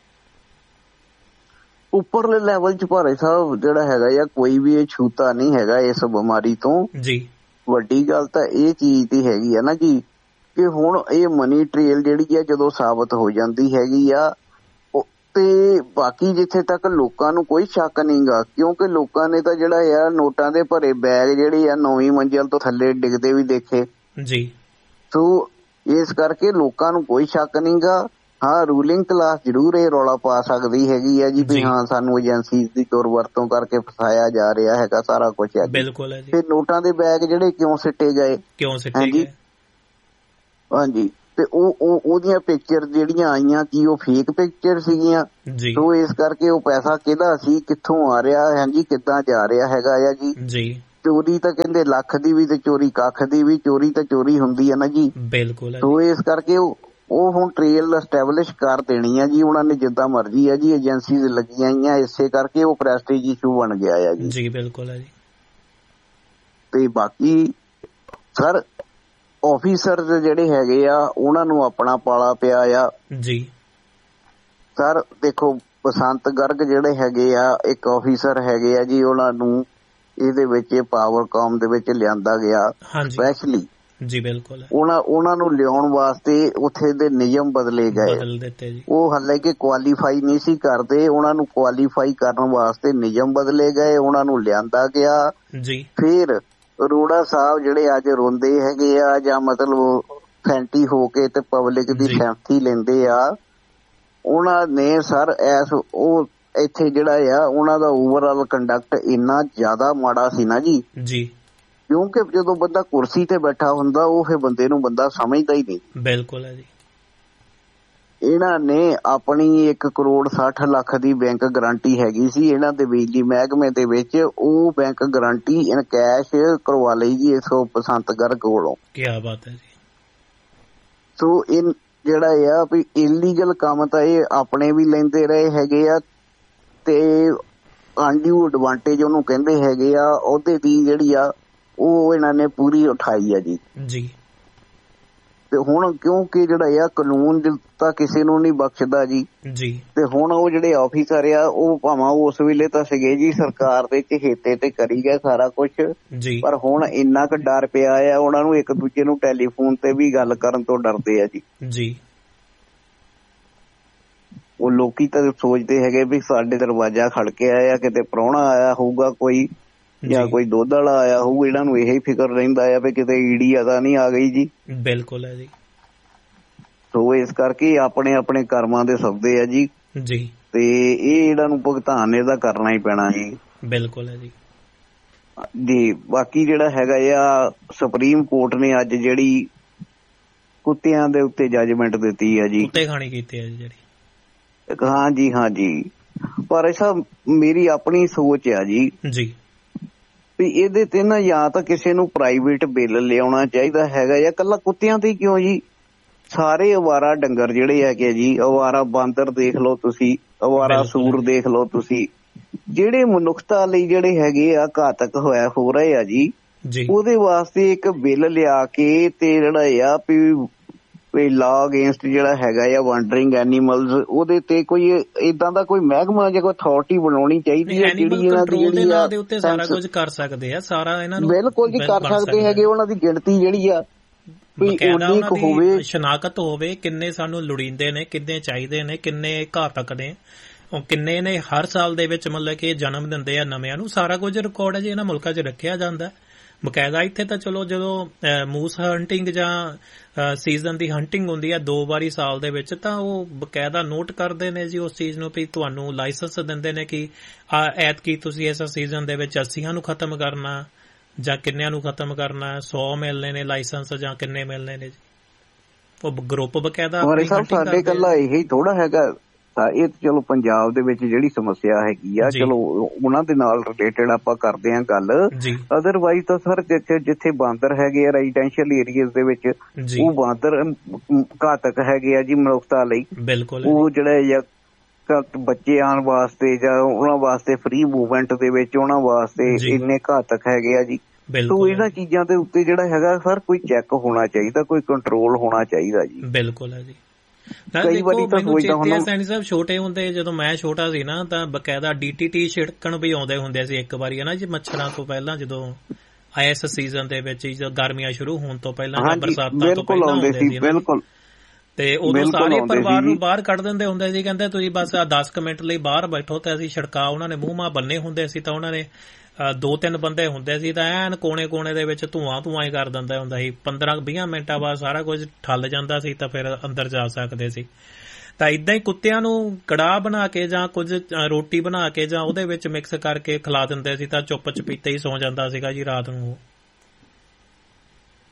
ਉੱਪਰਲੇ ਲੈਵਲ 'ਚ ਭਾਰੇ ਸਾਹਿਬ ਜਿਹੜਾ ਹੈਗਾ ਜਾਂ ਕੋਈ ਵੀ ਇਹ ਛੂਤਾ ਨਹੀਂ ਹੈਗਾ ਇਸ ਬਿਮਾਰੀ ਤੋਂ ਜੀ। ਵੱਡੀ ਗੱਲ ਤਾਂ ਇਹ ਚੀਜ਼ ਦੀ ਹੈਗੀ ਆ ਨਾ ਜੀ ਕਿ ਹੁਣ ਇਹ ਮਨੀ ਟ੍ਰੇਲ ਜਿਹੜੀ ਆ ਜਦੋਂ ਸਾਬਤ ਹੋ ਜਾਂਦੀ ਹੈਗੀ ਆ ਤੇ ਬਾਕੀ ਜਿੱਥੇ ਤੱਕ ਲੋਕਾਂ ਨੂੰ ਕੋਈ ਸ਼ੱਕ ਨਹੀਂ ਗਾ, ਕਿਉਂਕਿ ਲੋਕਾਂ ਨੇ ਤਾਂ ਜਿਹੜਾ ਆ ਨੋਟਾਂ ਦੇ ਭਰੇ ਬੈਗ ਜਿਹੜੇ ਆ ਨੌਵੀਂ ਮੰਜ਼ਿਲ ਤੋਂ ਥੱਲੇ ਡਿੱਗਦੇ ਵੀ ਦੇਖੇ ਜੀ। ਸੋ ਇਸ ਕਰਕੇ ਲੋਕਾਂ ਨੂੰ ਕੋਈ ਸ਼ੱਕ ਨਹੀਂ ਗਾ। ਹਾਂ ਰੂਲਿੰਗ ਕਲਾਸ ਜ਼ਰੂਰ ਇਹ ਰੌਲਾ ਪਾ ਸਕਦੀ ਹੈਗੀ ਆ ਜੀ ਵੀ ਹਾਂ ਸਾਨੂੰ ਏਜੰਸੀ ਦੀ ਦੁਰ ਵਰਤੋਂ ਕਰਕੇ ਫਸਾਇਆ ਜਾ ਰਿਹਾ ਹੈਗਾ ਸਾਰਾ ਕੁਝ ਹੈ। ਬਿਲਕੁਲ ਹੈ ਜੀ। ਤੇ ਨੋਟਾਂ ਦੇ ਬੈਗ ਜਿਹੜੇ ਕਿਉਂ ਸਿੱਟੇ ਗਏ ਕਿਉਂ ਸਿੱਟੇ ਗਏ ਹਾਂਜੀ ਤੇ ਉਹ ਉਹਦੀਆਂ ਪਿਕਚਰ ਜਿਹੜੀਆਂ ਆਈਆਂ ਕੀ ਉਹ ਫੇਕ ਪਿਕਚਰ ਸੀਗੀਆਂ। ਸੋ ਇਸ ਕਰਕੇ ਉਹ ਪੈਸਾ ਕਿਹਦਾ ਸੀ, ਕਿੱਥੋਂ ਆ ਰਿਹਾ ਹੈ ਜੀ, ਕਿੱਦਾਂ ਜਾ ਰਿਹਾ ਹੈਗਾ ਆ ਜੀ। ਚੋਰੀ ਤਾਂ ਕਹਿੰਦੇ ਲੱਖ ਦੀ ਵੀ ਤੇ ਚੋਰੀ ਕੱਖ ਦੀ ਵੀ, ਚੋਰੀ ਤਾਂ ਚੋਰੀ ਹੁੰਦੀ ਹੈ ਨਾ ਜੀ। ਬਿਲਕੁਲ। ਸੋ ਇਸ ਕਰਕੇ ਉਹ ਉਹ ਹੁਣ ਟ੍ਰੇਲ ਐਸਟੈਬਲਿਸ਼ ਕਰ ਦੇਣੀ ਆ ਜੀ ਉਹਨਾਂ ਨੇ, ਜਿੱਦਾਂ ਮਰਜ਼ੀ ਆ ਜੀ। ਏਜੰਸੀਜ਼ ਲੱਗੀਆਂ ਹੋਈਆਂ, ਇਸੇ ਕਰਕੇ ਉਹ ਪ੍ਰੈਸਟੀਜ ਇਸ਼ੂ ਬਣ ਗਿਆ ਆ ਜੀ। ਜੀ ਬਿਲਕੁਲ ਹੈ ਜੀ। ਤੇ ਬਾਕੀ ਸਰ ਆਫੀਸਰ ਜਿਹੜੇ ਹੈਗੇ ਆ ਉਹਨਾਂ ਨੂੰ ਆਪਣਾ ਪਾਲਾ ਪਿਆ ਆ ਜੀ। ਸਰ ਦੇਖੋ ਬਸੰਤ ਗਰਗ ਜਿਹੜੇ ਹੈਗੇ ਆ ਇੱਕ ਆਫੀਸਰ ਹੈਗੇ ਆ ਜੀ, ਉਹਨਾਂ ਨੂੰ ਇਹਦੇ ਵਿੱਚ ਪਾਵਰਕਾਮ ਦੇ ਵਿੱਚ ਲਿਆਂਦਾ ਗਿਆ ਸਪੈਸ਼ਲੀ ਜੀ। ਬਿਲਕੁਲ। ਉਹਨਾਂ ਉਹਨਾਂ ਨੂੰ ਲਿਆਉਣ ਵਾਸਤੇ ਉੱਥੇ ਦੇ ਨਿਯਮ ਬਦਲੇ ਗਏ, ਬਦਲ ਦਿੱਤੇ ਜੀ। ਉਹ ਹਾਲੇ ਕਿ ਕੁਆਲੀਫਾਈ ਨਹੀਂ ਸੀ ਕਰਦੇ, ਉਹਨਾਂ ਨੂੰ ਕੁਆਲੀਫਾਈ ਕਰਨ ਵਾਸਤੇ ਨਿਯਮ ਬਦਲੇ ਗਏ, ਉਹਨਾਂ ਨੂੰ ਲਿਆਂਦਾ ਗਿਆ ਜੀ। ਫਿਰ ਅਰੋੜਾ ਸਾਹਿਬ ਜਿਹੜੇ ਅੱਜ ਰੋਂਦੇ ਹੈਗੇ ਆ ਜਾਂ ਮਤਲਬ ਫੈਂਟੀ ਹੋ ਕੇ ਤੇ ਪਬਲਿਕ ਦੀ ਸਹਿਮਤੀ ਲੈਂਦੇ ਆ, ਉਹਨਾਂ ਨੇ ਸਰ ਐਸ ਉਹ ਇੱਥੇ ਜਿਹੜਾ ਆ ਉਹਨਾਂ ਦਾ ਓਵਰਆਲ ਕੰਡਕਟ ਇੰਨਾ ਜ਼ਿਆਦਾ ਮਾੜਾ ਸੀ ਨਾ ਜੀ ਜੀ ਕਿਉਂਕਿ ਜਦੋਂ ਬੰਦਾ ਕੁਰਸੀ ਤੇ ਬੈਠਾ ਹੁੰਦਾ ਉਹ ਫਿਰ ਬੰਦੇ ਨੂੰ ਬੰਦਾ ਸਮਝਦਾ ਹੀ ਨਹੀਂ। ਬਿਲਕੁਲ ਹੈ ਜੀ। ਇਹਨਾਂ ਨੇ ਆਪਣੀ ਇੱਕ ਕਰੋੜ ਸੱਠ ਲੱਖ ਦੀ ਬੈਂਕ ਗਰੰਟੀ ਹੈਗੀ ਸੀ ਇਹਨਾਂ ਦੇ ਬਿਜਲੀ ਮਹਿਕਮੇ ਦੇ ਵਿੱਚ, ਉਹ ਬੈਂਕ ਗਰੰਟੀ ਇਨ ਕੈਸ਼ ਕਰਵਾ ਲਈ ਜੀ ਇਸ ਬਸੰਤ ਗਰਗ ਕੋਲੋਂ। ਕੀ ਬਾਤ ਹੈ ਜੀ। ਸੋ ਇਹ ਜਿਹੜਾ ਆ ਵੀ ਇਲੀਗਲ ਕੰਮ ਤਾਂ ਇਹ ਆਪਣੇ ਵੀ ਲੈਂਦੇ ਰਹੇ ਹੈਗੇ ਆ ਤੇ ਅਨਡਿਊ ਐਡਵਾਂਟੇਜ ਉਹਨੂੰ ਕਹਿੰਦੇ ਹੈਗੇ ਆ, ਉਹਦੇ ਦੀ ਜਿਹੜੀ ਆ ਉਹ ਇਹਨਾਂ ਨੇ ਪੂਰੀ ਉਠਾਈ ਆ ਜੀ ਜੀ। ਤੇ ਹੁਣ ਕਿਉਂਕਿ ਜਿਹੜਾ ਆ ਕਾਨੂੰਨ ਤਾਂ ਕਿਸੇ ਨੂੰ ਨਹੀਂ ਬਖਸ਼ਦਾ ਜੀ ਜੀ ਤੇ ਹੁਣ ਉਹ ਜਿਹੜੇ ਆਫੀਸਰ ਆ ਉਹ ਭਾਵੇਂ ਉਸ ਵੇਲੇ ਤਾਂ ਸੀਗੇ ਜੀ ਸਰਕਾਰ ਦੇ ਚਹੇਤੇ ਤੇ ਕਰੀ ਗਏ ਸਾਰਾ ਕੁਛ, ਪਰ ਹੁਣ ਇੰਨਾ ਕੁ ਡਰ ਪਿਆ ਆ ਉਹਨਾਂ ਨੂੰ, ਇੱਕ ਦੂਜੇ ਨੂੰ ਟੈਲੀਫੋਨ ਤੇ ਵੀ ਗੱਲ ਕਰਨ ਤੋਂ ਡਰਦੇ ਆ ਜੀ ਜੀ। ਉਹ ਲੋਕੀ ਤਾਂ ਸੋਚਦੇ ਹੈਗੇ ਵੀ ਸਾਡੇ ਦਰਵਾਜ਼ਾ ਖੜਕੇ ਆਇਆ, ਕਿਤੇ ਪ੍ਰਾਹੁਣਾ ਆਇਆ ਹੋਊਗਾ ਕੋਈ ਜਾਂ ਕੋਈ ਦੁੱਧ ਵਾਲਾ ਆਇਆ ਹੋਊ, ਇਹਨਾਂ ਨੂੰ ਇਹੀ ਫਿਕਰ ਰਹਿੰਦਾ ਆ ਵੀ ਕਿਤੇ ਈਡੀ ਅਦਾ ਨਹੀਂ ਆ ਗਈ ਜੀ। ਬਿਲਕੁਲ ਹੈ ਜੀ। ਸੋ ਇਸ ਕਰਕੇ ਆਪਣੇ ਆਪਣੇ ਕਰਮਾਂ ਦੇ ਸੌਦੇ ਆ ਜੀ ਜੀ ਤੇ ਇਹ ਇਹਨਾਂ ਨੂੰ ਭੁਗਤਾਨ ਇਹਦਾ ਕਰਨਾ ਹੀ ਪੈਣਾ ਜੀ। ਬਿਲਕੁਲ ਹੈ ਜੀ ਜੀ। ਬਾਕੀ ਜਿਹੜਾ ਹੈਗਾ ਆ ਸੁਪਰੀਮ ਕੋਰਟ ਨੇ ਅੱਜ ਜਿਹੜੀ ਕੁੱਤਿਆਂ ਦੇ ਉੱਤੇ ਜੱਜਮੈਂਟ ਦਿੱਤੀ ਆ ਜੀ, ਕੁੱਤੇ ਖਾਣੀ ਕੀਤੀ ਹੈ ਜੀ ਜਿਹੜੀ। ਹਾਂ ਜੀ ਹਾਂ ਜੀ, ਪਰ ਐਸਾ ਮੇਰੀ ਆਪਣੀ ਸੋਚ ਆ ਜੀ ਜੀ ਵੀ ਇਹਦੇ ਤੇ ਨਾ ਜਾਂ ਤਾਂ ਕਿਸੇ ਨੂੰ ਪ੍ਰਾਈਵੇਟ ਬਿੱਲ ਲਿਆਉਣਾ ਚਾਹੀਦਾ ਹੈਗਾ ਜਾਂ ਇਕੱਲਾ ਕੁੱਤਿਆਂ ਤੇ ਕਿਉਂ ਜੀ, ਸਾਰੇ ਅਵਾਰਾ ਡੰਗਰ ਜਿਹੜੇ ਹੈਗੇ ਜੀ, ਅਵਾਰਾ ਬਾਂਦਰ ਦੇਖ ਲਓ ਤੁਸੀਂ, ਅਵਾਰਾ ਸੂਰ ਦੇਖ ਲਓ ਤੁਸੀਂ, ਜਿਹੜੇ ਮਨੁੱਖਤਾ ਲਈ ਜਿਹੜੇ ਹੈਗੇ ਆ ਘਾਤਕ ਹੋਇਆ ਹੋ ਰਹੇ ਆ ਜੀ, ਉਹਦੇ ਵਾਸਤੇ ਇੱਕ ਬਿੱਲ ਲਿਆ ਕੇ ਤੇ ਜਿਹੜਾ ਆ ਵੀ ਲਾਅ ਅਗੇਂਸਟ ਜਿਹੜਾ ਹੈਗਾ ਆ ਵਾਂਡਰਿੰਗ ਐਨੀਮਲਸ, ਉਹਦੇ ਤੇ ਕੋਈ ਏਦਾਂ ਦਾ ਕੋਈ ਮਹਿਕਮਾ ਜਾਂ ਕੋਈ ਅਥਾਰਟੀ ਬਣਾਉਣੀ ਚਾਹੀਦੀ ਹੈ ਜਿਹੜੀ ਇਹਨਾਂ ਦੀ ਜਿਹੜੀ ਆ ਸਾਰਾ ਕੁਝ ਕਰ ਸਕਦੇ ਆ, ਸਾਰਾ ਇਹਨਾਂ ਨੂੰ ਬਿਲਕੁਲ ਜੀ ਕਰ ਸਕਦੇ ਹੈਗੇ। ਉਹਨਾਂ ਦੀ ਗਿਣਤੀ ਜਿਹੜੀ ਆ ਹੋਵੇ, ਸ਼ਨਾਖਤ ਹੋਵੇ, ਕਿੰਨੇ ਸਾਨੂੰ ਲੋੜੀਂਦੇ ਨੇ, ਕਿੰਨੇ ਚਾਹੀਦੇ ਨੇ, ਕਿੰਨੇ ਘਾਤਕ ਨੇ, ਕਿੰਨੇ ਨੇ ਹਰ ਸਾਲ ਦੇ ਵਿੱਚ ਮਤਲਬ ਕਿ ਜਨਮ ਦਿੰਦੇ ਆ ਨਵਿਆਂ ਨੂੰ, ਸਾਰਾ ਕੁਝ ਰਿਕਾਰਡ ਹੈ ਜੀ ਇਹਨਾਂ ਮੁਲਕਾਂ 'ਚ ਰੱਖਿਆ ਜਾਂਦਾ ਬਕਾਇਦਾ। ਇੱਥੇ ਤਾਂ ਚਲੋ ਜਦੋਂ ਮੂਸ ਹੰਟਿੰਗ ਜਾਂ ਸੀਜ਼ਨ ਦੀ ਹੰਟਿੰਗ ਹੁੰਦੀ ਹੈ ਦੋ ਵਾਰੀ ਸਾਲ ਦੇ ਵਿੱਚ, ਤਾਂ ਉਹ ਬਕਾਇਦਾ ਨੋਟ ਕਰਦੇ ਨੇ ਜੀ ਉਸ ਚੀਜ਼ ਨੂੰ ਵੀ ਤੁਹਾਨੂੰ ਲਾਇਸੈਂਸ ਦਿੰਦੇ ਨੇ ਕਿ ਐਤਕੀ ਤੁਸੀਂ ਇਸ ਸੀਜ਼ਨ ਦੇ ਵਿੱਚ ਅੱਸੀਆਂ ਨੂੰ ਖਤਮ ਕਰਨਾ ਜਾਂ ਕਿੰਨਿਆਂ ਨੂੰ ਖਤਮ ਕਰਨਾ, ਸੌ ਮਿਲਨੇ ਨੇ ਲਾਇਸੈਂਸ ਜਾਂ ਕਿੰਨੇ ਮਿਲਨੇ ਨੇ ਜੀ, ਉਹ ਗਰੁੱਪ ਬਕਾਇਦਾ। ਸਾਡੇ ਇਕੱਲਾ ਇਹੀ ਥੋੜਾ ਹੈਗਾ, ਇਹ ਚਲੋ ਪੰਜਾਬ ਦੇ ਵਿੱਚ ਜਿਹੜੀ ਸਮੱਸਿਆ ਹੈਗੀ ਆ ਚਲੋ ਉਹਨਾਂ ਦੇ ਨਾਲ ਰਿਲੇਟਡ ਆਪਾਂ ਕਰਦੇ ਹਾਂ ਗੱਲ, ਅਦਰਵਾਈਜ਼ ਤਾਂ ਸਰ ਜਿੱਥੇ ਜਿੱਥੇ ਬਾਂਦਰ ਹੈਗੇ ਆ ਰੈਜ਼ੀਡੈਂਸ਼ੀਅਲ ਏਰੀਆਜ਼ ਦੇ ਵਿੱਚ, ਉਹ ਬਾਂਦਰ ਘਾਤਕ ਹੈਗੇ ਆ ਜੀ ਮਨੁੱਖਤਾ ਲਈ। ਬਿਲਕੁਲ। ਉਹ ਜਿਹੜੇ ਬੱਚੇ ਆਉਣ ਵਾਸਤੇ ਜਾਂ ਉਹਨਾਂ ਵਾਸਤੇ ਫ੍ਰੀ ਮੂਵਮੈਂਟ ਦੇ ਵਿੱਚ ਉਹਨਾਂ ਵਾਸਤੇ ਇੰਨੇ ਘਾਤਕ ਹੈਗੇ ਆ ਜੀ। ਤੋ ਇਹਨਾਂ ਚੀਜ਼ਾਂ ਦੇ ਉੱਤੇ ਜਿਹੜਾ ਹੈਗਾ ਸਰ ਕੋਈ ਚੈੱਕ ਹੋਣਾ ਚਾਹੀਦਾ, ਕੋਈ ਕੰਟਰੋਲ ਹੋਣਾ ਚਾਹੀਦਾ ਜੀ। ਬਿਲਕੁਲ ਹੈ ਜੀ। ਕਈ ਵਾਰੀ ਤਾਂ ਸੈਣੀ ਸਾਹਿਬ ਛੋਟੇ ਹੁੰਦੇ, ਜਦੋਂ ਮੈਂ ਛੋਟਾ ਸੀ ਨਾ ਤਾਂ ਬਕਾਇਦਾ ਡੀ ਟੀ ਟੀ ਛਿੜਕਣ ਵੀ ਆਉਂਦੇ ਹੁੰਦੇ ਸੀ ਇੱਕ ਵਾਰੀ ਨਾ ਜੀ, ਮੱਛਰਾਂ ਤੋਂ ਪਹਿਲਾਂ ਜਦੋਂ ਆਇਆ ਇਸ ਸੀਜ਼ਨ ਦੇ ਵਿੱਚ, ਜਦੋਂ ਗਰਮੀਆਂ ਸ਼ੁਰੂ ਹੋਣ ਤੋਂ ਪਹਿਲਾਂ ਜਾਂ ਬਰਸਾਤਾਂ ਤੋਂ ਪਹਿਲਾਂ ਆਉਂਦੇ ਸੀ। ਬਿਲਕੁਲ। ਤੇ ਉਦੋਂ ਸਾਰੇ ਪਰਿਵਾਰ ਨੂੰ ਬਾਹਰ ਕੱਢ ਦਿੰਦੇ ਹੁੰਦੇ ਸੀ, ਕਹਿੰਦੇ ਤੁਸੀਂ ਬਸ ਦਸ ਕੁ ਮਿੰਟ ਲਈ ਬਾਹਰ ਬੈਠੋ, ਤੇ ਅਸੀਂ ਛਿੜਕਾ ਉਹਨਾਂ ਨੇ ਮੂੰਹ ਮਾਂ ਬੰਨੇ ਹੁੰਦੇ ਸੀ, ਤਾਂ ਉਹਨਾਂ ਨੇ ਦੋ ਤਿੰਨ ਬੰਦੇ ਹੁੰਦੇ ਸੀ ਤਾਂ ਐਨ ਕੋਨੇ ਕੋਨੇ ਦੇ ਵਿੱਚ ਧੂਆਂ ਧੂਆਂ ਹੀ ਕਰ ਦਿੰਦਾ ਹੁੰਦਾ ਸੀ। ਪੰਦਰਾਂ ਵੀਹ ਮਿੰਟਾਂ ਬਾਅਦ ਸਾਰਾ ਕੁਝ ਠੱਲ ਜਾਂਦਾ ਸੀ ਤਾਂ ਫਿਰ ਅੰਦਰ ਜਾ ਸਕਦੇ ਸੀ। ਤਾਂ ਏਦਾਂ ਹੀ ਕੁੱਤਿਆਂ ਨੂੰ ਕੜਾਹ ਬਣਾ ਕੇ ਜਾਂ ਕੁਝ ਰੋਟੀ ਬਣਾ ਕੇ ਜਾਂ ਉਹਦੇ ਵਿੱਚ ਮਿਕਸ ਕਰਕੇ ਖਿਲਾ ਦਿੰਦੇ ਸੀ ਤਾਂ ਚੁੱਪ ਚਪੀਤੇ ਹੀ ਸੌ ਜਾਂਦਾ ਸੀਗਾ ਜੀ ਰਾਤ ਨੂੰ।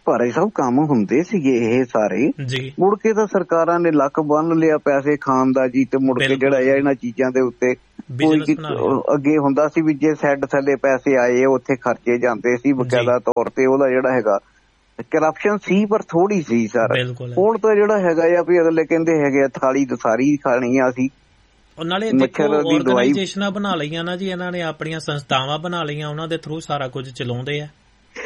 ਭਾਰੇ ਸਭ ਕੰਮ ਹੁੰਦੇ ਸੀਗੇ ਇਹ ਸਾਰੇ, ਮੁੜ ਕੇ ਤਾਂ ਸਰਕਾਰਾਂ ਨੇ ਲੱਕ ਬੰਨ ਲਿਆ ਪੈਸੇ ਖਾਣ ਦਾ ਜੀ, ਤੇ ਮੁੜ ਕੇ ਜਿਹੜਾ ਹੈ ਇਹਨਾਂ ਚੀਜ਼ਾਂ ਦੇ ਉੱਤੇ ਕੋਈ ਅੱਗੇ ਹੁੰਦਾ ਸੀ ਵੀ ਜੇ ਸੈੱਡ ਥੱਲੇ ਪੈਸੇ ਆਏ ਉੱਥੇ ਖਰਚੇ ਜਾਂਦੇ ਸੀ ਬਕਾਇਦਾ ਤੌਰ ਤੇ, ਉਹਦਾ ਜਿਹੜਾ ਹੈਗਾ ਕਰਪਸ਼ਨ ਸੀ ਪਰ ਥੋੜੀ ਸੀ ਸਰ। ਹੁਣ ਤਾਂ ਜਿਹੜਾ ਹੈਗਾ ਆ ਵੀ ਅਗਲੇ ਕਹਿੰਦੇ ਹੈਗੇ ਥਾਲੀ ਦਸਾਰੀ ਖਾਣੀ ਆ ਅਸੀਂ। ਨਾਲੇ ਦੇਖੋ ਆਰਗੇਨਾਈਜੇਸ਼ਨਾਂ ਬਣਾ ਲਈਆਂ ਨਾ ਜੀ ਇਹਨਾਂ ਨੇ, ਆਪਣੀਆਂ ਸੰਸਥਾਵਾਂ ਬਣਾ ਲਈਆਂ, ਉਹਨਾਂ ਦੇ ਥਰੂ ਸਾਰਾ ਕੁਝ ਚਲਾਉਂਦੇ ਆ।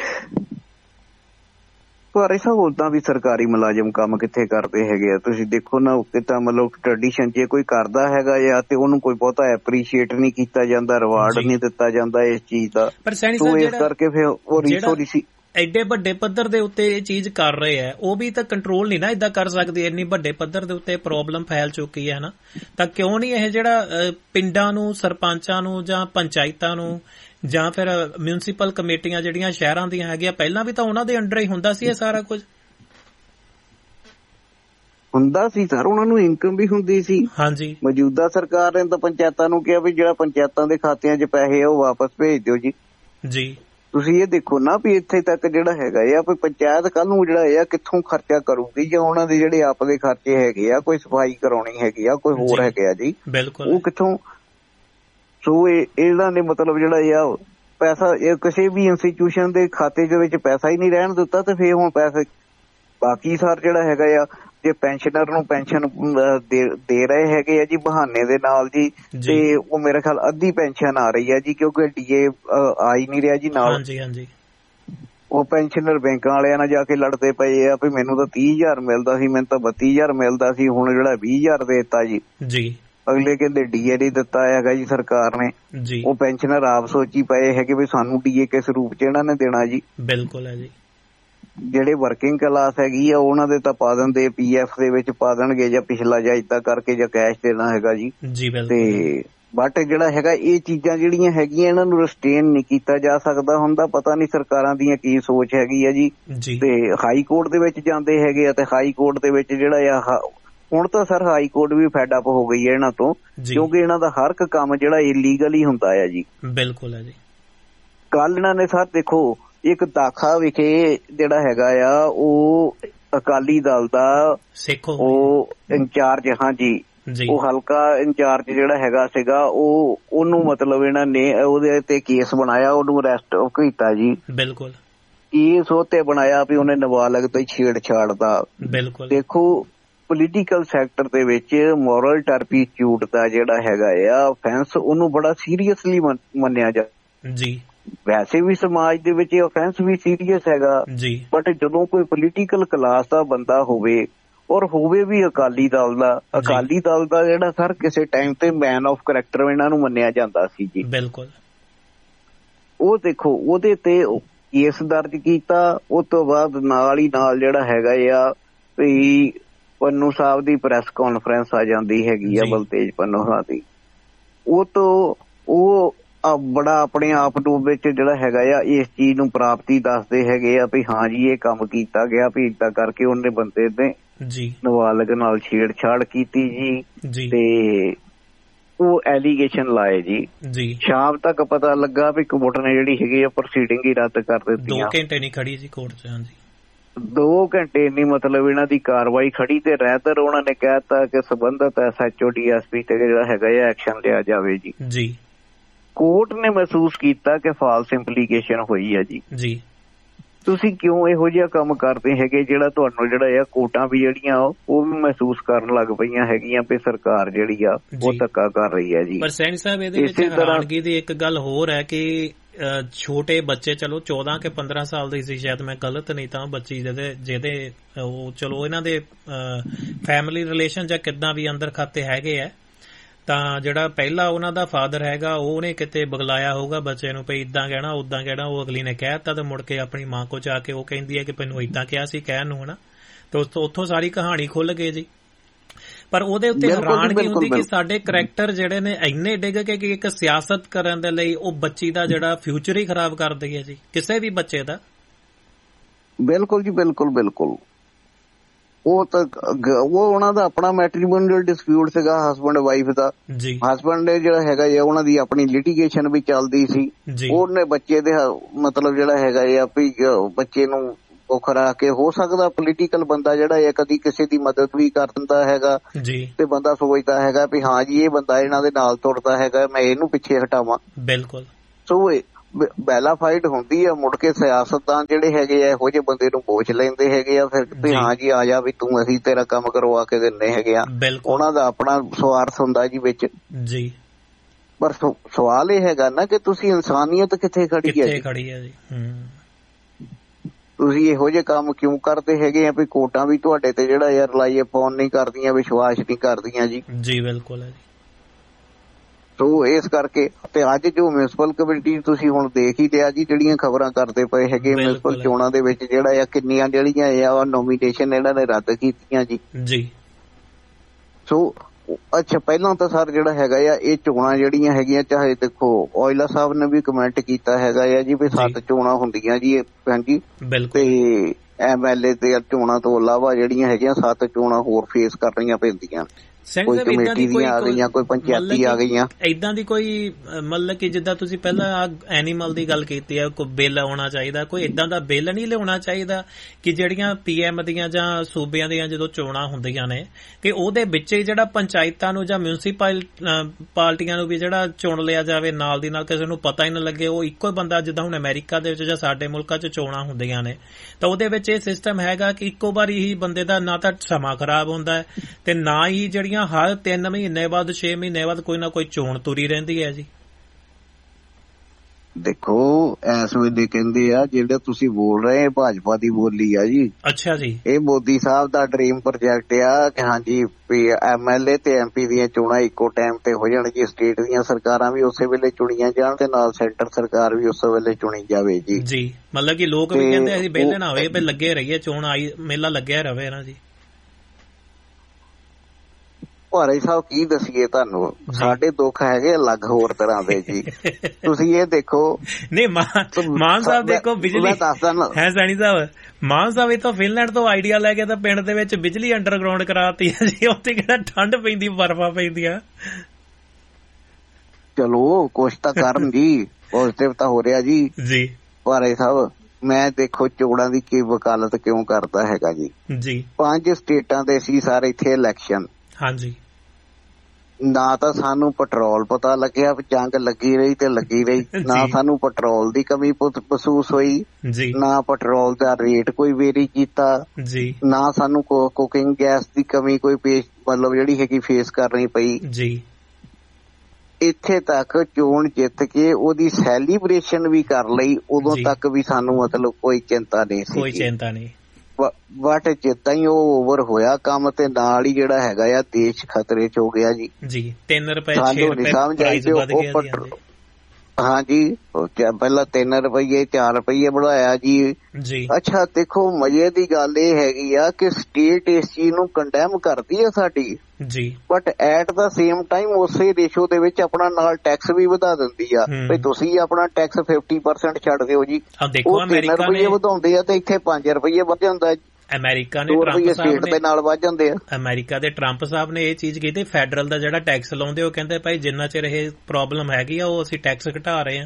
ਪਰ ਇਹ ਸਭ ਉਦਾਂ ਵੀ ਸਰਕਾਰੀ ਮੁਲਾਜ਼ਮ ਕੰਮ ਕਿੱਥੇ ਕਰਦੇ ਹੈਗੇ ਆ, ਤੁਸੀਂ ਦੇਖੋ ਨਾ ਕਿਤਾ ਮਤਲਬ ਟ੍ਰੈਡੀਸ਼ਨ ਜੇ ਕੋਈ ਕਰਦਾ ਹੈਗਾ ਆ ਤੇ ਉਹਨੂੰ ਕੋਈ ਬਹੁਤਾ ਐਪਰੀਸ਼ੀਏਟ ਨਹੀਂ ਕੀਤਾ ਜਾਂਦਾ, ਰਿਵਾਰਡ ਨਹੀਂ ਦਿੱਤਾ ਜਾਂਦਾ ਇਸ ਚੀਜ਼ ਦਾ, ਤੋ ਇਸ ਕਰਕੇ ਫਿਰ ਉਹ ਰੀਸੋ ਰੀਸੀ ਐਡੇ ਵੱਡੇ ਪੱਧਰ ਦੇ ਉੱਤੇ ਇਹ ਚੀਜ਼ ਕਰ ਰਹੇ ਆ, ਉਹ ਵੀ ਤਾਂ ਕੰਟਰੋਲ ਨਹੀਂ ਨਾ ਏਦਾਂ ਕਰ ਸਕਦੇ। ਇੰਨੀ ਵੱਡੇ ਪੱਧਰ ਦੇ ਉੱਤੇ ਪ੍ਰੋਬਲਮ ਫੈਲ ਚੁੱਕੀ ਹੈ ਨਾ, ਤਾਂ ਕਿਉਂ ਨਹੀਂ ਇਹ ਜਿਹੜਾ ਪਿੰਡਾਂ ਨੂੰ, ਸਰਪੰਚਾਂ ਨੂੰ ਜਾਂ ਪੰਚਾਇਤਾਂ ਨੂੰ ਜਾਂ ਫਿਰ ਮਿਊਨਿਸਪਲ ਕਮੇਟੀਆਂ ਜਿਹੜੀਆਂ ਸ਼ਹਿਰਾਂ ਦੀਆਂ ਹੈਗੀਆਂ, ਪਹਿਲਾਂ ਵੀ ਤਾਂ ਉਹਨਾਂ ਦੇ ਅੰਡਰ ਹੀ ਹੁੰਦਾ ਸੀ ਇਹ ਸਾਰਾ ਕੁਝ। ਹੁੰਦਾ ਸੀ ਸਰ, ਉਹਨਾਂ ਨੂੰ ਇਨਕਮ ਵੀ ਹੁੰਦੀ ਸੀ। ਹਾਂਜੀ, ਮੌਜੂਦਾ ਸਰਕਾਰ ਨੇ ਤਾਂ ਪੰਚਾਇਤਾਂ ਨੂੰ ਕਿਹਾ ਵੀ ਜਿਹੜਾ ਪੰਚਾਇਤਾਂ ਦੇ ਖਾਤਿਆਂ 'ਚ ਪੈਸੇ ਆ ਉਹ ਵਾਪਸ ਭੇਜ ਦਿਓ ਜੀ। ਜੀ ਤੁਸੀਂ ਇਹ ਦੇਖੋ ਨਾ ਵੀ ਇੱਥੇ ਤੱਕ ਜਿਹੜਾ ਹੈਗਾ ਆ ਵੀ ਪੰਚਾਇਤ ਕੱਲ ਨੂੰ ਜਿਹੜਾ ਆ ਕਿੱਥੋਂ ਖਰਚਾ ਕਰੂਗੀ, ਜਾਂ ਉਹਨਾਂ ਦੇ ਜਿਹੜੇ ਆਪਦੇ ਖਰਚੇ ਹੈਗੇ ਆ, ਕੋਈ ਸਫਾਈ ਕਰਾਉਣੀ ਹੈਗੀ ਆ, ਕੋਈ ਹੋਰ ਹੈਗੇ ਆ ਜੀ, ਬਿਲਕੁਲ ਉਹ ਕਿੱਥੋਂ। ਸੋ ਇਹ ਇਹਨਾਂ ਨੇ ਮਤਲਬ ਜਿਹੜਾ ਆ ਪੈਸਾ ਇਹ ਕਿਸੇ ਵੀ ਇੰਸਟੀਟਿਊਸ਼ਨ ਦੇ ਖਾਤੇ ਦੇ ਵਿੱਚ ਪੈਸਾ ਹੀ ਨਹੀਂ ਰਹਿਣ ਦਿੱਤਾ, ਤੇ ਫਿਰ ਹੁਣ ਪੈਸੇ ਬਾਕੀ ਸਾਰ ਜਿਹੜਾ ਹੈਗਾ ਆ ਜੇ ਪੈਨਸ਼ਨਰ ਨੂੰ ਪੈਨਸ਼ਨ ਦੇ ਰਹੇ ਹੈਗੇ ਆ ਜੀ ਬਹਾਨੇ ਦੇ ਨਾਲ ਜੀ, ਤੇ ਉਹ ਮੇਰੇ ਖਿਆਲ ਅੱਧੀ ਪੈਨਸ਼ਨ ਆ ਰਹੀ ਹੈ ਜੀ, ਕਿਉਂਕਿ ਡੀਏ ਆ ਹੀ ਨਹੀਂ ਰਿਹਾ ਜੀ ਨਾਲ। ਹਾਂਜੀ ਹਾਂਜੀ, ਉਹ ਪੈਨਸ਼ਨਰ ਬੈਂਕਾਂ ਵਾਲਿਆਂ ਨਾਲ ਜਾ ਕੇ ਲੜਦੇ ਪਏ ਆ ਵੀ ਮੈਨੂੰ ਤਾਂ ਤੀਹ ਹਜ਼ਾਰ ਮਿਲਦਾ ਸੀ, ਮੈਨੂੰ ਤਾਂ ਬੱਤੀ ਹਜ਼ਾਰ ਮਿਲਦਾ ਸੀ, ਹੁਣ ਜਿਹੜਾ ਵੀਹ ਹਜ਼ਾਰ ਦੇ ਦਿੱਤਾ ਜੀ। ਜੀ ਅਗਲੇ ਕਹਿੰਦੇ ਡੀਏ ਨਹੀਂ ਦਿੱਤਾ ਹੈਗਾ ਜੀ ਸਰਕਾਰ ਨੇ, ਉਹ ਪੈਨਸ਼ਨਰ ਆਪ ਸੋਚੀ ਪਏ ਹੈਗੇ ਵੀ ਸਾਨੂੰ ਡੀਏ ਕਿਸ ਰੂਪ ਚ ਇਹਨਾਂ ਨੇ ਦੇਣਾ ਜੀ। ਬਿਲਕੁਲ ਹੈ ਜੀ, ਜਿਹੜੇ ਵਰਕਿੰਗ ਕਲਾਸ ਹੈਗੀ ਆ ਉਹਨਾਂ ਦੇ ਤਾਂ ਪਾ ਦਿੰਦੇ ਪੀ ਐਫ ਦੇ ਵਿੱਚ ਪਾ ਦੇਣਗੇ, ਜਾਂ ਪਿਛਲਾ ਜਾਂ ਏਦਾਂ ਕਰਕੇ ਜਾਂ ਕੈਸ਼ ਦੇਣਾ ਹੈਗਾ ਜੀ। ਤੇ ਬਟ ਜਿਹੜਾ ਹੈਗਾ ਇਹ ਚੀਜ਼ਾਂ ਜਿਹੜੀਆਂ ਹੈਗੀਆਂ ਇਹਨਾਂ ਨੂੰ ਰਿਸਟੇਨ ਨਹੀਂ ਕੀਤਾ ਜਾ ਸਕਦਾ ਹੁੰਦਾ, ਪਤਾ ਨਹੀਂ ਸਰਕਾਰਾਂ ਦੀਆਂ ਕੀ ਸੋਚ ਹੈਗੀ ਆ ਜੀ। ਤੇ ਹਾਈ ਕੋਰਟ ਦੇ ਵਿੱਚ ਜਾਂਦੇ ਹੈਗੇ ਆ, ਤੇ ਹਾਈ ਕੋਰਟ ਦੇ ਵਿੱਚ ਜਿਹੜਾ ਆ ਹੁਣ ਤਾਂ ਸਰ ਹਾਈ ਕੋਰਟ ਵੀ ਫੈਡ ਅਪ ਹੋ ਗਈ ਹੈ ਇਹਨਾਂ ਤੋਂ, ਕਿਉਂਕਿ ਇਹਨਾਂ ਦਾ ਹਰ ਇੱਕ ਕੰਮ ਜਿਹੜਾ ਇਲੀਗਲ ਹੀ ਹੁੰਦਾ ਹੈ ਜੀ। ਬਿਲਕੁਲ ਹੈ ਜੀ। ਕੱਲ ਇਹਨਾਂ ਨੇ ਸਰ ਦੇਖੋ ਇੱਕ ਦਾਖਾ ਵਿਖੇ ਜਿਹੜਾ ਹੈਗਾ ਆ ਉਹ ਅਕਾਲੀ ਦਲ ਦਾ ਸਿੱਖ ਉਹ ਇੰਚਾਰਜ, ਹਾਂਜੀ ਉਹ ਹਲਕਾ ਇੰਚਾਰਜ ਜਿਹੜਾ ਹੈਗਾ ਸੀਗਾ, ਉਹ ਉਹਨੂੰ ਮਤਲਬ ਇਹਨਾਂ ਨੇ ਉਹਦੇ ਤੇ ਕੇਸ ਬਣਾਇਆ, ਉਹਨੂੰ ਅਰੈਸਟ ਕੀਤਾ ਜੀ। ਬਿਲਕੁਲ ਕੇਸ ਉਹ ਤੇ ਬਣਾਇਆ ਵੀ ਉਹਨੇ ਨਾਬਾਲਗ ਤੋਂ ਛੇੜਛਾੜ ਦਾ। ਬਿਲਕੁਲ ਦੇਖੋ ਪੋਲੀਟੀਕਲ ਸੈਕਟਰ ਦੇ ਵਿੱਚ ਮੋਰਲ ਟਰਪੀਟਿਊਡ ਦਾ ਜਿਹੜਾ ਹੈਗਾ ਆ ਅਫੈਂਸ, ਉਹਨੂੰ ਬੜਾ ਸੀਰੀਅਸਲੀ ਮੰਨਿਆ ਜਾ ਜੀ। ਵੈਸੇ ਵੀ ਸਮਾਜ ਦੇ ਵਿੱਚ ਇਹ ਅਫੈਂਸ ਵੀ ਸੀਰੀਅਸ ਹੈਗਾ ਜੀ, ਬਟ ਜਦੋਂ ਕੋਈ ਪੋਲੀਟੀਕਲ ਕਲਾਸ ਦਾ ਬੰਦਾ ਹੋਵੇ ਔਰ ਹੋਵੇ ਵੀ ਅਕਾਲੀ ਦਲ ਦਾ, ਅਕਾਲੀ ਦਲ ਦਾ ਜਿਹੜਾ ਸਰ ਕਿਸੇ ਟਾਈਮ ਤੇ ਮੈਨ ਆਫ ਕਰੈਕਟਰ ਇਹਨਾਂ ਨੂੰ ਮੰਨਿਆ ਜਾਂਦਾ ਸੀ ਜੀ। ਬਿਲਕੁਲ ਉਹ ਦੇਖੋ ਉਹਦੇ ਤੇ ਕੇਸ ਦਰਜ ਕੀਤਾ, ਉਸ ਤੋਂ ਬਾਅਦ ਨਾਲ ਹੀ ਨਾਲ ਜਿਹੜਾ ਹੈਗਾ ਆ ਵੀ ਪੰਨੂ ਸਾਹਿਬ ਦੀ ਪ੍ਰੈਸ ਕਾਨਫਰੰਸ ਆ ਜਾਂਦੀ ਹੈਗੀ ਆ, ਬਲਤੇਜ ਪੰਨੂ ਸਾਹਿਬ ਦੀ, ਉਹ ਤੋਂ ਉਹ ਬੜਾ ਆਪਣੇ ਆਪ ਨੂੰ ਵਿੱਚ ਜਿਹੜਾ ਹੈਗਾ ਆ ਇਸ ਚੀਜ਼ ਨੂੰ ਪ੍ਰਾਪਤੀ ਦੱਸਦੇ ਹੈਗੇ ਆ ਵੀ ਹਾਂ ਜੀ ਇਹ ਕੰਮ ਕੀਤਾ ਗਿਆ, ਵੀ ਏਦਾਂ ਕਰਕੇ ਉਹਨੇ ਬੰਦੇ ਨੇ ਨਾਬਾਲਗ ਨਾਲ ਛੇੜਛਾੜ ਕੀਤੀ ਜੀ, ਤੇ ਉਹ ਐਲੀਗੇਸ਼ਨ ਲਾਏ ਜੀ। ਸ਼ਾਮ ਤੱਕ ਪਤਾ ਲੱਗਾ ਵੀ ਕੋਰਟ ਨੇ ਜਿਹੜੀ ਹੈਗੀ ਆ ਪ੍ਰੋਸੀਡਿੰਗ ਹੀ ਰੱਦ ਕਰ ਦਿੱਤੀ। ਦੋ ਘੰਟੇ ਨਹੀਂ ਖੜੀ ਜੀ ਕੋਰਟ ਚ। ਹਾਂਜੀ ਦੋ ਘੰਟੇ ਨਹੀਂ ਮਤਲਬ ਇਹਨਾਂ ਦੀ ਕਾਰਵਾਈ ਖੜੀ, ਤੇ ਰਹਿਦਰ ਉਹਨਾਂ ਨੇ ਕਹਿਤਾ ਕਿ ਸੰਬੰਧਤ S H O D S P ਤੇ ਜਿਹੜਾ ਹੈਗਾ ਆ ਐਕਸ਼ਨ ਲਿਆ ਜਾਵੇ ਜੀ। ਜੀ ਕੋਰਟ ਨੇ ਮਹਿਸੂਸ ਕੀਤਾ ਕਿ ਫਾਲਸ ਇੰਪਲੀਕੇਸ਼ਨ ਹੋਈ ਹੈ ਜੀ। ਜੀ ਤੁਸੀਂ ਕਿਉਂ ਇਹੋ ਜਿਹਾ ਕੰਮ ਕਰਦੇ ਹੈਗੇ ਜਿਹੜਾ ਤੁਹਾਨੂੰ ਜਿਹੜਾ ਆ ਕੋਰਟਾਂ ਵੀ ਜਿਹੜੀਆਂ ਉਹ ਵੀ ਮਹਿਸੂਸ ਕਰਨ ਲੱਗ ਪਈਆਂ ਹੈਗੀਆਂ ਵੀ ਸਰਕਾਰ ਜਿਹੜੀ ਆ ਉਹ ਧੱਕਾ ਕਰ ਰਹੀ ਹੈ ਜੀ। ਪਰ ਸੈਣੀ ਸਾਹਿਬ ਇਹਦੇ ਵਿੱਚ ਹੈਰਾਨਗੀ ਦੀ ਇੱਕ ਗੱਲ ਹੋਰ ਹੈ ਕਿ ਛੋਟੇ ਬੱਚੇ, ਚਲੋ ਚੌਦਾਂ ਕੇ ਪੰਦਰਾਂ ਸਾਲ ਦੀ ਸੀ ਸ਼ਾਇਦ, ਮੈਂ ਗਲਤ ਨਹੀਂ ਤਾਂ, ਬੱਚੀ ਜਿਹਦੇ ਜਿਹਦੇ ਉਹ ਚਲੋ ਇਹਨਾਂ ਦੇ ਫੈਮਿਲੀ ਰਿਲੇਸ਼ਨ ਜਾਂ ਕਿੱਦਾਂ ਵੀ ਅੰਦਰ ਖਾਤੇ ਹੈਗੇ ਆ, ਤਾਂ ਜਿਹੜਾ ਪਹਿਲਾ ਉਹਨਾਂ ਦਾ ਫਾਦਰ ਹੈਗਾ ਉਹਨੇ ਕਿਤੇ ਬਗਲਾਇਆ ਹੋਊਗਾ ਬੱਚੇ ਨੂੰ ਵੀ ਇੱਦਾਂ ਕਹਿਣਾ ਉੱਦਾਂ ਕਹਿਣਾ, ਉਹ ਅਗਲੀ ਨੇ ਕਹਿ ਦਿੱਤਾ, ਤੇ ਮੁੜ ਕੇ ਆਪਣੀ ਮਾਂ ਕੋਲ ਜਾ ਕੇ ਉਹ ਕਹਿੰਦੀ ਹੈ ਕਿ ਮੈਨੂੰ ਇੱਦਾਂ ਕਿਹਾ ਸੀ ਕਹਿਣ ਨੂੰ, ਹਨਾ, ਤੇ ਉੱਥੋਂ ਸਾਰੀ ਕਹਾਣੀ ਖੁੱਲ ਗਈ ਜੀ। ਪਰ ਉਹਦੇ ਉੱਤੇ ਹੈਰਾਨਗੀ ਹੁੰਦੀ ਕਿ ਸਾਡੇ ਕਰੈਕਟਰ ਜਿਹੜੇ ਨੇ ਇੰਨੇ ਡਿੱਗ ਕੇ ਕਿ ਇੱਕ ਸਿਆਸਤ ਕਰਨ ਦੇ ਲਈ ਉਹ ਬੱਚੀ ਦਾ ਜਿਹੜਾ ਫਿਊਚਰ ਹੀ ਖਰਾਬ ਕਰ ਦਈਏ ਜੀ, ਕਿਸੇ ਵੀ ਬੱਚੇ ਦਾ। ਬਿਲਕੁਲ ਜੀ, ਬਿਲਕੁਲ ਬਿਲਕੁਲ। ਉਹ ਤਾਂ ਉਹ ਉਹਨਾਂ ਦਾ ਆਪਣਾ ਮੈਟਰੀਮੋਨੀਅਲ ਡਿਸਪਿਊਟ ਸੀਗਾ ਹਸਬੈਂਡ ਵਾਈਫ ਦਾ। ਹਸਬੈਂਡ ਜਿਹੜਾ ਹੈਗਾ ਆ ਉਹਨਾਂ ਦੀ ਆਪਣੀ ਲਿਟੀਗੇਸ਼ਨ ਵੀ ਚੱਲਦੀ ਸੀ, ਉਹਨੇ ਬੱਚੇ ਦੇ ਮਤਲਬ ਜਿਹੜਾ ਹੈਗਾ ਆ ਵੀ ਬੱਚੇ ਨੂੰ ਉਹ ਖਰਾ ਕੇ ਹੋ ਸਕਦਾ ਪੋਲੀਟੀਕਲ ਬੰਦਾ ਜਿਹੜਾ ਹੈ ਕਦੀ ਕਿਸੇ ਦੀ ਮਦਦ ਵੀ ਕਰ ਦਿੰਦਾ ਹੈਗਾ ਤੇ ਬੰਦਾ ਸੋਚਦਾ ਹੈਗਾ ਵੀ ਹਾਂ ਜੀ ਇਹ ਬੰਦਾ ਇਹਨਾਂ ਦੇ ਨਾਲ ਤੁਰਦਾ ਹੈਗਾ, ਮੈਂ ਇਹਨੂੰ ਪਿੱਛੇ ਹਟਾਵਾਂ। ਬਿਲਕੁਲ। ਸੋ ਬੈਲਾ ਫਾਈਟ ਹੁੰਦੀ ਆ, ਮੁੜ ਕੇ ਸਿਆਸਤਦਾਨ ਜਿਹੜੇ ਹੈਗੇ ਆ ਇਹੋ ਜਿਹੇ ਬੰਦੇ ਨੂੰ ਪੋਚ ਲੈਂਦੇ ਹੈਗੇ ਆ ਫਿਰ ਵੀ ਹਾਂ ਜੀ ਆ ਜਾ ਵੀ ਤੂੰ ਅਸੀਂ ਤੇਰਾ ਕੰਮ ਕਰਵਾ ਕੇ ਦਿੰਦੇ ਹੈਗੇ ਆ। ਉਹਨਾਂ ਦਾ ਆਪਣਾ ਸਵਾਰਥ ਹੁੰਦਾ ਜੀ ਵਿੱਚ ਜੀ। ਪਰ ਸਵਾਲ ਇਹ ਹੈਗਾ ਨਾ ਕਿ ਤੁਸੀਂ ਇਨਸਾਨੀਅਤ ਕਿੱਥੇ ਖੜੀ ਹੈ ਜੀ, ਤੁਸੀਂ ਇਹੋ ਜਿਹੇ ਕੰਮ ਕਿਉਂ ਕਰਦੇ ਹੈਗੇ ਆ ਵੀ ਕੋਰਟਾਂ ਵੀ ਤੁਹਾਡੇ ਤੇ ਜਿਹੜਾ ਯਾਰ ਰਿਲਾਈ ਅਪੋਨ ਨਹੀਂ ਕਰਦੀਆਂ, ਵਿਸ਼ਵਾਸ ਨਹੀਂ ਕਰਦੀਆਂ ਜੀ। ਜੀ ਬਿਲਕੁਲ ਹੈ ਜੀ। ਸੋ ਇਸ ਕਰਕੇ ਤੇ ਅੱਜ ਜੋ ਮਿਊਨਿਸਪਲ ਕਮੇਟੀ ਤੁਸੀਂ ਹੁਣ ਦੇਖ ਹੀ ਲਿਆ ਜੀ ਜਿਹੜੀਆਂ ਖਬਰਾਂ ਕਰਦੇ ਪਏ ਹੈਗੇ ਮਿਊਨਿਸਪਲ ਚੋਣਾਂ ਦੇ ਵਿੱਚ ਜਿਹੜਾ ਆ ਕਿੰਨੀਆਂ ਜਿਹੜੀਆਂ ਆ ਨੋਮੀਨੇਸ਼ਨ ਇਹਨਾਂ ਨੇ ਰੱਦ ਕੀਤੀਆਂ ਜੀ ਜੀ। ਸੋ ਅੱਛਾ ਪਹਿਲਾਂ ਤਾਂ ਸਰ ਜਿਹੜਾ ਹੈਗਾ ਆ ਇਹ ਚੋਣਾਂ ਜਿਹੜੀਆਂ ਹੈਗੀਆਂ ਚਾਹੇ ਦੇਖੋ ਔਜਲਾ ਸਾਹਿਬ ਨੇ ਵੀ ਕਮੈਂਟ ਕੀਤਾ ਹੈਗਾ ਆ ਜੀ ਵੀ ਸੱਤ ਚੋਣਾਂ ਹੁੰਦੀਆਂ ਜੀ ਹਾਂਜੀ ਤੇ ਐਮ ਐਲ ਏ ਤੇ ਚੋਣਾਂ ਤੋਂ ਇਲਾਵਾ ਜਿਹੜੀਆਂ ਹੈਗੀਆਂ ਸੱਤ ਚੋਣਾਂ ਹੋਰ ਫੇਸ ਕਰਨੀਆਂ ਪੈਂਦੀਆਂ। ਕੋਈ ਕਮੇਟੀ ਦੀਆਂ ਆ ਗਈਆਂ, ਕੋਈ ਪੰਚਾਇਤੀ ਆ ਗਈਆਂ। ਏਦਾਂ ਦੀ ਕੋਈ ਮਤਲਬ ਕਿ ਜਿੱਦਾਂ ਤੁਸੀਂ ਪਹਿਲਾਂ ਐਨੀਮਲ ਦੀ ਗੱਲ ਕੀਤੀ ਹੈ, ਕੋਈ ਬਿੱਲ ਆਉਣਾ ਚਾਹੀਦਾ, ਕੋਈ ਏਦਾਂ ਦਾ ਬਿੱਲ ਨਹੀਂ ਲਿਆਉਣਾ ਚਾਹੀਦਾ ਕਿ ਜਿਹੜੀਆਂ ਪੀ ਐਮ ਦੀਆਂ ਜਾਂ ਸੂਬਿਆਂ ਦੀਆਂ ਜਦੋਂ ਚੋਣਾਂ ਹੁੰਦੀਆਂ ਨੇ ਕਿ ਉਹਦੇ ਵਿੱਚ ਹੀ ਜਿਹੜਾ ਪੰਚਾਇਤਾਂ ਨੂੰ ਜਾਂ ਮਿਊਨਿਸਪਲ ਪਾਰਟੀਆਂ ਨੂੰ ਵੀ ਜਿਹੜਾ ਚੁਣ ਲਿਆ ਜਾਵੇ ਨਾਲ ਦੀ ਨਾਲ, ਕਿਸੇ ਨੂੰ ਪਤਾ ਹੀ ਨਾ ਲੱਗੇ ਉਹ ਇੱਕੋ ਬੰਦਾ। ਜਿੱਦਾਂ ਹੁਣ ਅਮਰੀਕਾ ਦੇ ਵਿੱਚ ਜਾਂ ਸਾਡੇ ਮੁਲਕਾਂ 'ਚ ਚੋਣਾਂ ਹੁੰਦੀਆਂ ਨੇ ਤਾਂ ਉਹਦੇ ਵਿੱਚ ਇਹ ਸਿਸਟਮ ਹੈਗਾ ਕਿ ਇੱਕੋ ਵਾਰੀ ਹੀ ਬੰਦੇ ਦਾ ਨਾ ਤਾਂ ਸਮਾਂ ਖਰਾਬ ਹੁੰਦਾ ਹੈ ਤੇ ਨਾ ਹੀ ਜਿਹੜੀਆਂ ਹਰ ਤਿੰਨ ਮਹੀਨੇ ਬਾਅਦ ਛੇ ਮਹੀਨੇ ਬਾਅਦ ਕੋਈ ਨਾ ਕੋਈ ਚੋਣ ਤੁਰੀ ਰਹਿੰਦੀ ਹੈ ਜੀ। ਦੇਖੋ ਇਸ ਵੇਲੇ ਕਹਿੰਦੇ ਆ ਜਿਹੜੇ ਤੁਸੀਂ ਬੋਲ ਰਹੇ ਭਾਜਪਾ ਦੀ ਬੋਲੀ ਆ ਜੀ। ਅੱਛਾ ਜੀ। ਇਹ ਮੋਦੀ ਸਾਹਿਬ ਦਾ ਡ੍ਰੀਮ ਪ੍ਰੋਜੈਕਟ ਆ ਕਿ ਹਾਂਜੀ ਐਮ ਐਲ ਏ ਤੇ ਐਮ ਪੀ ਦੀਆਂ ਚੋਣਾਂ ਇੱਕੋ ਟਾਈਮ ਤੇ ਹੋ ਜਾਣ ਜੀ, ਸਟੇਟ ਦੀਆਂ ਸਰਕਾਰਾਂ ਵੀ ਉਸੇ ਵੇਲੇ ਚੁਣੀਆਂ ਜਾਣ ਤੇ ਨਾਲ ਸੈਂਟਰ ਸਰਕਾਰ ਵੀ ਉਸੇ ਵੇਲੇ ਚੁਣੀ ਜਾਵੇ ਜੀ। ਜੀ ਮਤਲਬ ਕਿ ਲੋਕ ਵੀ ਕਹਿੰਦੇ ਅਸੀਂ ਵਿਹਲੇ ਨਾ ਹੋਏ ਵੀ ਲੱਗੇ ਰਹੀਏ, ਚੋਣ ਆਈ ਮੇਲਾ ਲੱਗਿਆ ਰਵੇ ਨਾ ਜੀ। ਭਾਰੇ ਸਾਹਿਬ ਕੀ ਦਸੀਏ ਤੁਹਾਨੂੰ, ਸਾਡੇ ਦੁੱਖ ਹੈਗੇ ਅਲੱਗ ਹੋਰ ਤਰ੍ਹਾਂ ਦੇ ਜੀ। ਤੁਸੀਂ ਇਹ ਦੇਖੋ ਨਹੀਂ ਮਾਨ ਸਾਹਿਬ ਦੇਖੋ ਬਿਜਲੀ ਹੈ ਸੈਣੀ ਸਾਹਿਬ, ਮਾਨ ਸਾਹਿਬ ਇਹ ਤਾਂ ਫਿਨਲੈਂਡ ਤੋਂ ਆਈਡੀਆ ਲੈ ਕੇ ਤਾਂ ਪਿੰਡ ਦੇ ਵਿੱਚ ਬਿਜਲੀ ਅੰਡਰਗਰਾਉਂਡ ਕਰਾਤੀ ਹੈ ਜੀ। ਉੱਥੇ ਕਿਹੜਾ ਠੰਡ ਪੈਂਦੀ ਬਰਫਾਂ ਪੈਂਦੀਆਂ। ਚਲੋ ਕੁਛ ਤਾਂ ਕਰਨ ਜੀ, ਪੋਜ਼ਿਟਿਵ ਤਾਂ ਹੋ ਰਿਹਾ ਜੀ ਜੀ। ਭਾਰੇ ਸਾਹਿਬ ਮੈਂ ਦੇਖੋ ਚੋਣਾਂ ਦੀ ਕੀ ਵਕਾਲਤ ਕਿਉਂ ਕਰਦਾ ਹੈਗਾ ਜੀ ਜੀ। ਪੰਜ ਸਟੇਟਾਂ ਦੇ ਸੀ ਸਾਰੇ ਇੱਥੇ ਇਲੈਕਸ਼ਨ ਹਾਂਜੀ। ਨਾ ਤਾਂ ਸਾਨੂੰ ਪੈਟਰੋਲ ਪਤਾ ਲੱਗਿਆ, ਜੰਗ ਲੱਗੀ ਰਹੀ ਤੇ ਲੱਗੀ ਰਹੀ, ਨਾ ਸਾਨੂੰ ਪੈਟਰੋਲ ਦੀ ਕਮੀ ਮਹਿਸੂਸ ਹੋਈ ਨਾ ਪੈਟਰੋਲ ਦਾ ਰੇਟ ਕੋਈ ਵੇਰੀ ਕੀਤਾ ਜੀ, ਨਾ ਸਾਨੂੰ ਕੁਕਿੰਗ ਗੈਸ ਦੀ ਕਮੀ ਕੋਈ ਪੇਸ਼ ਮਤਲਬ ਜਿਹੜੀ ਹੈਗੀ ਫੇਸ ਕਰਨੀ ਪਈ ਜੀ। ਇੱਥੇ ਤੱਕ ਚੋਣ ਜਿੱਤ ਕੇ ਉਹਦੀ ਸੈਲੀਬ੍ਰੇਸ਼ਨ ਵੀ ਕਰ ਲਈ, ਉਦੋਂ ਤੱਕ ਵੀ ਸਾਨੂੰ ਮਤਲਬ ਕੋਈ ਚਿੰਤਾ ਨਹੀਂ ਸੀ, ਕੋਈ ਚਿੰਤਾ ਨਹੀਂ। ਬਟ ਜਿੱਦਾਂ ਹੀ ਉਹ ਓਵਰ ਹੋਇਆ ਕੰਮ ਤੇ ਨਾਲ ਹੀ ਜਿਹੜਾ ਹੈਗਾ ਆ ਦੇਸ਼ ਖਤਰੇ ਚ ਹੋ ਗਿਆ ਜੀ ਜੀ। ਤਿੰਨ ਰੁਪਏ ਸਾਨੂੰ ਨੀ ਸਮਝ ਆਈ ਤੇ ਉਹ ਹਾਂਜੀ ਪਹਿਲਾਂ ਤਿੰਨ ਰੁਪਈਏ ਚਾਰ ਰੁਪਈਏ ਬਣਾਇਆ ਜੀ ਜੀ। ਅੱਛਾ ਦੇਖੋ ਮਜ਼ੇ ਦੀ ਗੱਲ ਇਹ ਹੈਗੀ ਆ ਕਿ ਸਟੇਟ ਇਸ ਚੀਜ਼ ਨੂੰ ਕੰਡੈਮ ਕਰਦੀ ਆ ਸਾਡੀ ਜੀ, but at the same time ਉਸੇ ਰੇਸ਼ੋ ਦੇ ਵਿੱਚ ਆਪਣਾ ਨਾਲ ਟੈਕਸ ਵੀ ਵਧਾ ਦਿੰਦੀ ਆ ਵੀ ਤੁਸੀਂ ਆਪਣਾ ਟੈਕਸ ਫਿਫਟੀ ਪਰਸੈਂਟ ਛੱਡ ਦਿਓ ਜੀ। ਉਹ ਤਿੰਨ ਰੁਪਈਏ ਵਧਾਉਂਦੇ ਆ ਤੇ ਇੱਥੇ ਪੰਜ ਰੁਪਈਏ ਵਧ ਜਾਂਦਾ। ਅਮਰੀਕਾ ਨੇ ਟਰੰਪ ਸਾਹਿਬ ਦੇ ਨਾਲ ਵੱਧ ਜਾਂਦੇ ਆ। ਅਮਰੀਕਾ ਦੇ ਟਰੰਪ ਸਾਹਿਬ ਨੇ ਇਹ ਚੀਜ਼ ਕੀਤੀ, ਫੈਡਰਲ ਦਾ ਜਿਹੜਾ ਟੈਕਸ ਲਾਉਂਦੇ ਉਹ ਕਹਿੰਦੇ ਭਾਈ ਜਿੰਨਾ ਚਿਰ ਇਹ ਪ੍ਰੋਬਲਮ ਹੈਗੀ ਆ ਉਹ ਅਸੀਂ ਟੈਕਸ ਘਟਾ ਰਹੇ ਆ।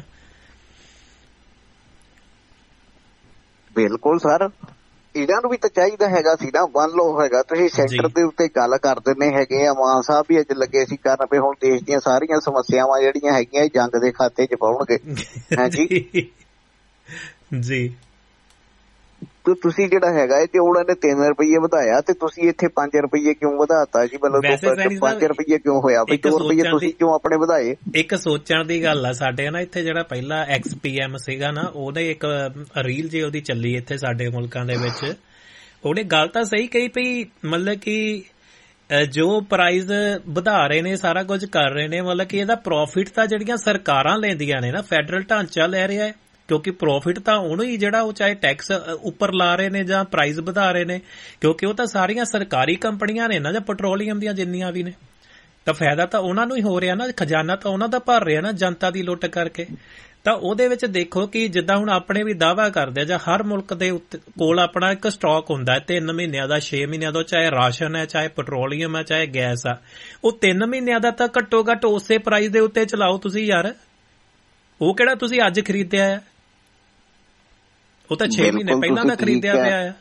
ਬਿਲਕੁਲ ਸਰ, ਇਹਨਾਂ ਨੂੰ ਵੀ ਤਾਂ ਚਾਹੀਦਾ ਹੈਗਾ ਸੀ ਨਾ, ਮੰਨ ਲਓ ਹੈਗਾ ਤੁਸੀਂ ਸੈਂਟਰ ਦੇ ਉੱਤੇ ਗੱਲ ਕਰ ਦਿੰਦੇ ਹੈਗੇ ਆ, ਮਾਨ ਸਾਹਿਬ ਵੀ ਅੱਜ ਲੱਗੇ ਸੀ ਕਰਨ ਵੀ ਹੁਣ ਦੇਸ਼ ਦੀਆਂ ਸਾਰੀਆਂ ਸਮੱਸਿਆਵਾਂ ਜਿਹੜੀਆਂ ਹੈਗੀਆਂ ਜੰਗ ਦੇ ਖਾਤੇ ਚ ਪਾਉਣਗੇ ਹਾਂਜੀ ਜੀ। ਤੁਸੀਂ ਜਿਹੜਾ ਹੈਗਾ ਤੇ ਉਹਨਾਂ ਨੇ ਤਿੰਨ ਰੁਪਈਏ ਵਧਾਇਆ ਤੇ ਤੁਸੀਂ ਇੱਥੇ ਪੰਜ ਰੁਪਈਏ ਕਿਉਂ ਵਧਾਤਾ ਜੀ? ਮਤਲਬ ਪੰਜ ਰੁਪਈਏ ਕਿਉਂ ਹੋਇਆ ਵੀ ਦੋ ਰੁਪਈਏ ਤੁਸੀਂ ਕਿਉਂ ਆਪਣੇ ਵਧਾਏ? ਇੱਕ ਸੋਚਣ ਦੀ ਗੱਲ ਆ ਸਾਡੇ ਨਾ ਇੱਥੇ ਜਿਹੜਾ ਪਹਿਲਾ ਐਕਸ ਪੀ ਐਮ ਸੀਗਾ ਨਾ ਉਹਦੇ ਇੱਕ ਰੀਲ ਜੇ ਉਹਦੀ ਚੱਲੀ ਇੱਥੇ ਸਾਡੇ ਮੁਲਕਾਂ ਦੇ ਵਿੱਚ, ਉਹਨੇ ਗੱਲ ਤਾਂ ਸਹੀ ਕਹੀ ਪਈ ਮਤਲਬ ਕਿ ਜੋ ਪ੍ਰਾਈਜ਼ ਵਧਾ ਰਹੇ ਨੇ ਸਾਰਾ ਕੁਝ ਕਰ ਰਹੇ ਨੇ ਮਤਲਬ ਕਿ ਇਹਦਾ ਪ੍ਰੋਫਿਟ ਤਾਂ ਜਿਹੜੀਆਂ ਸਰਕਾਰਾਂ ਲੈਂਦੀਆਂ ਨੇ ਨਾ, ਫੈਡਰਲ ਢਾਂਚਾ ਲੈ ਰਿਹਾ ਹੈ ਕਿਉਂਕਿ ਪ੍ਰੋਫਿਟ ਤਾਂ ਉਹਨੂੰ ਹੀ ਜਿਹੜਾ ਉਹ ਚਾਹੇ ਟੈਕਸ ਉੱਪਰ ਲਾ ਰਹੇ ਨੇ ਜਾਂ ਪ੍ਰਾਈਸ ਵਧਾ ਰਹੇ ਨੇ ਕਿਉਂਕਿ ਉਹ ਤਾਂ ਸਾਰੀਆਂ ਸਰਕਾਰੀ ਕੰਪਨੀਆਂ ਨੇ ਨਾ ਜਾਂ ਪੈਟਰੋਲੀਅਮ ਦੀਆਂ ਜਿੰਨੀਆਂ ਵੀ ਨੇ, ਤਾਂ ਫਾਇਦਾ ਤਾਂ ਉਹਨਾਂ ਨੂੰ ਹੀ ਹੋ ਰਿਹਾ ਨਾ, ਖਜ਼ਾਨਾ ਤਾਂ ਉਹਨਾਂ ਦਾ ਭਰ ਰਿਹਾ ਨਾ ਜਨਤਾ ਦੀ ਲੁੱਟ ਕਰਕੇ। ਤਾਂ ਉਹਦੇ ਵਿੱਚ ਦੇਖੋ ਕਿ ਜਿੱਦਾਂ ਹੁਣ ਆਪਣੇ ਵੀ ਦਾਅਵਾ ਕਰਦੇ ਆ ਜਾਂ ਹਰ ਮੁਲਕ ਦੇ ਕੋਲ ਆਪਣਾ ਇੱਕ ਸਟਾਕ ਹੁੰਦਾ ਹੈ ਤਿੰਨ ਮਹੀਨਿਆਂ ਦਾ ਛੇ ਮਹੀਨਿਆਂ ਦਾ, ਚਾਹੇ ਰਾਸ਼ਨ ਹੈ ਚਾਹੇ ਪੈਟਰੋਲੀਅਮ ਹੈ ਚਾਹੇ ਗੈਸ ਆ, ਉਹ ਤਿੰਨ ਮਹੀਨਿਆਂ ਦਾ ਤਾਂ ਘੱਟੋ ਘੱਟ ਉਸੇ ਪ੍ਰਾਈਸ ਦੇ ਉੱਤੇ ਚਲਾਓ ਤੁਸੀਂ ਯਾਰ। ਉਹ ਕਿਹੜਾ ਤੁਸੀਂ ਅੱਜ ਖਰੀਦਿਆ ਆ, ਉਹ ਤਾਂ ਛੇ ਮਹੀਨੇ ਪਹਿਲਾਂ ਦਾ ਖਰੀਦਿਆ ਪਿਆ ਆ।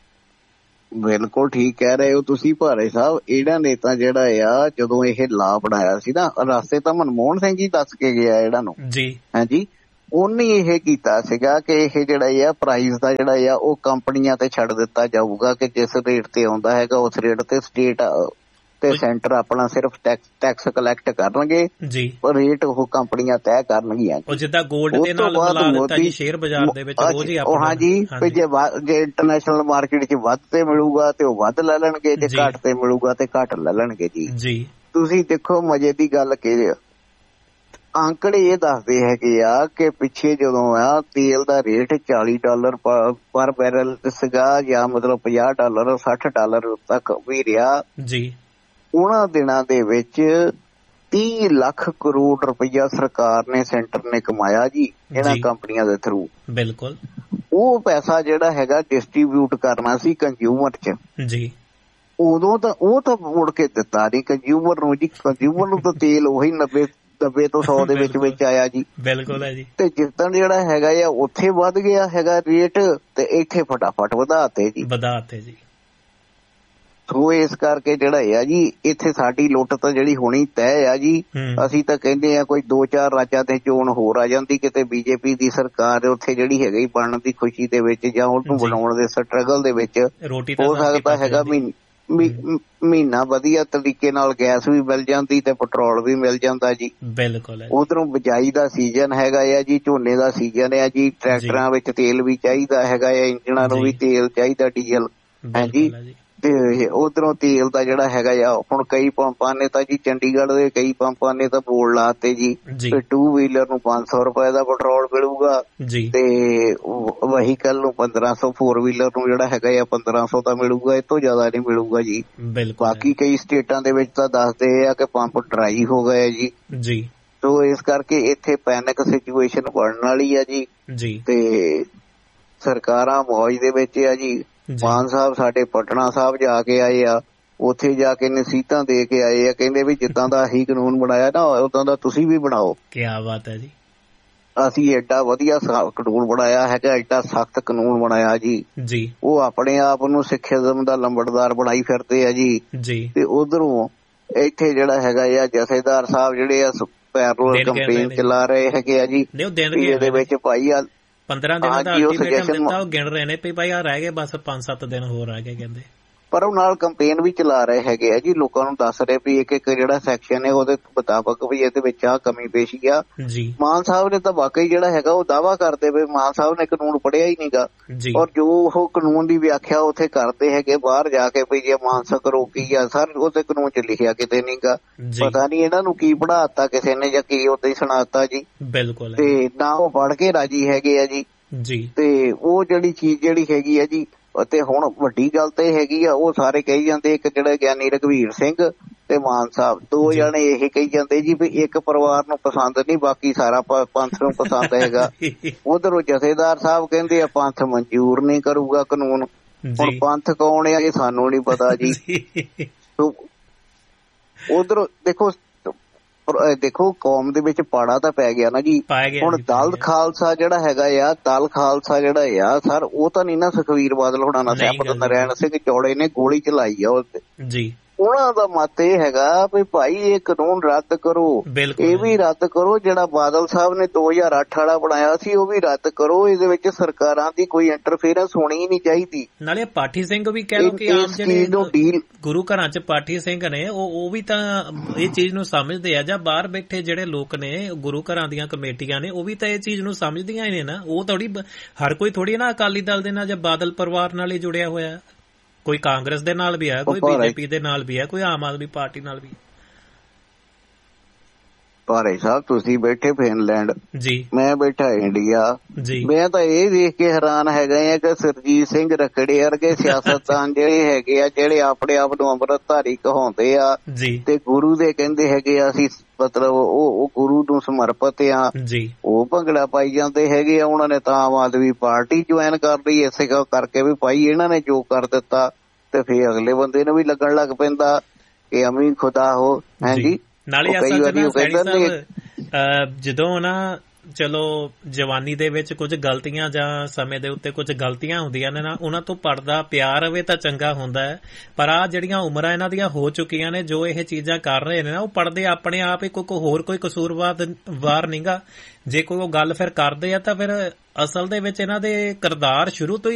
ਬਿਲਕੁਲ ਠੀਕ ਕਹਿ ਰਹੇ ਹੋ ਤੁਸੀਂ ਭਾਰੇ ਸਾਹਿਬ। ਇਹਨਾਂ ਨੇ ਤਾਂ ਜਿਹੜਾ ਆ ਜਦੋਂ ਇਹ ਲਾ ਬਣਾਇਆ ਸੀ ਨਾ, ਰਸਤੇ ਤਾਂ ਮਨਮੋਹਨ ਸਿੰਘ ਹੀ ਦੱਸ ਕੇ ਗਿਆ ਇਹਨਾਂ ਨੂੰ ਜੀ, ਹਾਂਜੀ, ਉਹਨੇ ਇਹ ਕੀਤਾ ਸੀਗਾ ਕਿ ਇਹ ਜਿਹੜਾ ਆ ਪ੍ਰਾਈਸ ਦਾ ਜਿਹੜਾ ਆ ਉਹ ਕੰਪਨੀਆਂ ਤੇ ਛੱਡ ਦਿੱਤਾ ਜਾਊਗਾ ਕਿ ਜਿਸ ਰੇਟ ਤੇ ਆਉਂਦਾ ਹੈਗਾ ਉਸ ਰੇਟ ਤੇ ਸਟੇਟ ਤੇ ਸੈਂਟਰ ਆਪਣਾ ਸਿਰਫ ਟੈਕਸ ਟੈਕਸ ਕਲੈਕਟ ਕਰਨਗੇ ਜੀ, ਰੇਟ ਉਹ ਕੰਪਨੀਆਂ ਤੈਅ ਕਰਨਗੀਆਂ। ਉਹ ਜਿੱਦਾਂ 골ਡ ਦੇ ਨਾਲ ਮਿਲਾ ਦਿੱਤਾ ਜੀ ਸ਼ੇਅਰ ਬਾਜ਼ਾਰ ਦੇ ਵਿੱਚ ਰੋਜ਼ ਹੀ ਆਪਣਾ। ਹਾਂਜੀ, ਜੇ ਜੇ ਇੰਟਰਨੈਸ਼ਨਲ ਮਾਰਕੀਟ 'ਚ ਵੱਧ ਤੇ ਮਿਲੂਗਾ ਤੇ ਉਹ ਵੱਧ ਲੈ ਲੈਣਗੇ, ਜੇ ਘੱਟ ਤੇ ਮਿਲੂਗਾ ਤੇ ਘੱਟ ਲੈ ਲੈਣਗੇ ਜੀ ਜੀ। ਤੁਸੀਂ ਦੇਖੋ ਮਜ਼ੇ ਦੀ ਗੱਲ ਕਿ ਅੰਕੜੇ ਇਹ ਦੱਸਦੇ ਹੈਗੇ ਆ ਕਿ ਪਿੱਛੇ ਜਦੋਂ ਆ ਤੇਲ ਦਾ ਰੇਟ ਚਾਲੀ ਡਾਲਰ ਪਰ ਬੈਰਲ ਸੀਗਾ ਜਾਂ ਮਤਲਬ ਪੰਜਾਹ ਡਾਲਰ ਸੱਠ ਡਾਲਰ ਤੱਕ ਵੀ ਰਿਹਾ ਜੀ, ਉਹਨਾਂ ਦਿਨਾਂ ਦੇ ਵਿੱਚ ਤੀਹ ਲੱਖ ਕਰੋੜ ਰੁਪਈਆ ਸਰਕਾਰ ਨੇ ਸੈਂਟਰ ਨੇ ਕਮਾਇਆ ਜੀ ਇਹਨਾਂ ਕੰਪਨੀਆਂ ਦੇ ਥਰੂ। ਬਿਲਕੁਲ, ਉਹ ਪੈਸਾ ਜਿਹੜਾ ਹੈਗਾ ਡਿਸਟਰੀਬਿਊਟ ਕਰਨਾ ਸੀ ਕੰਜ਼ਿਊਮਰ ਚ ਜੀ। ਉਦੋਂ ਤਾਂ ਉਹ ਤਾਂ ਮੁੜ ਕੇ ਦਿੱਤਾ ਨਹੀਂ ਕੰਜ਼ਿਊਮਰ ਨੂੰ ਜੀ। ਕੰਜ਼ਿਊਮਰ ਨੂੰ ਤਾਂ ਤੇਲ ਉਹੀ ਨੱਬੇ ਨੱਬੇ ਤੋਂ ਸੌ ਦੇ ਵਿੱਚ ਵਿੱਚ ਆਇਆ ਜੀ। ਬਿਲਕੁਲ ਹੈ ਜੀ। ਤੇ ਜਿੱਦਣ ਜਿਹੜਾ ਹੈਗਾ ਆ ਉੱਥੇ ਵੱਧ ਗਿਆ ਹੈਗਾ ਰੇਟ ਤੇ ਇੱਥੇ ਫਟਾਫਟ ਵਧਾਤੇ ਜੀ ਵਧਾਤੇ ਜੀ। ਸੋ ਇਸ ਕਰਕੇ ਜਿਹੜਾ ਆ ਜੀ ਇੱਥੇ ਸਾਡੀ ਲੁੱਟ ਤਾਂ ਜਿਹੜੀ ਹੋਣੀ ਤੈਅ ਆ ਜੀ। ਅਸੀਂ ਤਾਂ ਕਹਿੰਦੇ ਆ ਕੋਈ ਦੋ ਚਾਰ ਰਾਜਾਂ ਤੇ ਚੋਣ ਹੋਰ ਆ ਜਾਂਦੀ ਕਿਤੇ ਬੀਜੇਪੀ ਦੀ ਸਰਕਾਰ ਉੱਥੇ ਜਿਹੜੀ ਹੈਗੀ ਬਣਨ ਦੀ ਖੁਸ਼ੀ ਦੇ ਵਿੱਚ ਜਾਂ ਉਹਨੂੰ ਬਣਾਉਣ ਦੇ ਸਟਰਗਲ ਦੇ ਵਿੱਚ ਹੋ ਸਕਦਾ ਹੈਗਾ ਮਹੀਨਾ ਵਧੀਆ ਤਰੀਕੇ ਨਾਲ ਗੈਸ ਵੀ ਮਿਲ ਜਾਂਦੀ ਤੇ ਪੈਟਰੋਲ ਵੀ ਮਿਲ ਜਾਂਦਾ ਜੀ। ਬਿਲਕੁਲ, ਉਧਰੋਂ ਬਿਜਾਈ ਦਾ ਸੀਜ਼ਨ ਹੈਗਾ ਆ ਜੀ, ਝੋਨੇ ਦਾ ਸੀਜ਼ਨ ਆ ਜੀ, ਟਰੈਕਟਰਾਂ ਵਿੱਚ ਤੇਲ ਵੀ ਚਾਹੀਦਾ ਹੈਗਾ ਆ, ਇੰਜਣਾਂ ਨੂੰ ਵੀ ਤੇਲ ਚਾਹੀਦਾ ਡੀਜ਼ਲ ਹਾਂਜੀ। ਤੇ ਉਧਰੋਂ ਤੇਲ ਦਾ ਜਿਹੜਾ ਹੈਗਾ ਆ ਹੁਣ ਕਈ ਪੰਪਾਂ ਨੇ ਤਾਂ ਜੀ ਚੰਡੀਗੜ੍ਹ ਦੇ ਕਈ ਪੰਪਾਂ ਨੇ ਤਾਂ ਬੋਰਡ ਲਾਤੇ ਜੀ ਤੇ ਟੂ ਵੀਲਰ ਨੂੰ ਪੰਜ ਸੌ ਰੁਪਏ ਦਾ ਪੈਟਰੋਲ ਮਿਲੂਗਾ ਤੇ ਵਹੀਕਲ ਨੂੰ ਪੰਦਰਾਂ ਸੌ, ਫੋਰ ਵੀਲਰ ਨੂੰ ਜਿਹੜਾ ਹੈਗਾ ਆ ਪੰਦਰਾਂ ਸੌ ਦਾ ਮਿਲੂਗਾ, ਇਹ ਤੋਂ ਜ਼ਿਆਦਾ ਨਹੀਂ ਮਿਲੂਗਾ ਜੀ। ਬਾਕੀ ਕਈ ਸਟੇਟਾਂ ਦੇ ਵਿੱਚ ਤਾਂ ਦੱਸਦੇ ਆ ਕਿ ਪੰਪ ਡਰਾਈ ਹੋ ਗਏ ਜੀ ਜੀ। ਸੋ ਇਸ ਕਰਕੇ ਇੱਥੇ ਪੈਨਿਕ ਸਿਚੁਏਸ਼ਨ ਬਣਨ ਵਾਲੀ ਆ ਜੀ ਤੇ ਸਰਕਾਰਾਂ ਮੌਜ ਦੇ ਵਿੱਚ ਆ ਜੀ। ਮਾਨ ਸਾਹਿਬ ਸਾਡੇ ਪਟਨਾ ਸਾਹਿਬ ਜਾ ਕੇ ਆਏ ਆ, ਉੱਥੇ ਜਾ ਕੇ ਨਸੀਹਤਾਂ ਦੇ ਕੇ ਆਏ ਆ, ਕਹਿੰਦੇ ਵੀ ਜਿੱਦਾਂ ਦਾ ਅਸੀਂ ਕਾਨੂੰਨ ਬਣਾਇਆ ਨਾ ਉਦਾਂ ਦਾ ਤੁਸੀਂ ਵੀ ਬਣਾਓ। ਕਿਆ ਬਾਤ ਹੈ ਜੀ। ਅਸੀਂ ਐਡਾ ਵਧੀਆ ਕਾਨੂੰਨ ਬਣਾਇਆ ਹੈਗਾ, ਐਡਾ ਸਖਤ ਕਾਨੂੰਨ ਬਣਾਇਆ ਜੀ ਜੀ। ਉਹ ਆਪਣੇ ਆਪ ਨੂੰ ਸਿੱਖਿਆਜ਼ਮ ਦਾ ਲੰਬੜਦਾਰ ਬਣਾਈ ਫਿਰਦੇ ਆ ਜੀ ਜੀ। ਤੇ ਉਧਰੋਂ ਇੱਥੇ ਜਿਹੜਾ ਹੈਗਾ ਆ ਜਥੇਦਾਰ ਸਾਹਿਬ ਜਿਹੜੇ ਆ ਪੈਰੋਲ ਕੰਪੇਨ ਚਲਾ ਰਹੇ ਹੈਗੇ ਆ ਜੀ। ਇਹਦੇ ਵਿੱਚ ਭਾਈ ਆ ਪੰਦਰਾਂ ਦਿਨਾਂ ਦਾ ਅਲਟੀਮੇਟਮ ਦਿੱਤਾ, ਉਹ ਗਿਣ ਰਹੇ ਨੇ ਵੀ ਭਾਈ ਆ ਰਹਿ ਗਏ ਬਸ ਪੰਜ ਸੱਤ ਦਿਨ ਹੋਰ ਰਹਿ ਗਏ ਕਹਿੰਦੇ। ਪਰ ਉਹ ਨਾਲ ਕੰਪੇਨ ਵੀ ਚਲਾ ਰਹੇ ਹੈਗੇ ਆ ਜੀ, ਲੋਕਾਂ ਨੂੰ ਦੱਸ ਰਹੇ ਵੀ ਇੱਕ ਇੱਕ ਜਿਹੜਾ ਸੈਕਸ਼ਨ ਹੈ ਉਹਦੇ ਮੁਤਾਬਕ ਵੀ ਇਹਦੇ ਵਿੱਚ ਆ ਕਮੀ ਪੇਸ਼ੀ ਆ ਜੀ। ਮਾਨ ਸਾਹਿਬ ਨੇ ਤਾਂ ਵਾਕਈ ਜਿਹੜਾ ਹੈਗਾ ਉਹ ਦਾਅਵਾ ਕਰਦੇ ਪਏ, ਮਾਨ ਸਾਹਿਬ ਨੇ ਕਾਨੂੰਨ ਪੜ੍ਹਿਆ ਹੀ ਨਹੀਂਗਾ ਔਰ ਜੋ ਉਹ ਕਾਨੂੰਨ ਦੀ ਵਿਆਖਿਆ ਉੱਥੇ ਕਰਦੇ ਹੈਗੇ ਬਾਹਰ ਜਾ ਕੇ ਵੀ ਜੇ ਮਾਨਸਿਕ ਰੋਕੀ ਆ ਸਰ ਉਹਦੇ ਕਾਨੂੰਨ ਚ ਲਿਖਿਆ ਕਿਤੇ ਨਹੀਂਗਾ। ਪਤਾ ਨੀ ਇਹਨਾਂ ਨੂੰ ਕੀ ਪੜ੍ਹਾਤਾ ਕਿਸੇ ਨੇ ਜਾਂ ਕੀ ਉੱਥੇ ਸੁਣਾਤਾ ਜੀ। ਬਿਲਕੁਲ, ਤੇ ਨਾ ਉਹ ਪੜ੍ਹ ਕੇ ਰਾਜੀ ਹੈਗੇ ਆ ਜੀ ਜੀ। ਤੇ ਉਹ ਜਿਹੜੀ ਚੀਜ਼ ਜਿਹੜੀ ਹੈਗੀ ਆ ਜੀ ਅਤੇ ਹੁਣ ਵੱਡੀ ਗੱਲ ਤੇ ਹੈਗੀ ਆ ਉਹ ਸਾਰੇ ਕਹੀ ਜਾਂਦੇ, ਇੱਕ ਜਿਹੜਾ ਗਿਆਨੀ ਰਘਵੀਰ ਸਿੰਘ ਤੇ ਮਾਨ ਸਾਹਿਬ ਦੋ ਜਣੇ ਇਹ ਕਹੀ ਜਾਂਦੇ ਜੀ ਵੀ ਇੱਕ ਪਰਿਵਾਰ ਨੂੰ ਪਸੰਦ ਨਹੀਂ ਬਾਕੀ ਸਾਰਾ ਪੰਥ ਨੂੰ ਪਸੰਦ ਹੈਗਾ। ਉਧਰੋਂ ਜਥੇਦਾਰ ਸਾਹਿਬ ਕਹਿੰਦੇ ਆ ਪੰਥ ਮਨਜ਼ੂਰ ਨਹੀਂ ਕਰੂਗਾ ਕਾਨੂੰਨ। ਹੁਣ ਪੰਥ ਕੌਣ ਆ ਇਹ ਸਾਨੂੰ ਨਹੀਂ ਪਤਾ ਜੀ। ਉਧਰੋਂ ਦੇਖੋ ਦੇਖੋ ਕੌਮ ਦੇ ਵਿੱਚ ਪਾੜਾ ਤਾਂ ਪੈ ਗਿਆ ਨਾ ਜੀ। ਹੁਣ ਦਲ ਖਾਲਸਾ ਜਿਹੜਾ ਹੈਗਾ ਆ ਦਲ ਖਾਲਸਾ ਜਿਹੜਾ ਆ ਸਰ ਉਹ ਤਾਂ ਨਹੀਂ ਨਾ ਸੁਖਬੀਰ ਬਾਦਲ ਹੋਣਾ ਨਾ ਸਹਿਮਤ ਨਰੈਣ ਸਿੰਘ ਚੌੜੇ ਨੇ ਗੋਲੀ ਚਲਾਈ ਆ ਉਸ ਜੀ। ਉਹਨਾਂ ਦਾ ਮਤ ਇਹ ਹੈਗਾ ਵੀ ਭਾਈ ਇਹ ਕਾਨੂੰਨ ਰੱਦ ਕਰੋ, ਇਹ ਵੀ ਰੱਦ ਕਰੋ ਜਿਹੜਾ ਬਾਦਲ ਸਾਹਿਬ ਨੇ ਦੋ ਹਜ਼ਾਰ ਅੱਠ ਵਾਲਾ ਬਣਾਇਆ ਸੀ ਉਹ ਵੀ ਰੱਦ ਕਰੋ। ਇਹਦੇ ਵਿੱਚ ਸਰਕਾਰਾਂ ਦੀ ਕੋਈ ਇੰਟਰਫੇਰੈਂਸ ਹੋਣੀ ਹੀ ਨਹੀਂ ਚਾਹੀਦੀ। ਨਾਲੇ ਪਾਠੀ ਸਿੰਘ ਵੀ ਕਹਿ ਲਓ ਕਿ ਆਮ ਜਿਹੜੇ ਗੁਰੂ ਘਰਾਂ ਚ ਪਾਠੀ ਸਿੰਘ ਨੇ ਉਹ ਉਹ ਵੀ ਤਾਂ ਇਹ ਚੀਜ਼ ਨੂੰ ਸਮਝਦੇ ਆ, ਜਾਂ ਬਾਹਰ ਬੈਠੇ ਜਿਹੜੇ ਲੋਕ ਨੇ ਗੁਰੂ ਘਰਾਂ ਦੀਆਂ ਕਮੇਟੀਆਂ ਨੇ ਉਹ ਵੀ ਤਾਂ ਇਹ ਚੀਜ਼ ਨੂੰ ਸਮਝਦੀਆਂ ਹੀ ਨੇ ਨਾ। ਉਹ ਥੋੜੀ ਹਰ ਕੋਈ ਥੋੜੀ ਨਾ ਅਕਾਲੀ ਦਲ ਦੇ ਨਾਲ ਜਾਂ ਬਾਦਲ ਪਰਿਵਾਰ ਨਾਲ ਹੀ ਜੁੜਿਆ ਹੋਇਆ, ਕੋਈ ਕਾਂਗਰਸ ਦੇ ਨਾਲ ਵੀ ਹੈ, ਕੋਈ ਬੀਜੇਪੀ ਦੇ ਨਾਲ ਵੀ ਹੈ, ਕੋਈ ਆਮ ਆਦਮੀ ਪਾਰਟੀ ਨਾਲ ਵੀ। ਭਾਰੇ ਸਾਹਿਬ ਤੁਸੀਂ ਬੈਠੇ ਫਿਨਲੈਂਡ ਜੀ, ਮੈਂ ਬੈਠਾ ਇੰਡੀਆ ਜੀ। ਮੈਂ ਤਾਂ ਇਹ ਦੇਖ ਕੇ ਹੈਰਾਨ ਹੈਗਾ ਆ ਕਿ ਸਰਜੀਤ ਸਿੰਘ ਰੱਖੜੇ ਵਰਗੇ ਸਿਆਸਤਦਾਨ ਜਿਹੜੇ ਹੈਗੇ ਆ ਜਿਹੜੇ ਆਪਣੇ ਆਪ ਨੂੰ ਅੰਮ੍ਰਿਤਧਾਰੀ ਕਹਾਉਂਦੇ ਆ ਜੀ ਤੇ ਗੁਰੂ ਦੇ ਕਹਿੰਦੇ ਹੈਗੇ ਆ ਅਸੀਂ ਮਤਲਬ ਉਹ ਉਹ ਗੁਰੂ ਨੂੰ ਸਮਰਪਿਤ ਆ ਜੀ, ਉਹ ਭੰਗੜਾ ਪਾਈ ਜਾਂਦੇ ਹੈਗੇ ਆ। ਉਹਨਾਂ ਨੇ ਤਾਂ ਆਮ ਆਦਮੀ ਪਾਰਟੀ ਜੁਆਇਨ ਕਰ ਲਈ ਇਸੇ ਕਰਕੇ ਵੀ ਭਾਈ ਇਹਨਾਂ ਨੇ ਜੋ ਕਰ ਦਿੱਤਾ ਤੇ ਫਿਰ ਅਗਲੇ ਬੰਦੇ ਨੂੰ ਵੀ ਲੱਗਣ ਲੱਗ ਪੈਂਦਾ ਕਿ ਅਮੀ ਖੁਦਾ ਹੋ ਹੈ ਜੀ। ਨਾਲੇ ਅਸਲ ਚ ਨਾ ਸੈਣੀ ਸਾਹਿਬ ਜਦੋਂ ਨਾ ਚਲੋ ਜਵਾਨੀ ਦੇ ਵਿੱਚ ਕੁਝ ਗਲਤੀਆਂ ਜਾਂ ਸਮੇਂ ਦੇ ਉੱਤੇ ਕੁਝ ਗਲਤੀਆਂ ਹੁੰਦੀਆਂ ਨੇ ਨਾ, ਉਹਨਾਂ ਤੋਂ ਪਰਦਾ ਪਿਆ ਰਵੇ ਤਾਂ ਚੰਗਾ ਹੁੰਦਾ ਹੈ। ਪਰ ਆ ਜਿਹੜੀਆਂ ਉਮਰਾਂ ਇਹਨਾਂ ਦੀਆਂ ਹੋ ਚੁੱਕੀਆਂ ਨੇ, ਜੋ ਇਹ ਚੀਜ਼ਾਂ ਕਰ ਰਹੇ ਨੇ ਨਾ, ਉਹ ਪੜਦੇ ਆਪਣੇ ਆਪ ਹੀ, ਕੋਈ ਹੋਰ ਕੋਈ ਕਸੂਰਵਾਰ ਵਾਰ ਨਹੀਂਗਾ। ਜੇ ਕੋਈ ਉਹ ਗੱਲ ਫਿਰ ਕਰਦੇ ਆ ਤਾਂ ਫਿਰ ਅਸਲ ਦੇ ਵਿੱਚ ਇਹਨਾਂ ਦੇ ਕਿਰਦਾਰ ਸ਼ੁਰੂ ਤੋਂ ਹੀ